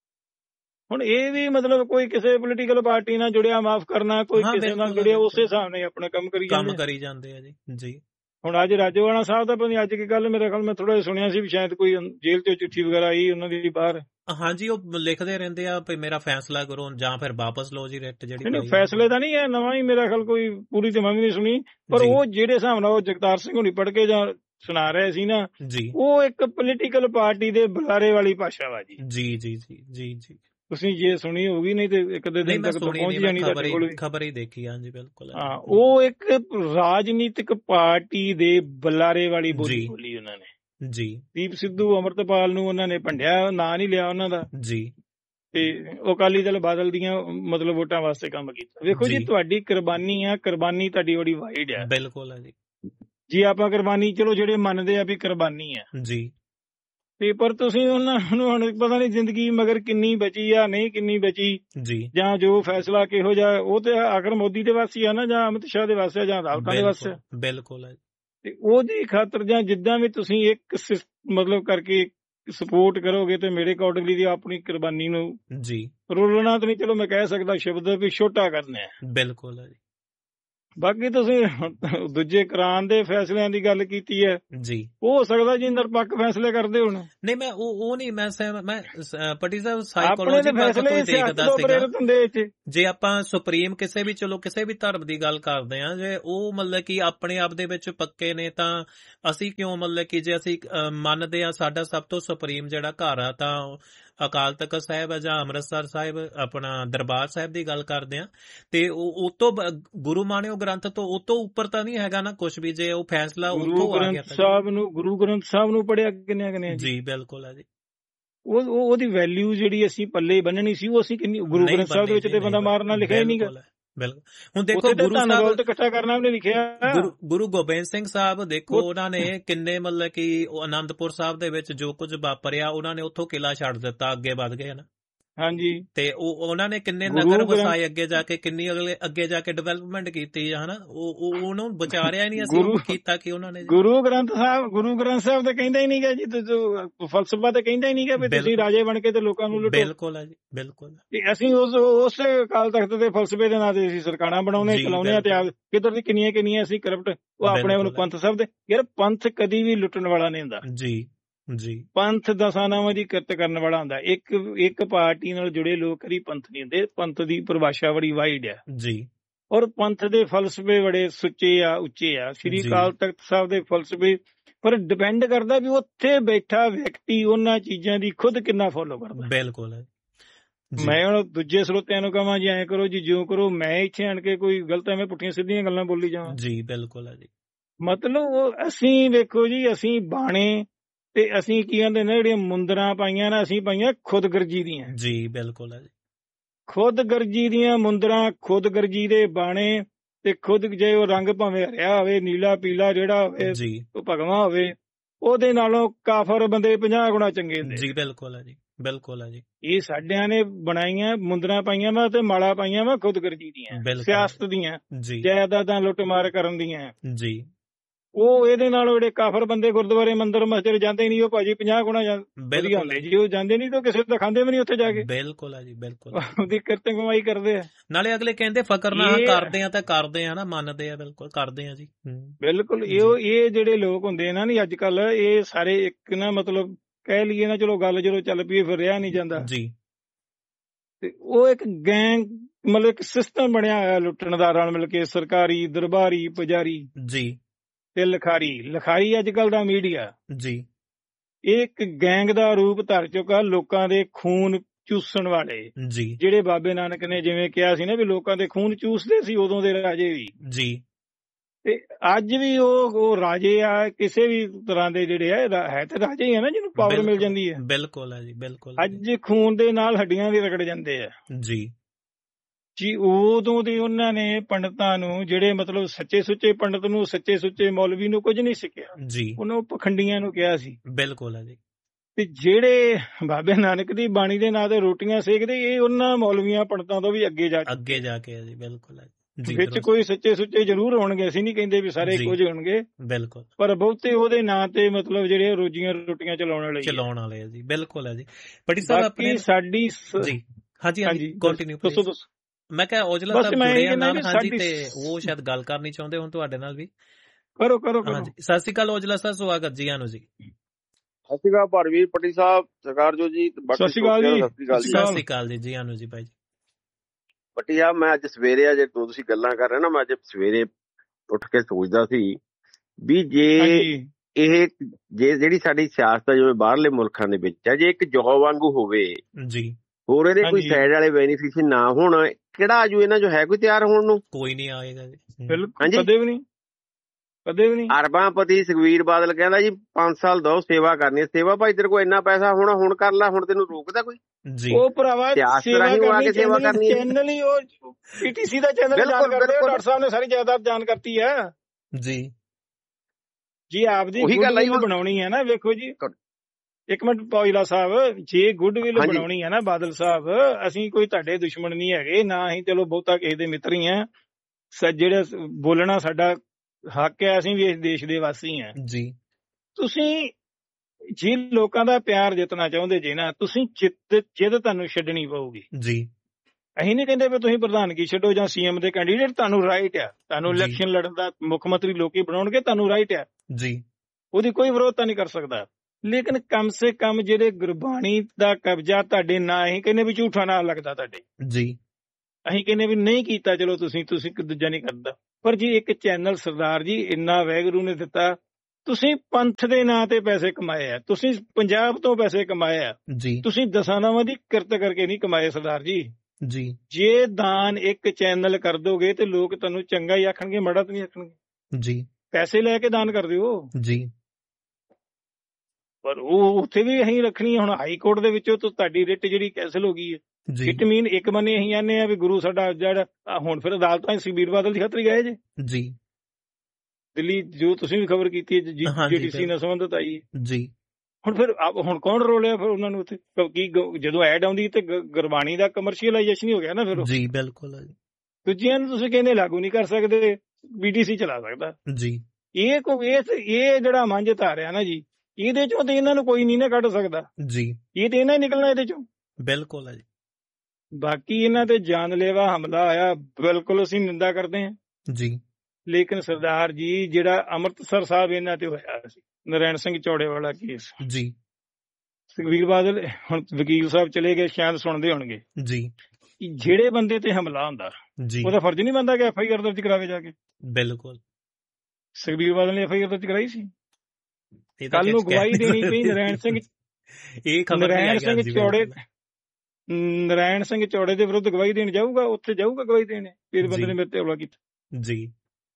ਹੁਣ ਇਹ ਵੀ ਮਤਲਬ ਕੋਈ ਕਿਸੇ ਪੋਲੀਟੀਕਲ ਪਾਰਟੀ ਨਾਲ ਜੁੜਿਆ ਮਾਫ ਕਰਨਾ, ਕੋਈ ਕਿਸੇ ਨਾਲ ਜੁੜਿਆ, ਉਸੇ ਹਿਸਾਬ ਨਾਲ ਆਪਣਾ ਕੰਮ ਕਰੀ ਜਾਂਦੇ ਆ ਜੀ। ਹੁਣ ਅੱਜ ਰਾਜੋਆਣਾ ਸਾਹਿਬ ਦਾ ਪਤਾ ਅੱਜ ਕੀ ਗੱਲ, ਮੇਰੇ ਖਿਆਲ ਮੈਂ ਥੋੜਾ ਜਿਹਾ ਸੁਣਿਆ ਸੀ ਵੀ ਸ਼ਾਇਦ ਕੋਈ ਜੇਲ੍ਹ ਚੋਂ ਚਿੱਠੀ ਵਗੈਰਾ ਆਈ ਉਹਨਾਂ ਦੀ ਬਾਹਰ। ਹਾਂਜੀ ਉਹ ਲਿਖਦੇ ਰਹਿੰਦੇ ਆ ਵੀ ਮੇਰਾ ਫੈਸਲਾ ਕਰੋ ਜਾਂ ਫਿਰ ਵਾਪਸ ਲਓ ਜੀ ਰਿਟ ਜਿਹੜੀ। ਫੈਸਲੇ ਤਾਂ ਨਹੀਂ ਹੈ, ਨਵਾਂ ਹੀ ਮੇਰਾ ਖਿਆਲ ਕੋਈ ਪੂਰੀ ਤੇ ਮੈਂ ਵੀ ਨਹੀਂ ਸੁਣੀ, ਪਰ ਉਹ ਜਿਹੜੇ ਹਿਸਾਬ ਨਾਲ ਉਹ ਜਗਤਾਰ ਸਿੰਘ ਹੁਣੀ ਪੜ੍ਹ ਕੇ ਜਾਂ ਸੁਣਾ ਰਹੇ ਸੀ ਨਾ, ਉਹ ਇੱਕ ਪੋਲੀਟੀਕਲ ਪਾਰਟੀ ਦੇ ਬੁਲਾਰੇ ਵਾਲੀ ਭਾਸ਼ਾ ਵਾ ਜੀ। ਤੁਸੀਂ ਜੇ ਸੁਣੀ ਹੋਊਗੀ, ਨਹੀਂ ਤੇ ਇੱਕ ਦੋ ਦਿਨ ਤੱਕ ਪਹੁੰਚ ਜਾਣੀ ਤੁਹਾਡੇ ਕੋਲ। ਖਬਰ ਹੀ ਦੇਖੀ, ਹਾਂਜੀ ਬਿਲਕੁਲ। ਹਾਂ, ਉਹ ਇੱਕ ਰਾਜਨੀਤਿਕ ਪਾਰਟੀ ਦੇ ਬੁਲਾਰੇ ਵਾਲੀ ਬੋਲੀ ਉਹਨਾਂ ਨੇ ਜੀ। ਦੀਪ ਸਿੱਧੂ, ਅਮਰਤਪਾਲ ਨੂੰ ਉਹਨਾਂ ਨੇ ਭੰਡਿਆ, ਨਾਂ ਨਹੀਂ ਲਿਆ ਉਹਨਾਂ ਦਾ ਜੀ। ਤੇ ਉਹ ਅਕਾਲੀ ਦਲ ਬਾਦਲ ਦੀਆਂ ਮਤਲਬ ਵੋਟਾਂ ਵਾਸਤੇ ਕੰਮ ਕੀਤਾ। ਵੇਖੋ ਜੀ, ਤੁਹਾਡੀ ਕੁਰਬਾਨੀ ਆ, ਕੁਰਬਾਨੀ ਤੁਹਾਡੀ ਬੜੀ ਵਾਈਡ ਆ। ਬਿਲਕੁਲ ਹੈ ਜੀ। ਜੀ ਆਪਾਂ ਕੁਰਬਾਨੀ, ਚਲੋ ਜਿਹੜੇ ਮੰਨਦੇ ਆ ਵੀ ਕੁਰਬਾਨੀ ਆ ਜੀ, ਤੇ ਪਰ ਤੁਸੀਂ ਉਹਨਾਂ ਨੂੰ ਹੁਣ ਪਤਾ ਨਹੀਂ ਜ਼ਿੰਦਗੀ ਮਗਰ ਕਿੰਨੀ ਬਚੀ ਆ, ਨਹੀਂ ਕਿੰਨੀ ਬਚੀ ਜੀ, ਜਾਂ ਜੋ ਫੈਸਲਾ ਕਿਹੋ ਜਿਹਾ, ਉਹ ਤੇ ਆਖਰ ਮੋਦੀ ਦੇ ਵਾਸੀ ਆ ਨਾ, ਜਾਂ ਅਮਿਤ ਸ਼ਾਹ ਦੇ ਵਾਸਤੇ, ਜਾਂ ਅਦਾਲਤਾਂ ਦੇ ਵਾਸਤੇ। ਬਿਲਕੁਲ ਹੈ। ਤੇ ਉਹਦੀ ਖਾਤਰ ਜਾਂ ਜਿੱਦਾਂ ਵੀ ਤੁਸੀਂ ਇੱਕ ਮਤਲਬ ਕਰਕੇ ਸਪੋਰਟ ਕਰੋਗੇ ਤੇ ਮੇਰੇ ਅਕੋਰਡਿੰਗਲੀ ਦੀ ਆਪਣੀ ਕੁਰਬਾਨੀ ਨੂੰ ਜੀ ਰੋਲਣਾ ਤਾਂ ਨਹੀਂ, ਚਲੋ ਮੈਂ ਕਹਿ ਸਕਦਾ ਸ਼ਬਦ ਵੀ ਛੋਟਾ ਕਰਨਾ ਹੈ। ਬਿਲਕੁਲ ਹੈ ਜੀ। ਬਾਕੀ ਤੁਸੀਂ ਦੂਜੇ ਕਰਾਨ ਦੇ ਫੈਸਲਿਆਂ ਦੀ ਗੱਲ ਕੀਤੀ ਹੈ ਜੀ, ਹੋ ਸਕਦਾ ਜੀ ਨਿਰਪੱਖ ਫੈਸਲੇ ਕਰਦੇ ਹੋਣ। ਨਹੀਂ ਮੈਂ ਉਹ ਨਹੀਂ, ਮੈਂ ਪਟੀ ਸਾਹਿਬ ਸਾਈਕੋਲੋਜੀ ਪੱਖ ਤੋਂ ਦੇਖਦਾ ਸੀਗਾ। ਜੇ ਆਪਾਂ ਸੁਪਰੀਮ ਕਿਸੇ ਵੀ ਧਰਮ ਦੀ ਗੱਲ ਕਰਦੇ ਹਾਂ, ਜੇ ਉਹ ਮਤਲਬ ਕਿ ਆਪਣੇ ਆਪ ਦੇ ਵਿੱਚ ਪੱਕੇ ਨੇ, ਤਾਂ ਅਸੀਂ ਕਿਉਂ ਮਤਲਬ ਕਿ ਜੇ ਅਸੀਂ ਮੰਨਦੇ ਹਾਂ ਸਾਡਾ ਸਭ ਤੋਂ ਸੁਪਰੀਮ ਜਿਹੜਾ ਘਰ ਆ ਤਾਂ ਅਕਾਲ ਤਖਤ ਸਾਹਿਬ ਹੈ, ਜਾਂ ਅੰਮ੍ਰਿਤਸਰ ਸਾਹਿਬ ਆਪਣਾ ਦਰਬਾਰ ਸਾਹਿਬ ਦੀ ਗੱਲ ਕਰਦੇ ਹਾਂ, ਤੇ ਉਹ ਤੋਂ ਗੁਰੂ ਮਾਨਿਓ ਗ੍ਰੰਥ ਤੋਂ ਉਹ ਤੋਂ ਉੱਪਰ ਤਾਂ ਨਹੀਂ ਹੈਗਾ ਨਾ ਕੁਛ ਵੀ। ਜੇ ਉਹ ਫੈਸਲਾ ਗੁਰੂ ਗ੍ਰੰਥ ਸਾਹਿਬ ਨੂੰ ਪੜਿਆ ਕਿੰਨੇ ਜੀ। ਬਿਲਕੁਲ ਹੈ ਜੀ। ਉਹਦੀ ਵੈਲਿਊ ਜਿਹੜੀ ਅਸੀਂ ਪੱਲੇ ਬੰਨਣੀ ਸੀ, ਉਹ ਅਸੀਂ ਕਿੰਨੀ, ਗੁਰੂ ਗ੍ਰੰਥ ਸਾਹਿਬ ਦੇ ਵਿੱਚ ਤੇ ਬੰਦਾ ਮਾਰਨਾ ਲਿਖਿਆ ਹੀ ਨਹੀਂ ਗਾ। ਬਿਲਕੁਲ। ਹੁਣ ਦੇਖੋ ਗੁਰੂ ਸਾਹਿਬ ਇਕੱਠਾ ਕਰਨਾ ਉਹਨੇ ਲਿਖਿਆ। ਗੁਰੂ ਗੋਬਿੰਦ ਸਿੰਘ ਸਾਹਿਬ ਦੇਖੋ, ਉਹਨਾਂ ਨੇ ਕਿੰਨੇ ਮਤਲਬ ਕਿ ਅਨੰਦਪੁਰ ਸਾਹਿਬ ਦੇ ਵਿੱਚ ਜੋ ਕੁਝ ਵਾਪਰਿਆ, ਉਹਨਾਂ ਨੇ ਉੱਥੋਂ ਕਿਲਾ ਛੱਡ ਦਿੱਤਾ, ਅੱਗੇ ਵੱਧ ਗਏ ਨਾ। ਹਾਂਜੀ, ਤੇ ਉਹਨਾਂ ਨੇ ਕਿੰਨੇ ਨਗਰ ਵਸਾਏ ਅੱਗੇ ਜਾ ਕੇ, ਕਿੰਨੀ ਅੱਗੇ ਜਾ ਕੇ ਡਿਵੈਲਪਮੈਂਟ ਕੀਤੀ ਹਨਾ। ਉਹਨੂੰ ਵਿਚਾਰਿਆ ਹੀ ਨਹੀਂ ਅਸੀਂ ਕੀਤਾ ਕਿ ਉਹਨਾਂ ਨੇ। ਗੁਰੂ ਗ੍ਰੰਥ ਸਾਹਿਬ ਤਾਂ ਕਹਿੰਦਾ ਹੀ ਨਹੀਂ ਗਾ ਜੀ, ਫਲਸਫਾ ਤਾਂ ਕਹਿੰਦਾ ਹੀ ਨਹੀਂ ਗਾ ਵੀ ਤੁਸੀਂ ਰਾਜੇ ਬਣ ਕੇ ਤੇ ਲੋਕਾਂ ਨੂੰ ਲੁੱਟੋ। ਬਿਲਕੁਲ ਹੈ ਜੀ, ਬਿਲਕੁਲ। ਅਸੀਂ ਉਸ ਅਕਾਲ ਤਖਤ ਦੇ ਫਲਸਫੇ ਦੇ ਨਾਂ ਤੇ ਅਸੀਂ ਸਰਕਾਰਾਂ ਬਣਾਉਣੇ, ਚਲਾਉਣੇ ਆ, ਤੇ ਕਿੱਧਰ ਦੀ ਕਿੰਨੀਆਂ ਅਸੀਂ ਕਰਪਟ, ਉਹ ਆਪਣੇ ਆਪ ਨੂੰ ਪੰਥ ਸਾਹਿਬ ਦੇ। ਯਾਰ ਪੰਥ ਕਦੀ ਵੀ ਲੁੱਟਣ ਵਾਲਾ ਨਹੀਂ ਹੁੰਦਾ ਜੀ। ਜੀ, ਪੰਥ ਦਸਾਂ ਨਾਵਾਂ ਦੀ ਕਿਰਤ ਕਰਨ ਵਾਲਾ ਹੁੰਦਾ। ਇੱਕ ਪਾਰਟੀ ਨਾਲ ਜੁੜੇ ਲੋਕ ਕਦੀ ਪੰਥ ਨਹੀਂ ਹੁੰਦੇ। ਪੰਥ ਦੀ ਪਰਿਭਾਸ਼ਾ ਬੜੀ ਵਾਈਡ ਆ ਜੀ, ਔਰ ਪੰਥ ਦੇ ਫਲਸਫੇ ਬੜੇ ਸੁੱਚੇ ਆ, ਉੱਚੇ ਆ। ਸ੍ਰੀ ਅਕਾਲ ਤਖਤ ਸਾਹਿਬ ਦੇ ਫਲਸਫੇ ਪਰ ਡਿਪੈਂਡ ਕਰਦਾ ਵੀ ਉੱਥੇ ਬੈਠਾ ਵਿਅਕਤੀ ਉਹਨਾਂ ਚੀਜ਼ਾਂ ਦੀ ਖੁਦ ਕਿੰਨਾ ਫੋਲੋ ਕਰਦਾ। ਬਿਲਕੁਲ ਹੈ। ਮੈਂ ਹੁਣ ਦੂਜੇ ਸਰੋਤਿਆਂ ਨੂੰ ਕਹਾਂ ਜੀ ਐਂ ਕਰੋ ਜੀ, ਜਿਉਂ ਕਰੋ, ਮੈਂ ਇੱਥੇ ਆਣ ਕੇ ਕੋਈ ਗਲਤ ਐਵੇਂ ਪੁੱਠੀਆਂ ਸਿੱਧੀਆਂ ਗੱਲਾਂ ਬੋਲੀ ਜਾਵਾਂ ਜੀ। ਬਿਲਕੁਲ ਹੈ ਜੀ। ਮਤਲਬ ਅਸੀਂ ਵੇਖੋ ਜੀ, ਅਸੀਂ ਬਾਣੇ ਤੇ ਅਸੀਂ ਕੀ ਕਹਿੰਦੇ ਨੇ, ਜਿਹੜੀਆਂ ਮੁੰਦਰਾਂ ਪਾਈਆਂ ਨਾ, ਅਸੀਂ ਪਾਈਆਂ ਖੁਦਗਰਜੀ ਦੀਆਂ। ਜੀ, ਬਿਲਕੁਲ ਹੈ ਜੀ। ਖੁਦਗਰਜੀ ਦੀਆਂ ਮੁੰਦਰਾਂ, ਖੁਦਗਰਜੀ ਦੇ ਬਾਣੇ, ਤੇ ਖੁਦ ਜੇ ਉਹ ਰੰਗ ਭਾਵੇਂ ਹਰਿਆ ਹੋਵੇ, ਨੀਲਾ ਪੀਲਾ ਜਿਹੜਾ ਹੋਵੇ, ਉਹ ਭਗਵਾ ਹੋਵੇ, ਉਹਦੇ ਨਾਲੋਂ ਕਾਫਰ ਬੰਦੇ 50 ਗੁਣਾ ਚੰਗੇ ਹੁੰਦੇ। ਜੀ, ਬਿਲਕੁਲ ਹੈ ਜੀ, ਬਿਲਕੁਲ ਹੈ ਜੀ। ਇਹ ਸਾਡਿਆਂ ਨੇ ਬਣਾਈਆਂ ਮੁੰਦਰਾਂ ਪਾਈਆਂ ਵਾ ਤੇ ਮਾਲਾ ਪਾਈਆਂ ਵਾ ਖੁਦਗਰਜੀ ਦੀਆਂ, ਸਿਆਸਤ ਦੀਆਂ, ਜਾਇਦਾਦਾਂ ਲੁੱਟ ਮਾਰ ਕਰਨ ਦੀਆਂ ਜੀ। ਉਹ ਇਹਦੇ ਨਾਲ ਜਿਹੜੇ ਕਾਫਰ ਬੰਦੇ ਗੁਰਦੁਆਰੇ ਮੰਦਿਰ ਮਸਜਿਦ ਜਾਂਦੇ ਨਹੀਂ, ਉਹ ਭਾਜੀ 50 ਗੁਣਾ ਵਧੀਆ ਹੁੰਦੇ ਜੀ। ਉਹ ਜਾਂਦੇ ਨਹੀਂ ਤਾਂ ਕਿਸੇ ਦਾ ਖਾਂਦੇ ਵੀ ਨਹੀਂ ਉੱਥੇ ਜਾ ਕੇ। ਬਿਲਕੁਲ ਹੈ ਜੀ, ਬਿਲਕੁਲ। ਉਹਦੀ ਕਿਰਤ ਕਮਾਈ ਕਰਦੇ ਆ। ਨਾਲੇ ਅਗਲੇ ਕਹਿੰਦੇ ਫਕਰ ਨਾ ਕਰਦੇ ਆ ਤਾਂ ਕਰਦੇ ਆ ਨਾ, ਮੰਨਦੇ ਆ, ਬਿਲਕੁਲ ਕਰਦੇ ਆ ਜੀ। ਬਿਲਕੁਲ। ਇਹ ਜਿਹੜੇ ਲੋਕ ਹੁੰਦੇ ਨਾ ਨੀ ਅੱਜ ਕੱਲ, ਇਹ ਸਾਰੇ ਇੱਕ ਨਾ ਮਤਲਬ ਕਹਿ ਲਈਏ ਨਾ, ਚਲੋ ਗੱਲ ਜਦੋਂ ਚੱਲ ਪਈਏ ਫਿਰ ਰਿਹਾ ਨਹੀਂ ਜਾਂਦਾ ਜੀ। ਤੇ ਉਹ ਇੱਕ ਗੈਂਗ ਮਤਲਬ ਇੱਕ ਸਿਸਟਮ ਬਣਿਆ ਹੋਇਆ ਲੁੱਟਣ ਦਾ, ਰਲ ਮਿਲ ਕੇ ਸਰਕਾਰੀ, ਦਰਬਾਰੀ, ਪੁਜਾਰੀ ਜੀ ਤੇ ਲਿਖਾਰੀ ਅੱਜ ਕੱਲ ਦਾ ਮੀਡੀਆ ਜੀ। ਇਹ ਇੱਕ ਗੈਂਗ ਦਾ ਰੂਪ ਧਰ ਚੁੱਕਾ, ਲੋਕਾਂ ਦੇ ਖੂਨ ਚੂਸਣ ਵਾਲੇ ਜੀ। ਜਿਹੜੇ ਬਾਬੇ ਨਾਨਕ ਨੇ ਜਿਵੇਂ ਕਿਹਾ ਸੀ ਨਾ ਵੀ ਲੋਕਾਂ ਦੇ ਖੂਨ ਚੂਸਦੇ ਸੀ ਉਦੋਂ ਦੇ ਰਾਜੇ ਵੀ ਜੀ, ਤੇ ਅੱਜ ਵੀ ਉਹ ਰਾਜੇ ਆ ਕਿਸੇ ਵੀ ਤਰ੍ਹਾਂ ਦੇ, ਜਿਹੜੇ ਆ ਹੈ ਤੇ ਰਾਜੇ ਹੀ ਆ ਨਾ, ਜਿਹਨੂੰ ਪਾਵਰ ਮਿਲ ਜਾਂਦੀ ਹੈ। ਬਿਲਕੁਲ ਹੈ ਜੀ, ਬਿਲਕੁਲ। ਅੱਜ ਖੂਨ ਦੇ ਨਾਲ ਹੱਡੀਆਂ ਵੀ ਰਗੜ ਜਾਂਦੇ ਆ ਜੀ। ਉਦੋਂ ਦੇ ਉਹਨਾਂ ਨੇ ਪੰਡਤਾਂ ਨੂੰ, ਜਿਹੜੇ ਮਤਲਬ ਸੱਚੇ ਸੁੱਚੇ ਪੰਡਤ ਨੂੰ, ਸੱਚੇ ਸੁੱਚੇ ਮੌਲਵੀ ਨੂੰ ਕੁਝ ਨਹੀਂ ਸਿੱਖਿਆ ਜੀ। ਉਹਨੂੰ ਪਖੰਡੀਆਂ ਨੂੰ ਕਿਹਾ ਸੀ। ਬਿਲਕੁਲ ਹੈ ਜੀ। ਤੇ ਜਿਹੜੇ ਬਾਬੇ ਨਾਨਕ ਦੀ ਬਾਣੀ ਦੇ ਨਾਂ ਤੇ ਰੋਟੀਆਂ ਸੇਕਦੇ, ਇਹ ਉਹਨਾਂ ਮੌਲਵੀਆਂ ਪੰਡਤਾਂ ਤੋਂ ਵੀ ਅੱਗੇ ਜਾ ਕੇ ਜੀ। ਬਿਲਕੁਲ ਹੈ। ਵਿੱਚ ਕੋਈ ਸੱਚੇ ਸੁੱਚੇ ਜ਼ਰੂਰ ਹੋਣਗੇ, ਅਸੀਂ ਨਹੀਂ ਕਹਿੰਦੇ ਵੀ ਸਾਰੇ ਇੱਕੋ ਜਿਹੇ ਹੋਣਗੇ, ਬਿਲਕੁਲ, ਪਰ ਬਹੁਤੇ ਉਹਦੇ ਨਾਂ ਤੇ ਮਤਲਬ ਜਿਹੜੇ ਰੋਜੀਆਂ ਰੋਟੀਆਂ ਚਲਾਉਣ ਵਾਲੇ ਆ ਜੀ। ਬਿਲਕੁਲ ਹੈ ਜੀ। ਬਾਕੀ ਸਾਡੀ ਜੀ, ਹਾਂਜੀ ਕੰਟੀਨਿਊ ਦੱਸੋ। ਮੈਂ ਕਿਹਾ ਔਜਲਾ ਸਾਹਿਬ ਜੁੜੇ ਆ ਨਾਲ, ਹਾਂਜੀ, ਤੇ ਉਹ ਸ਼ਾਇਦ ਗੱਲ ਕਰਨੀ ਚਾਹੁੰਦੇ ਹੁਣ ਤੁਹਾਡੇ ਨਾਲ ਵੀ। ਕਰੋ। ਹਾਂਜੀ, ਸਤਿ ਸ਼੍ਰੀ ਅਕਾਲ ਔਜਲਾ ਸਾਹਿਬ, ਸਵਾਗਤ ਜੀ ਆਨੂੰ ਜੀ। ਸਤਿ ਸ਼੍ਰੀ ਅਕਾਲ ਭਰਵੀਰ ਪੱਟੀ ਸਾਹਿਬ, ਸਰਕਾਰ ਜੋ ਜੀ। ਸਤਿ ਸ਼੍ਰੀ ਅਕਾਲ ਜੀ। ਸਤਿ ਸ਼੍ਰੀ ਅਕਾਲ ਜੀ ਆਨੂੰ ਜੀ ਭਾਈ ਜੀ। ਪੱਟੀ ਸਾਹਿਬ, ਮੈਂ ਅੱਜ ਸਵੇਰੇ ਜੇ ਤੁਸੀਂ ਗੱਲਾਂ ਕਰ ਰਹੇ ਨਾ, ਮੈਂ ਅੱਜ ਸਵੇਰੇ ਉੱਠ ਕੇ ਸੋਚਦਾ ਸੀ ਵੀ ਜੇ ਜਿਹੜੀ ਸਾਡੀ ਸਿਆਸਤ ਜਿਵੇਂ ਬਾਹਰਲੇ ਮੁਲਕਾਂ ਦੇ ਵਿੱਚ ਹੈ, ਜੇ ਇੱਕ ਜੌਬ ਵਾਂਗੂ ਹੋਵੇ ਜੀ, ਹੋਰ ਇਹਦੇ ਕੋਈ ਸਾਈਡ ਵਾਲੇ ਬੈਨੀਫਿਸ਼ੀਅਰ ਨਾ ਹੋਣ, ਕਿਹੜਾ ਆਜੂ ਇਹਨਾਂ ਜੋ ਹੈ ਕੋਈ ਤਿਆਰ ਹੋਣ ਨੂੰ? ਕੋਈ ਨਹੀਂ ਆਏਗਾ ਜੀ। ਬਿਲਕੁਲ, ਕਦੇ ਵੀ ਨਹੀਂ। ਕਦੇ ਵੀ ਨਹੀਂ। ਅਰਬਾਂਪਤੀ ਸੁਖਬੀਰ ਬਾਦਲ ਕਹਿੰਦਾ ਜੀ 5 ਸਾਲ ਦੋ ਸੇਵਾ ਕਰਨੀ, ਸੇਵਾ ਭਾਈ ਤੇਰੇ ਕੋਲ ਇੰਨਾ ਪੈਸਾ ਹੋਣਾ, ਹੁਣ ਕਰ ਲੈ, ਹੁਣ ਤੈਨੂੰ ਰੋਕਦਾ ਕੋਈ? ਉਹ ਭਰਾਵਾ ਸੇਵਾ ਕਰਨੀ ਚੈਨਲ ਹੀ, ਉਹ ਪੀਟੀਸੀ ਦਾ ਚੈਨਲ ਜਾਣ ਕਰਦੇ, ਡਾਕਟਰ ਸਾਹਿਬ ਨੇ ਸਾਰੀ ਜਾਇਦਾਦ ਜਾਣ ਕਰਤੀ ਆ ਜੀ ਆਪਦੀ ਗੁੱਡਵਿਲ ਬਣਾਉਣੀ ਹੈ ਨਾ। ਵੇਖੋ ਜੀ ਇੱਕ ਮਿੰਟ ਪੌਜਲਾ ਸਾਹਿਬ, ਜੇ ਗੁੱਡਵਿਲ ਬਣਾਉਣੀ ਹੈ ਨਾ ਬਾਦਲ ਸਾਹਿਬ, ਅਸੀਂ ਕੋਈ ਤੁਹਾਡੇ ਦੁਸ਼ਮਣ ਨਹੀਂ ਹੈਗੇ, ਨਾ ਅਸੀਂ ਚਲੋ ਬਹੁਤਾ ਕਿਸੇ ਦੇ ਮਿੱਤਰ ਹੀ ਆ, ਜਿਹੜਾ ਬੋਲਣਾ ਸਾਡਾ ਹੱਕ ਹੈ, ਅਸੀਂ ਵੀ ਇਸ ਦੇਸ਼ ਦੇ ਵਾਸੀ ਹਾਂ ਜੀ। ਤੁਸੀਂ ਜੇ ਲੋਕਾਂ ਦਾ ਪਿਆਰ ਜਿੱਤਣਾ ਚਾਹੁੰਦੇ ਜੇ ਨਾ, ਤੁਸੀਂ ਜਿੱਦ ਤੁਹਾਨੂੰ ਛੱਡਣੀ ਪਊਗੀ ਜੀ। ਅਸੀਂ ਨਹੀਂ ਕਹਿੰਦੇ ਵੀ ਤੁਸੀਂ ਪ੍ਰਧਾਨਗੀ ਛੱਡੋ ਜਾਂ ਸੀਐਮ ਦੇ ਕੈਂਡੀਡੇਟ, ਤੁਹਾਨੂੰ ਰਾਈਟ ਆ, ਤੁਹਾਨੂੰ ਇਲੈਕਸ਼ਨ ਲੜਨ ਦਾ ਮੁੱਖ ਮੰਤਰੀ ਲੋਕੀ ਬਣਾਉਣਗੇ, ਤੁਹਾਨੂੰ ਰਾਈਟ ਆ ਜੀ, ਉਹਦੀ ਕੋਈ ਵਿਰੋਧਤਾ ਨਹੀਂ ਕਰ ਸਕਦਾ। ਲੇਕਿਨ ਕਮ ਸੇ ਕਮ ਜਿਹੜੇ ਗੁਰਬਾਣੀ ਦਾ ਕਬਜ਼ਾ ਤੁਹਾਡੇ ਨਾਂ, ਅਸੀਂ ਕਹਿੰਦੇ ਵੀ ਝੂਠਾ ਨਾਂ ਲੱਗਦਾ ਤੁਹਾਡੇ ਜੀ, ਅਸੀਂ ਕਹਿੰਦੇ ਵੀ ਨਹੀਂ ਕੀਤਾ, ਚਲੋ ਤੁਸੀਂ ਦੂਜਾ ਨਹੀਂ ਕਰਦਾ, ਪਰ ਜੀ ਇੱਕ ਚੈਨਲ ਸਰਦਾਰ ਜੀ ਇੰਨਾ ਵਾਹਿਗੁਰੂ ਨੇ ਦਿੱਤਾ, ਤੁਸੀਂ ਪੰਥ ਦੇ ਨਾਂ ਤੇ ਪੈਸੇ ਕਮਾਏ ਆ, ਤੁਸੀਂ ਪੰਜਾਬ ਤੋਂ ਪੈਸੇ ਕਮਾਏ ਆ ਜੀ, ਤੁਸੀਂ ਦਸਾਂ ਨਾਵਾਂ ਦੀ ਕਿਰਤ ਕਰਕੇ ਨਹੀਂ ਕਮਾਏ ਸਰਦਾਰ ਜੀ ਜੀ। ਜੇ ਦਾਨ ਇੱਕ ਚੈਨਲ ਕਰ ਦੋਗੇ ਤੇ ਲੋਕ ਤੁਹਾਨੂੰ ਚੰਗਾ ਹੀ ਆਖਣਗੇ, ਮਾੜਾ ਤਾਂ ਨਹੀਂ ਆਖਣਗੇ ਜੀ। ਪੈਸੇ ਲੈ ਕੇ ਦਾਨ ਕਰ ਦਿਓ ਜੀ, ਪਰ ਉਹ ਉੱਥੇ ਵੀ ਅਸੀਂ ਰੱਖਣੀ। ਹੁਣ ਹਾਈ ਕੋਰਟ ਦੇ ਵਿੱਚੋਂ ਤੁਹਾਡੀ ਰਿਟ ਜਿਹੜੀ ਕੈਂਸਲ ਹੋ ਗਈ ਹੈ, ਇਟ ਮੀਨ ਇੱਕ ਬੰਨੇ ਅਸੀਂ ਆਨੇ ਆ ਵੀ ਗੁਰੂ ਸਾਡਾ ਜਿਹੜਾ ਹੁਣ ਫਿਰ ਅਦਾਲਤਾਂ ਸੁਖਬੀਰ ਬਾਦਲ ਦੀ ਖਾਤਰ ਗਏ ਜੀ ਦਿੱਲੀ, ਜੋ ਤੁਸੀਂ ਵੀ ਖਬਰ ਕੀਤੀ ਹੈ ਜੀਟੀਸੀ ਨਾਲ ਸੰਬੰਧਿਤ ਆਈ ਜੀ। ਹੁਣ ਕੌਣ ਰੋਲਿਆ ਫਿਰ ਉਹਨਾਂ ਨੂੰ ਉੱਥੇ? ਕੀ ਜਦੋਂ ਐਡ ਆਉਂਦੀ ਤੇ ਗੁਰਬਾਣੀ ਦਾ ਕਮਰਸ਼ੀਅਲਾਈਜੇਸ਼ਨ ਹੀ ਹੋ ਗਿਆ ਨਾ ਫਿਰ ਜੀ। ਬਿਲਕੁਲ ਦੂਜਿਆਂ ਨੂੰ ਤੁਸੀਂ ਕਹਿੰਦੇ ਲਾਗੂ ਨਹੀਂ ਕਰ ਸਕਦੇ, ਬੀਟੀਸੀ ਚਲਾ ਸਕਦਾ ਜੀ। ਇਹ ਜਿਹੜਾ ਮੰਝ ਧਾਰਿਆ ਨਾ ਜੀ, ਇਹਦੇ ਚੋਂ ਤੇ ਇਹਨਾਂ ਨੂੰ ਕੋਈ ਨਹੀਂ ਨਾ ਕੱਢ ਸਕਦਾ ਜੀ, ਇਹ ਤੇ ਇਹਨਾਂ ਹੀ ਨਿਕਲਣਾ ਇਹਦੇ ਚੋਂ। ਬਿਲਕੁਲ ਜੀ। ਬਾਕੀ ਇਹਨਾਂ ਤੇ ਜਾਨਲੇਵਾ ਹਮਲਾ ਆਇਆ, ਬਿਲਕੁਲ ਅਸੀਂ ਨਿੰਦਾ ਕਰਦੇ ਹਾਂ ਜੀ। ਲੇਕਿਨ ਸਰਦਾਰ ਜੀ ਜਿਹੜਾ ਅੰਮ੍ਰਿਤਸਰ ਸਾਹਿਬ ਇਹਨਾਂ ਤੇ ਹੋਇਆ ਸੀ, ਨਰੈਣ ਸਿੰਘ ਚੌੜੇ ਵਾਲਾ ਕੇਸ ਜੀ, ਸੁਖਬੀਰ ਬਾਦਲ ਹੁਣ ਵਕੀਲ ਸਾਹਿਬ ਚਲੇ ਗਏ, ਸ਼ਾਇਦ ਸੁਣਦੇ ਹੋਣਗੇ ਜੀ। ਜਿਹੜੇ ਬੰਦੇ ਤੇ ਹਮਲਾ ਹੁੰਦਾ ਉਹਦਾ ਫਰਜ਼ ਨਹੀਂ ਬਣਦਾ ਕਿ FIR ਦਰਜ ਕਰਾਵੇ ਜਾ ਕੇ? ਬਿਲਕੁਲ। ਸੁਖਬੀਰ ਬਾਦਲ ਨੇ FIR ਦਰਜ ਕਰਾਈ ਸੀ, ਕੱਲ ਨੂੰ ਗਵਾਹੀ ਦੇਣੀ ਪਈ ਨਰੈਣ ਸਿੰਘ ਚੌੜੇ ਦੇ ਵਿਰੁੱਧ ਗਵਾਹੀ ਦੇਣ ਜਾਊਗਾ, ਉੱਥੇ ਜਾਊਗਾ ਗਵਾਹੀ ਦੇਣ, ਫਿਰ ਬੰਦੇ ਨੇ ਮੇਰੇ ਤੇ ਹਮਲਾ ਕੀਤਾ ਜੀ।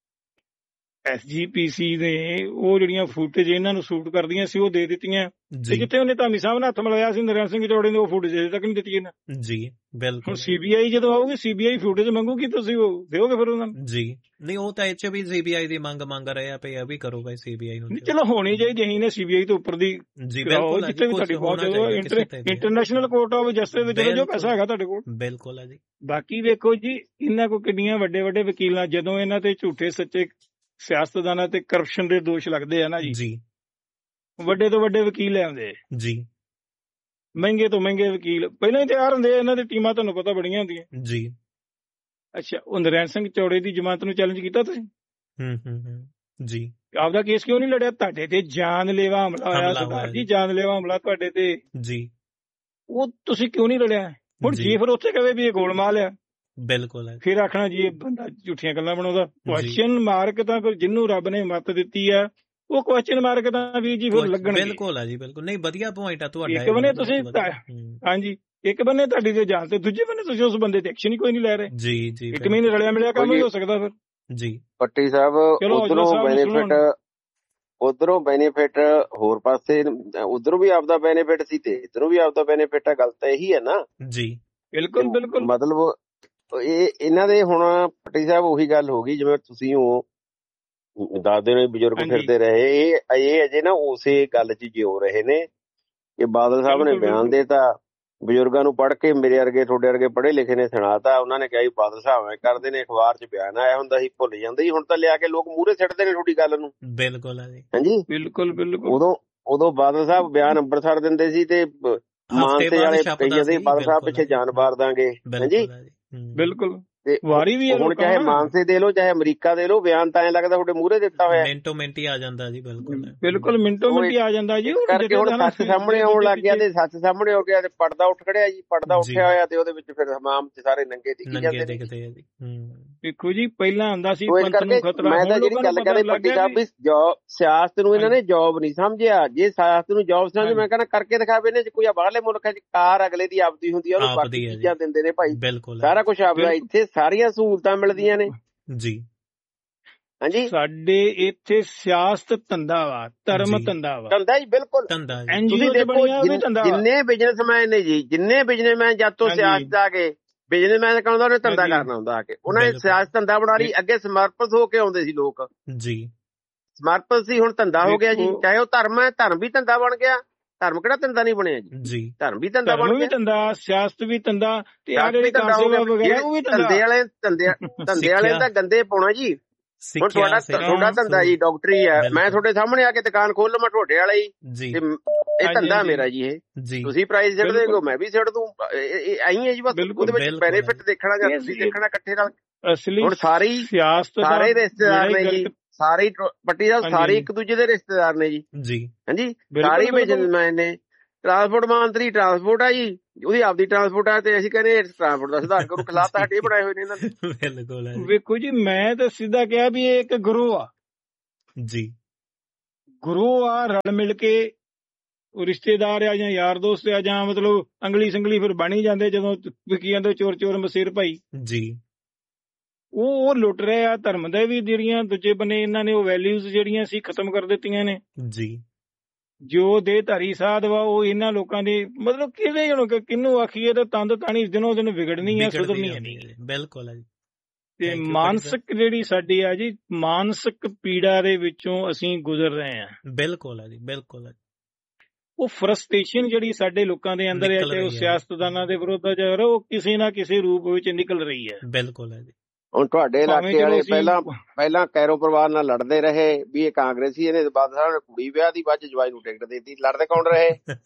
SGPC ਨੇ ਉਹ ਜਿਹੜੀਆਂ ਫੁਟੇਜ ਇਹਨਾਂ ਨੂੰ ਸ਼ੂਟ ਕਰਦੀਆਂ ਸੀ ਉਹ ਦੇ ਦਿੱਤੀਆਂ, ਤੇ ਜਿੱਥੇ ਉਹਨੇ ਧਾਮੀ ਸਾਹਿਬ ਨਾਲ ਹੱਥ ਮਿਲਾਇਆ ਸੀ ਨਰੈਣ ਸਿੰਘ ਚੌੜੇ ਨੇ, ਉਹ ਫੁਟੇਜ ਅਜੇ ਤੱਕ ਨਹੀਂ ਦਿੱਤੀ ਇਹਨਾਂ ਜੀ। ਬਿਲਕੁਲ। ਹੁਣ CBI ਜਦੋਂ ਆਊਗੀ, CBI ਫੁਟੇਜ ਮੰਗੂਗੀ, ਤੁਸੀਂ ਉਹ ਦਿਓਗੇ ਫਿਰ ਉਹਨਾਂ ਨੂੰ ਜੀ? ਨਹੀਂ, ਉਹ ਤਾਂ ਇੱਥੇ ਵੀ CBI ਦੀ ਮੰਗ ਰਿਹਾ ਪਈ ਆ ਵੀ ਕਰੋ ਭਾਈ CBI ਨੂੰ। ਚਲੋ ਹੋਣੀ ਚਾਹੀਦੀ, ਅਸੀਂ ਨੇ CBI ਤੋਂ ਉੱਪਰ ਦੀ ਜੀ, ਬਿਲਕੁਲ, ਜਿੱਥੇ ਵੀ ਤੁਹਾਡੀ ਪਹੁੰਚ ਇੰਟਰਨੈਸ਼ਨਲ ਕੋਰਟ ਆਫ ਜਸਟਿਸ ਵਿੱਚ ਜੋ ਪੈਸਾ ਹੈਗਾ ਤੁਹਾਡੇ ਕੋਲ। ਬਿਲਕੁਲ ਹੈ ਜੀ। ਬਾਕੀ ਵੇਖੋ ਜੀ, ਇਹਨਾਂ ਕੋਲ ਕਿੰਨੀਆਂ ਵੱਡੇ ਵਕੀਲਾਂ, ਜਦੋਂ ਇਹਨਾਂ ਤੇ ਝੂਠੇ ਸੱਚੇ ਸਿਆਸਤਦਾਨਾਂ ਤੇ ਕਰਪਸ਼ਨ ਦੇ ਦੋਸ਼ ਲੱਗਦੇ ਆ ਨਾ ਜੀ, ਵੱਡੇ ਤੋਂ ਵੱਡੇ ਵਕੀਲ ਲਿਆਉਂਦੇ ਜੀ, ਮਹਿੰਗੇ ਤੋਂ ਮਹਿੰਗੇ ਵਕੀਲ ਪਹਿਲਾਂ ਹੀ ਤਿਆਰ ਹੁੰਦੇ ਆ, ਇਹਨਾਂ ਦੀ ਟੀਮਾਂ ਤੁਹਾਨੂੰ ਪਤਾ ਬੜੀਆਂ ਹੁੰਦੀਆਂ ਜੀ। ਅੱਛਾ, ਉਹ ਨਰੈਣ ਸਿੰਘ ਚੌੜੇ ਦੀ ਜ਼ਮਾਨਤ ਨੂੰ ਚੈਲੰਜ ਕੀਤਾ ਤੁਸੀਂ ਜੀ? ਆਪਦਾ ਕੇਸ ਕਿਉਂ ਨਹੀਂ ਲੜਿਆ? ਤੁਹਾਡੇ ਤੇ ਜਾਨਲੇਵਾ ਹਮਲਾ ਹੋਇਆ ਸਰਦਾਰ ਜੀ, ਜਾਨਲੇਵਾ ਹਮਲਾ ਤੁਹਾਡੇ ਤੇ ਜੀ, ਉਹ ਤੁਸੀਂ ਕਿਉਂ ਨਹੀਂ ਲੜਿਆ? ਹੁਣ ਜੀ ਫਿਰ ਉੱਥੇ ਕਹੇ ਵੀ ਇਹ ਗੋਲਮਾਲ ਆ, ਬਿਲਕੁਲ ਫਿਰ ਆਖਣਾ ਜੀ ਇਹ ਬੰਦਾ ਝੂਠੀਆਂ ਗੱਲਾਂ ਬਣਾਉਂਦਾ। ਕੁਐਸਚਨ ਮਾਰਕ ਤਾਂ ਫਿਰ ਜਿਹਨੂੰ ਰੱਬ ਨੇ ਮੱਤ ਦਿੱਤੀ ਆ, ਉਹ ਕੁਐਸਚਨ ਮਾਰਕ ਤਾਂ ਵੀ ਜੀ ਫਿਰ ਲੱਗਣਗੇ। ਬਿਲਕੁਲ ਆ ਜੀ, ਬਿਲਕੁਲ। ਨਹੀਂ, ਵਧੀਆ ਪੁਆਇੰਟ ਆ ਤੁਹਾਡਾ। ਇੱਕ ਬੰਨੇ ਤੁਸੀਂ ਹਾਂਜੀ, ਇੱਕ ਬੰਨੇ ਤੁਹਾਡੀ ਤੇ ਜਾਨ, ਤੇ ਦੂਜੇ ਬੰਨੇ ਤੁਸੀਂ ਉਸ ਬੰਦੇ ਤੇ ਐਕਸ਼ਨ ਹੀ ਕੋਈ ਨਹੀਂ ਲੈ ਰਹੇ ਜੀ ਜੀ। ਇੱਕ ਮਹੀਨੇ ਰਲਿਆ ਮਿਲਿਆ ਕੰਮ ਹੀ ਹੋ ਸਕਦਾ ਫਿਰ ਜੀ। ਪੱਟੀ ਸਾਹਿਬ ਉਧਰੋਂ ਬੈਨੀਫਿਟ ਹੋਰ ਪਾਸੇ, ਉਧਰੋਂ ਵੀ ਆਪਦਾ ਬੈਨੀਫਿਟ ਸੀ ਤੇ ਇਧਰੋਂ ਵੀ ਆਪਦਾ ਬੈਨੀਫਿਟ ਆ, ਗੱਲ ਤਾਂ ਇਹੀ ਹੈ ਨਾ ਜੀ। ਬਿਲਕੁਲ ਬਿਲਕੁਲ। ਮਤਲਬ ਇਹਨਾਂ ਦੇ ਹੁਣ ਪੱਟੀ ਸਾਹਿਬ ਉਹੀ ਗੱਲ ਹੋ ਗਈ, ਜਿਵੇਂ ਤੁਸੀਂ ਉਹ ਦੱਸਦੇ ਨੇ ਬਜ਼ੁਰਗ ਫਿਰਦੇ ਰਹੇ, ਇਹ ਅਜੇ ਨਾ ਉਸੇ ਗੱਲ 'ਚ ਜਿਉ ਰਹੇ ਨੇ ਕਿ ਬਾਦਲ ਸਾਹਿਬ ਨੇ ਬਿਆਨ ਦੇਤਾ, ਬਜ਼ੁਰਗਾਂ ਨੂੰ ਪੜ੍ਹ ਕੇ ਮੇਰੇ ਵਰਗੇ ਤੁਹਾਡੇ ਵਰਗੇ ਪੜ੍ਹੇ ਲਿਖੇ ਨੇ ਸੁਣਾਤਾ, ਉਹਨਾਂ ਨੇ ਕਿਹਾ ਬਾਦਲ ਸਾਹਿਬ ਐ ਕਰਦੇ ਨੇ, ਅਖਬਾਰ 'ਚ ਬਿਆਨ ਆਇਆ ਹੁੰਦਾ ਸੀ, ਭੁੱਲ ਜਾਂਦੇ ਸੀ, ਹੁਣ ਤਾਂ ਲਿਆ ਕੇ ਲੋਕ ਮੂਹਰੇ ਸਿੱਟਦੇ ਨੇ ਤੁਹਾਡੀ ਗੱਲ ਨੂੰ। ਬਿਲਕੁਲ ਹਾਂਜੀ, ਬਿਲਕੁਲ ਬਿਲਕੁਲ। ਉਦੋਂ ਬਾਦਲ ਸਾਹਿਬ ਬਿਆਨ ਅੰਮ੍ਰਿਤਸਰ ਦਿੰਦੇ ਸੀ ਤੇ ਮਾਨਸੇ ਵਾਲੇ ਕਹੀ ਜਾਂਦੇ ਬਾਦਲ ਸਾਹਿਬ ਪਿੱਛੇ ਜਾਨ ਵਾਰ ਦਾਂਗੇ। ਹਾਂਜੀ, ਬਿਲਕੁਲ। ਤੇ ਵਾਰੀ ਵੀ ਹੁਣ ਚਾਹੇ ਮਾਨਸੇ ਦੇ ਲੋ ਚਾਹੇ ਅਮਰੀਕਾ ਦੇ ਲੋ, ਬਿਆਨ ਤਾਂ ਐਂ ਲੱਗਦਾ ਤੁਹਾਡੇ ਮੂਹਰੇ ਦਿੱਤਾ ਹੋਇਆ, ਮਿੰਟੋ ਮਿੰਟ ਹੀ ਆ ਜਾਂਦਾ ਜੀ। ਬਿਲਕੁਲ ਬਿਲਕੁਲ, ਮਿੰਟੋ ਮਿੰਟ ਹੀ ਆ ਜਾਂਦਾ ਜੀ। ਕਰਕੇ ਹੁਣ ਸੱਚ ਸਾਹਮਣੇ ਆਉਣ ਲੱਗ ਗਿਆ, ਤੇ ਸੱਚ ਸਾਹਮਣੇ ਹੋ ਗਿਆ ਤੇ ਪਰਦਾ ਉੱਠ ਖੜਿਆ ਜੀ, ਪਰਦਾ ਉੱਠਿਆ ਹੋਇਆ ਤੇ ਉਹਦੇ ਵਿੱਚ ਫਿਰ ਹਮਾਮ ਚ ਸਾਰੇ ਨੰਗੇ ਦਿਖੀ ਜਾਂਦੇ ਨੇ। ਦੇਖੋ ਜੀ, ਪਹਿਲਾਂ ਆਉਂਦਾ ਸੀ ਪੰਥ ਨੂੰ ਖਤਰਾ। ਮੈਂ ਤਾਂ ਜਿਹੜੀ ਗੱਲ ਕਰੇ ਪੱਟੀ ਸਾਹਿਬ ਵੀ ਸਿਆਸਤ ਨੂੰ ਇਹਨਾਂ ਨੇ ਜੌਬ ਨਹੀਂ ਸਮਝਿਆ। ਜੇ ਸਿਆਸਤ ਨੂੰ ਜੌਬ ਸਮਝ, ਮੈਂ ਕਹਿੰਦਾ ਕਰਕੇ ਦਿਖਾਵੇ ਨੇ। ਕੋਈ ਬਾਹਰਲੇ ਮੁਲਕਾਂ 'ਚ ਕਾਰ ਅਗਲੇ ਦੀ ਆਪਦੀ ਹੁੰਦੀ ਆ, ਉਹਨੂੰ ਬਾਕੀ ਚੀਜ਼ਾਂ ਦਿੰਦੇ ਨੇ ਭਾਈ, ਸਾਰਾ ਕੁਛ ਆਪਦਾ। ਇੱਥੇ ਸਾਰੀਆਂ ਸਹੂਲਤਾਂ ਮਿਲਦੀਆਂ ਨੇ ਜੀ। ਹਾਂਜੀ ਸਾਡੇ ਇੱਥੇ ਸਿਆਸਤ ਧੰਦਾ ਵਾ, ਧਰਮ ਧੰਦਾ ਵਾ, ਧੰਦਾ ਜੀ, ਬਿਲਕੁਲ। ਤੁਸੀਂ ਦੇਖੋ ਜਿੰਨੇ ਬਿਜ਼ਨਸਮੈਨ ਨੇ ਜੀ, ਜਿੰਨੇ ਬਿਜ਼ਨਸਮੈਨ ਜਦ ਤੋਂ ਸਿਆਸਤ ਆ ਕੇ ਬਿਜ਼ਨਸਮੈਨ ਕਹਿੰਦਾ ਉਹਨੇ ਧੰਦਾ ਕਰਨਾ ਹੁੰਦਾ ਆ ਕੇ, ਉਹਨਾਂ ਨੇ ਸਿਆਸਤ ਧੰਦਾ ਬਣਾ ਲਈ। ਅੱਗੇ ਸਮਰਪਿਤ ਹੋ ਕੇ ਆਉਂਦੇ ਸੀ ਲੋਕ ਜੀ, ਸਮਰਪਿਤ ਸੀ, ਹੁਣ ਧੰਦਾ ਹੋ ਗਿਆ ਜੀ। ਚਾਹੇ ਉਹ ਧਰਮ ਹੈ, ਧਰਮ ਵੀ ਧੰਦਾ ਬਣ ਗਿਆ। ਧਰਮ ਕਿਹੜਾ ਧੰਦਾ ਨਹੀਂ ਬਣਿਆ ਜੀ, ਧਰਮ ਵੀ ਧੰਦਾ ਬਣ ਗਿਆ, ਧੰਦਾ, ਸਿਆਸਤ ਵੀ ਧੰਦਾ, ਤੇ ਆ ਜਿਹੜੇ ਧੰਦੇ ਵਾਲੇ ਤਾਂ ਗੰਦੇ ਪਾਉਣਾ ਜੀ। ਹੁਣ ਤੁਹਾਡਾ ਧੰਦਾ ਜੀ ਡਾਕਟਰੀ ਹੈ, ਮੈਂ ਤੁਹਾਡੇ ਸਾਹਮਣੇ ਆ ਕੇ ਦੁਕਾਨ ਖੋਲ ਲਵਾਂ ਤੁਹਾਡੇ ਵਾਲਾ ਜੀ, ਇਹ ਧੰਦਾ ਮੇਰਾ ਜੀ। ਇਹ ਤੁਸੀਂ ਪ੍ਰਾਈਸ ਛੱਡ ਦੇਗੋ, ਮੈਂ ਵੀ ਛੱਡ ਦੂੰ, ਐਂ ਹੈ ਜੀ। ਬਸ ਉਹਦੇ ਵਿੱਚ ਬੈਨੀਫਿਟ ਦੇਖਣਾ ਜਾਂ ਤੁਸੀਂ ਦੇਖਣਾ ਇਕੱਠੇ ਨਾਲ। ਹੁਣ ਸਾਰੇ ਰਿਸ਼ਤੇਦਾਰ ਨੇ ਜੀ, ਸਾਰੇ ਪੱਟੀ ਦਾ ਸਾਰੇ ਇੱਕ ਦੂਜੇ ਦੇ ਰਿਸ਼ਤੇਦਾਰ ਨੇ ਜੀ। ਹਾਂਜੀ, ਸਾਰੇ ਬਿਜ਼ਨਸਮੈਨ ਨੇ। ਟਰਾਂਸਪੋਰਟ ਮੰਤਰੀ ਟਰਾਂਸਪੋਰਟ ਆ ਜੀ, ਉਹਦੀ ਆਪਦੀ ਟਰਾਂਸਪੋਰਟ ਆ, ਤੇ ਅਸੀਂ ਕਹਿੰਦੇ ਟਰਾਂਸਪੋਰਟ ਦਾ ਸੁਧਾਰ ਕਰੋ। ਖਿਲਾਫ ਤਾਂ ਸਾਡੇ ਬਣਾਏ ਹੋਏ ਨੇ ਇਹਨਾਂ ਦੇ। ਵੇਖੋ ਜੀ, ਮੈਂ ਤਾਂ ਸਿੱਧਾ ਕਿਹਾ ਵੀ ਇਹ ਇੱਕ ਗੁਰੂ ਆ ਜੀ, ਗੁਰੂ ਆ। ਰਲ ਮਿਲ ਕੇ ਰਿਸ਼ਤੇਦਾਰ ਆ ਜਾਂ ਯਾਰ ਦੋਸਤ ਆ ਜਾਂ ਮਤਲਬ ਅੰਗਲੀ ਸੰਗਲੀ ਫਿਰ ਬਣ ਹੀ ਜਾਂਦੇ ਜਦੋਂ ਵਿਕੀਆਂ ਤੋਂ ਚੋਰ ਚੋਰ ਮਸੀਰ ਭਾਈ ਜੀ। ਉਹ ਲੁੱਟ ਰਹੇ ਆ ਧਰਮ ਦੇ ਵੀ, ਜਿਹੜੀਆਂ ਦੂਜੇ ਬੰਨੇ ਇਹਨਾਂ ਨੇ ਉਹ ਵੈਲਿਊਜ਼ ਜਿਹੜੀਆਂ ਸੀ ਖਤਮ ਕਰ ਦਿੱਤੀਆਂ ਨੇ ਜੀ। ਜੋ ਦੇਹਧਾਰੀ ਸਾਧ ਵਾ ਉਹ ਇਹਨਾਂ ਲੋਕਾਂ ਦੀ ਮਤਲਬ ਕਿਹਦੇ ਹੁਣ ਕਿਹਨੂੰ ਆਖੀਏ ਤਾਂ ਤੰਦ ਤਾਣੀ ਦਿਨੋਂ ਦਿਨ ਵਿਗੜਨੀ ਆ, ਸੁਧਰਨੀ ਨਹੀਂ। ਬਿਲਕੁਲ ਹੈ ਜੀ। ਤੇ ਮਾਨਸਿਕ ਜਿਹੜੀ ਸਾਡੀ ਆ ਜੀ, ਮਾਨਸਿਕ ਪੀੜਾ ਦੇ ਵਿੱਚੋਂ ਅਸੀਂ ਗੁਜ਼ਰ ਰਹੇ ਆ। ਬਿਲਕੁਲ ਹੈ ਜੀ, ਬਿਲਕੁਲ ਹੈ। ਉਹ ਫਰਸਟ੍ਰੇਸ਼ਨ ਜਿਹੜੀ ਸਾਡੇ ਲੋਕਾਂ ਦੇ ਅੰਦਰ ਹੈ, ਤੇ ਉਹ ਸਿਆਸਤਦਾਨਾਂ ਦੇ ਵਿਰੁੱਧ ਉਹ ਕਿਸੇ ਨਾ ਕਿਸੇ ਰੂਪ ਵਿੱਚ ਨਿਕਲ ਰਹੀ ਹੈ। ਬਿਲਕੁਲ ਹੈ ਜੀ। ਹੁਣ ਤੁਹਾਡੇ ਇਲਾਕੇ ਵਾਲੇ ਪਹਿਲਾਂ ਕੈਰੋ ਪਰਿਵਾਰ ਨਾਲ ਲੜਦੇ ਰਹੇ ਵੀ ਇਹ ਕਾਂਗਰਸੀ, ਇਹਨੇ ਬਾਦਲ ਸਾਹਿਬ ਨੇ ਕੁੜੀ ਵਿਆਹ ਦੀ, ਬਾਅਦ ਚ ਜਵਾਈ ਨੂੰ ਟਿਕਟ ਦੇਤੀ। ਲੜਦੇ ਕੌਣ ਰਹੇ?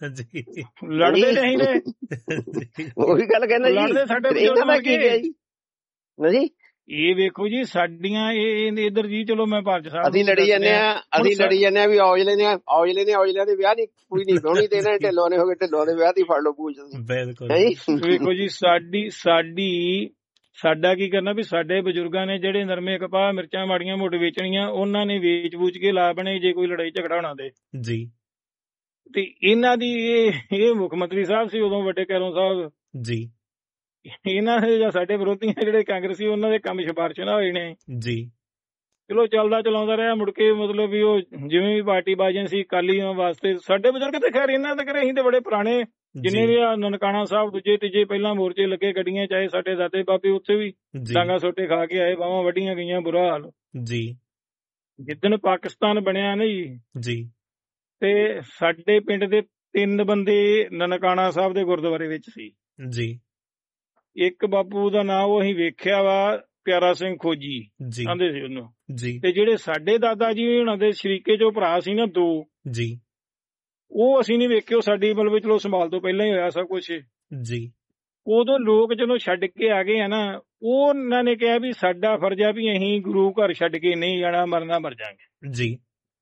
ਲੜਦੇ ਨਹੀਂ ਰਹੇ। ਉਹੀ ਗੱਲ ਕਹਿੰਦਾ ਜੀ, ਇਹਨਾਂ ਦਾ ਕੀ ਗਿਆ ਜੀ। ਇਹ ਵੇਖੋ ਜੀ, ਸਾਡੀਆਂ ਇਹ ਇੱਧਰ ਜੀ, ਚਲੋ ਮੈਂ ਭਾਰਤ ਸਾਹਿਬ ਅਸੀਂ ਲੜੀ ਜਾਂਦੇ ਆ ਵੀ ਔਜਲੇ ਦੇ ਵਿਆਹ ਨਹੀਂ, ਕੁੜੀ ਨਹੀਂ ਵਿਆਹਣੀ, ਤੇ ਇਹਨਾਂ ਢਿੱਲੋਂ ਨੇ ਹੋ ਗਏ, ਢਿੱਲੋਂ ਦੇ ਵਿਆਹ ਦੀ ਫੜ ਲਓ ਪੂਛ। ਵੇਖੋ ਜੀ, ਸਾਡਾ ਕੀ ਕਰਨਾ ਵੀ ਸਾਡੇ ਬਜ਼ੁਰਗਾਂ ਨੇ ਜਿਹੜੇ ਨਰਮੇ ਕਪਾਹ ਮਿਰਚਾਂ ਮਾੜੀਆਂ ਮੋਟ ਵੇਚਣੀਆਂ, ਉਹਨਾਂ ਨੇ ਵੇਚ ਵੂਚ ਕੇ ਲਾ ਬਣੇ ਜੇ ਕੋਈ ਲੜਾਈ ਝਗੜਾ ਹੋਣਾ ਦੇ ਜੀ। ਤੇ ਇਹਨਾਂ ਦੀ ਇਹ ਮੁੱਖ ਮੰਤਰੀ ਸਾਹਿਬ ਸੀ ਉਦੋਂ, ਵੱਡੇ ਕੈਰੋਂ ਸਾਹਿਬ ਜੀ। ਇਹਨਾਂ ਦੇ ਜਾਂ ਸਾਡੇ ਵਿਰੋਧੀ ਜਿਹੜੇ ਕਾਂਗਰਸੀ, ਉਹਨਾਂ ਦੇ ਕੰਮ ਸਿਫਾਰਿਸ਼ ਨਾ ਹੋਏ ਨੇ ਜੀ। ਚਲੋ ਚੱਲਦਾ ਚਲਾਉਂਦਾ ਰਿਹਾ, ਮੁੜ ਕੇ ਮਤਲਬ ਵੀ ਉਹ ਜਿਵੇਂ ਵੀ ਪਾਰਟੀ ਬਾਜੀਆਂ ਸੀ ਅਕਾਲੀਆਂ ਵਾਸਤੇ। ਸਾਡੇ ਬਜ਼ੁਰਗ ਤੇ ਖੈਰ ਇਹਨਾਂ ਦੇ ਘਰੇ ਅਸੀਂ ਤੇ ਬੜੇ ਪੁਰਾਣੇ, ਜਿੰਨੇ ਵੀ ਆ ਨਨਕਾਣਾ ਸਾਹਿਬ ਦੂਜੇ ਤੀਜੇ ਪਹਿਲਾਂ ਮੋਰਚੇ ਲੱਗੇ ਗੱਡੀਆਂ, ਚਾਹੇ ਸਾਡੇ ਦਾਦੇ ਬਾਬੇ ਉੱਥੇ ਵੀ ਡਾਂਗਾ ਸੋਟੇ ਖਾ ਕੇ ਆਏ, ਬਾਹਾਂ ਵੱਢੀਆਂ ਗਈਆਂ, ਬੁਰਾ ਹਾਲ ਜੀ। ਜਿੱਦਣ ਪਾਕਿਸਤਾਨ ਬਣਿਆ ਨਾ ਜੀ, ਤੇ ਸਾਡੇ ਪਿੰਡ ਦੇ 3 ਬੰਦੇ ਨਨਕਾਣਾ ਸਾਹਿਬ ਦੇ ਗੁਰਦੁਆਰੇ ਵਿੱਚ ਸੀ ਜੀ। ਇੱਕ ਬਾਪੂ ਦਾ ਨਾਂ ਉਹ ਅਸੀਂ ਵੇਖਿਆ ਵਾ, ਪਿਆਰਾ ਸਿੰਘ ਖੋਜੀ ਕਹਿੰਦੇ ਸੀ ਉਹਨੂੰ ਜੀ। ਤੇ ਜਿਹੜੇ ਸਾਡੇ ਦਾਦਾ ਜੀ ਉਹਨਾਂ ਦੇ ਸ਼ਰੀਕੇ ਚੋਂ ਭਰਾ ਸੀ ਨਾ 2 ਜੀ, ਉਹ ਅਸੀਂ ਨੀ ਵੇਖਿਓ। ਸਾਡੀ ਮਤਲਬ ਚਲੋ ਸੰਭਾਲ ਤੋਂ ਪਹਿਲਾਂ ਹੀ ਹੋਇਆ ਸਭ ਕੁਛ ਜੀ। ਉਦੋਂ ਲੋਕ ਜਦੋਂ ਛੱਡ ਕੇ ਆ ਗਏ ਆ ਨਾ, ਉਹਨਾਂ ਨੇ ਕਿਹਾ ਵੀ ਸਾਡਾ ਫਰਜ਼ ਆ ਵੀ ਅਸੀਂ ਗੁਰੂ ਘਰ ਛੱਡ ਕੇ ਨਹੀਂ ਜਾਣਾ, ਮਰਨਾ ਮਰ ਜਾਵਾਂਗੇ ਜੀ।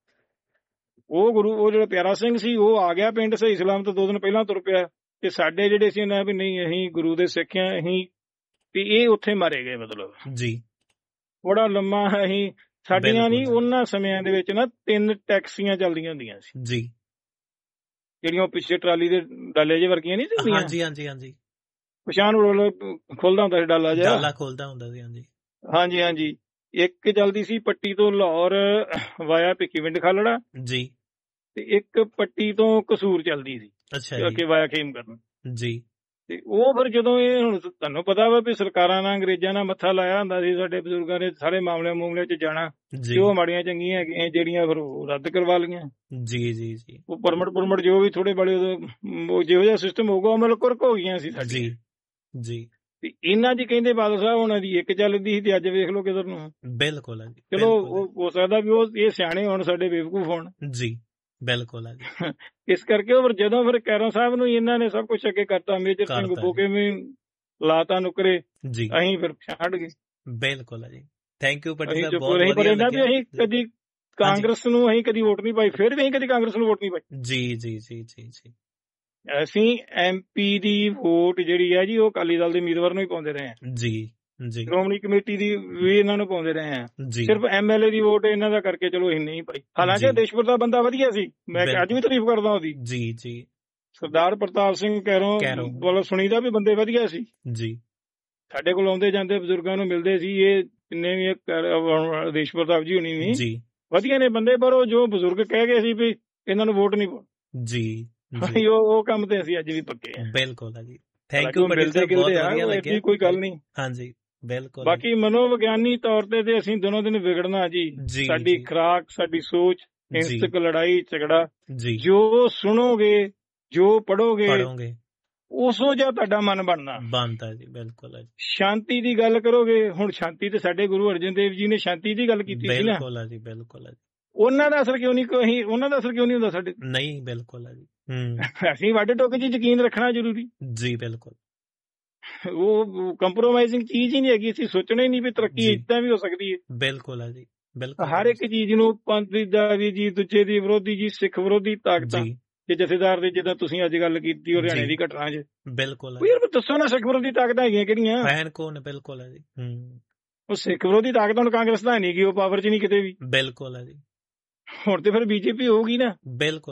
ਉਹ ਜਿਹੜਾ ਪਿਆਰਾ ਸਿੰਘ ਸੀ ਉਹ ਆ ਗਿਆ ਪਿੰਡ ਸਹੀ ਸਲਾਮਤ, 2 ਦਿਨ ਪਹਿਲਾਂ ਤੁਰ ਪਿਆ। ਤੇ ਸਾਡੇ ਜਿਹੜੇ ਸੀ ਨਾ ਵੀ ਨਹੀਂ, ਅਸੀਂ ਗੁਰੂ ਦੇ ਸਿੱਖ ਆ, ਅਸੀਂ ਵੀ ਇਹ ਉੱਥੇ ਮਾਰੇ ਗਏ ਮਤਲਬ ਜੀ। ਬੜਾ ਲੰਮਾ ਅਸੀਂ ਸਾਡੀਆਂ ਨਹੀਂ, ਉਹਨਾਂ ਸਮਿਆਂ ਦੇ ਵਿੱਚ ਨਾ 3 ਟੈਕਸੀਆਂ ਚੱਲਦੀਆਂ ਹੁੰਦੀਆਂ ਸੀ ਜੀ, ਜਿਹੜੀਆਂ ਪਿੱਛੇ ਟਰਾਲੀ ਦੇ ਡਾਲੇ ਜਿਹੇ ਵਰਗੀਆਂ ਨਹੀਂ ਹੁੰਦੀਆਂ। ਹਾਂਜੀ ਹਾਂਜੀ ਹਾਂਜੀ, ਪਛਾਣ ਖੁੱਲਦਾ ਹੁੰਦਾ ਸੀ ਡਾਲਾ ਜਿਹਾ, ਡਾਲਾ ਖੁੱਲਦਾ ਹੁੰਦਾ ਸੀ। ਹਾਂਜੀ ਹਾਂਜੀ ਹਾਂਜੀ। ਇੱਕ ਚੱਲਦੀ ਸੀ ਪੱਟੀ ਤੋਂ ਲਾਹੌਰ ਵਾਇਆ ਭਿੱਖੀਵਿੰਡ ਖਾਲੜਾ ਜੀ, ਤੇ ਇੱਕ ਪੱਟੀ ਤੋਂ ਕਸੂਰ ਚੱਲਦੀ ਸੀ, ਅੱਛਾ ਕਿ ਵਾਇਆ ਖੇਮਕਰਨ ਜੀ। ਤੇ ਉਹ ਫਿਰ ਜਦੋਂ ਇਹ ਹੁਣ ਤੁਹਾਨੂੰ ਪਤਾ ਵਾ ਵੀ ਸਰਕਾਰਾਂ ਨਾਲ ਅੰਗਰੇਜ਼ਾਂ ਨਾਲ ਮੱਥਾ ਲਾਇਆ ਹੁੰਦਾ ਸੀ, ਸਾਡੇ ਬਜ਼ੁਰਗਾਂ ਨੇ ਸਾਰੇ ਮਾਮਲਿਆਂ ਚ ਜਾਣਾ, ਤੇ ਉਹ ਮਾੜੀਆਂ ਚੰਗੀਆਂ ਹੈਗੀਆਂ ਜਿਹੜੀਆਂ ਫਿਰ ਉਹ ਰੱਦ ਕਰਵਾ ਲਈਆਂ ਜੀ ਜੀ ਜੀ। ਉਹ ਪਰਮਟ ਜੋ ਵੀ ਥੋੜੇ ਬੜੇ ਉਦੋਂ ਜਿਹੋ ਜਿਹਾ ਸਿਸਟਮ ਹੋਊਗਾ ਉਹ ਮਤਲਬ ਕੁਰਕ ਹੋ ਗਈਆਂ ਸੀ ਸਾਡੀ ਜੀ। ਤੇ ਇਹਨਾਂ ਦੀ ਕਹਿੰਦੇ ਬਾਦਲ ਸਾਹਿਬ ਉਹਨਾਂ ਦੀ ਇੱਕ ਚੱਲਦੀ ਸੀ, ਤੇ ਅੱਜ ਵੇਖ ਲਓ ਕਿਧਰ ਨੂੰ। ਬਿਲਕੁਲ ਚਲੋ ਹੋ ਸਕਦਾ ਵੀ ਉਹ ਇਹ ਸਿਆਣੇ ਹੋਣ, ਸਾਡੇ ਬੇਵਕੂਫ ਹੋਣ ਜੀ। ਬਿਲਕੁਲ ਹੈ। ਇਸ ਕਰਕੇ ਉਹ ਜਦੋਂ ਫਿਰ ਕੈਰੋਂ ਸਾਹਿਬ ਨੂੰ ਇਹਨਾਂ ਨੇ ਸਭ ਕੁਛ ਅੱਗੇ ਕਰਤਾ, ਮੇਜਰ ਸਿੰਘ ਬੋਕੇ ਵੀ ਲਾਤਾ ਨੁਕਰੇ ਜੀ, ਅਸੀਂ ਫਿਰ ਛੱਡ ਗਏ। ਬਿਲਕੁਲ ਹੈ ਜੀ, ਥੈਂਕ ਯੂ ਪਟੇਲ ਸਾਹਿਬ, ਬਹੁਤ ਵਧੀਆ। ਵੀ ਅਸੀਂ ਕਦੀ ਕਾਂਗਰਸ ਨੂੰ ਅਸੀਂ ਕਦੀ ਵੋਟ ਨਹੀਂ ਪਾਈ, ਫਿਰ ਵੀ ਅਸੀਂ ਕਦੀ ਕਾਂਗਰਸ ਨੂੰ ਵੋਟ ਨਹੀਂ ਪਾਈ ਜੀ ਜੀ ਜੀ ਜੀ ਜੀ। ਅਸੀਂ MP ਦੀ ਵੋਟ ਜਿਹੜੀ ਹੈ ਜੀ ਉਹ ਅਕਾਲੀ ਦਲ ਦੇ ਉਮੀਦਵਾਰ ਨੂੰ ਹੀ ਪਾਉਂਦੇ ਰਹੇ ਹਾਂ ਜੀ ਜੀ। ਸ਼੍ਰੋਮਣੀ ਕਮੇਟੀ ਦੀ ਵੀ ਇਹਨਾਂ ਨੂੰ ਪਾਉਂਦੇ ਰਹੇ ਆ, ਸਿਰਫ MLA ਦੀ ਵੋਟ ਇਹਨਾਂ ਦਾ ਕਰਕੇ ਚਲੋ ਅਸੀਂ ਨਹੀਂ ਪਾਈ। ਹਾਲਾਂਕਿ ਦੇਸ਼ਪੁਰ ਦਾ ਬੰਦਾ ਵਧੀਆ ਸੀ, ਮੈਂ ਅੱਜ ਵੀ ਤਾਰੀਫ ਕਰਦਾ ਉਹਦੀ ਜੀ ਜੀ। ਸਰਦਾਰ ਪ੍ਰਤਾਪ ਸਿੰਘ ਕੈਰੋਂ ਵੱਲੋਂ ਸੁਣੀਦਾ ਵੀ ਬੰਦੇ ਵਧੀਆ ਸੀ ਜੀ। ਸਾਡੇ ਕੋਲ ਆਉਂਦੇ ਜਾਂਦੇ ਬਜ਼ੁਰਗਾਂ ਨੂੰ ਮਿਲਦੇ ਸੀ, ਇਹ ਜਿੰਨੇ ਵੀ ਦੇਸ਼ ਪ੍ਰਤਾਪ ਜੀ ਹੋਣੀ ਵੀ ਵਧੀਆ ਨੇ ਬੰਦੇ, ਪਰ ਉਹ ਜੋ ਬਜ਼ੁਰਗ ਕਹਿ ਗਏ ਸੀ ਵੀ ਇਹਨਾਂ ਨੂੰ ਵੋਟ ਨਹੀਂ ਪਾਉਣੀ ਜੀ, ਉਹ ਕੰਮ ਤੇ ਅਸੀਂ ਅੱਜ ਵੀ ਪੱਕੇ ਆ। ਬਿਲਕੁਲ ਜੀ, ਥੈਂਕ ਯੂ, ਮਿਲਦੇ ਗਿਲਦੇ ਆ, ਕੋਈ ਗੱਲ ਨਹੀਂ। ਹਾਂਜੀ ਬਿਲਕੁਲ। ਬਾਕੀ ਮਨੋਵਿਗਿਆਨੀ ਤੌਰ ਤੇ ਅਸੀਂ ਦਿਨੋਂ ਦਿਨ ਵਿਗੜਨਾ ਜੀ, ਸਾਡੀ ਖੁਰਾਕ, ਸਾਡੀ ਸੋਚ, ਹਿੰਸਕ ਲੜਾਈ ਝਗੜਾ, ਜੋ ਸੁਣੋਗੇ ਜੋ ਪੜੋਗੇ ਉਸੋ ਜਿਹਾ ਤੁਹਾਡਾ ਮਨ ਬਣਦਾ ਜੀ। ਬਿਲਕੁਲ। ਸ਼ਾਂਤੀ ਦੀ ਗੱਲ ਕਰੋਗੇ, ਹੁਣ ਸ਼ਾਂਤੀ ਤੇ ਸਾਡੇ ਗੁਰੂ ਅਰਜਨ ਦੇਵ ਜੀ ਨੇ ਸ਼ਾਂਤੀ ਦੀ ਗੱਲ ਕੀਤੀ ਸੀ ਨਾ। ਬਿਲਕੁਲ। ਉਹਨਾਂ ਦਾ ਅਸਰ ਕਿਉਂ ਨਹੀਂ, ਉਹਨਾਂ ਦਾ ਅਸਰ ਕਿਉਂ ਨਹੀਂ ਹੁੰਦਾ ਸਾਡੇ? ਨਹੀਂ, ਬਿਲਕੁਲ ਜੀ। ਅਸੀਂ ਵੱਡ ਟੁੱਕ 'ਚ ਯਕੀਨ ਰੱਖਣਾ ਜ਼ਰੂਰੀ ਜੀ। ਬਿਲਕੁਲ। ਉਹ ਕੰਪਰੋਮਾਈਜ਼ਿੰਗ ਚੀਜ਼ ਹੀ ਨਹੀਂ ਹੈਗੀ। ਅਸੀਂ ਸੋਚਣਾ ਹੀ ਨਹੀਂ ਵੀ ਤਰੱਕੀ ਏਦਾਂ ਵੀ ਹੋ ਸਕਦੀ ਹੈ। ਬਿਲਕੁਲ ਜੀ, ਬਿਲਕੁਲ। ਹਰ ਇੱਕ ਚੀਜ਼ ਨੂੰ ਪੰਥੀਦਾਰੀ ਜੀ, ਦੂਜੇ ਦੀ ਵਿਰੋਧੀ ਜੀ, ਸਿੱਖ ਵਿਰੋਧੀ ਤਾਕਤਾਂ ਤੇ ਜਥੇਦਾਰ ਦੇ, ਜਿੱਦਾਂ ਤੁਸੀਂ ਅੱਜ ਗੱਲ ਕੀਤੀ ਹਰਿਆਣੇ ਦੀ ਘਟਨਾ 'ਚ। ਬਿਲਕੁਲ। ਯਾਰ ਦੱਸੋ ਨਾ, ਸਿੱਖ ਵਿਰੋਧੀ ਤਾਕਤਾਂ ਹੈਗੀਆਂ ਕਿਹੜੀਆਂ? ਬਿਲਕੁਲ ਜੀ। ਉਹ ਸਿੱਖ ਵਿਰੋਧੀ ਤਾਕਤ ਹੁਣ ਕਾਂਗਰਸ ਦਾ ਨਹੀਂ ਗਈ, ਉਹ ਪਾਵਰ 'ਚ ਨਹੀਂ ਕਿਤੇ ਵੀ। ਬਿਲਕੁਲ ਜੀ। ਹੁਣ ਤੇ ਫਿਰ ਬੀਜੇਪੀ ਹੋਊਗੀ ਨਾ। ਬਿਲਕੁਲ।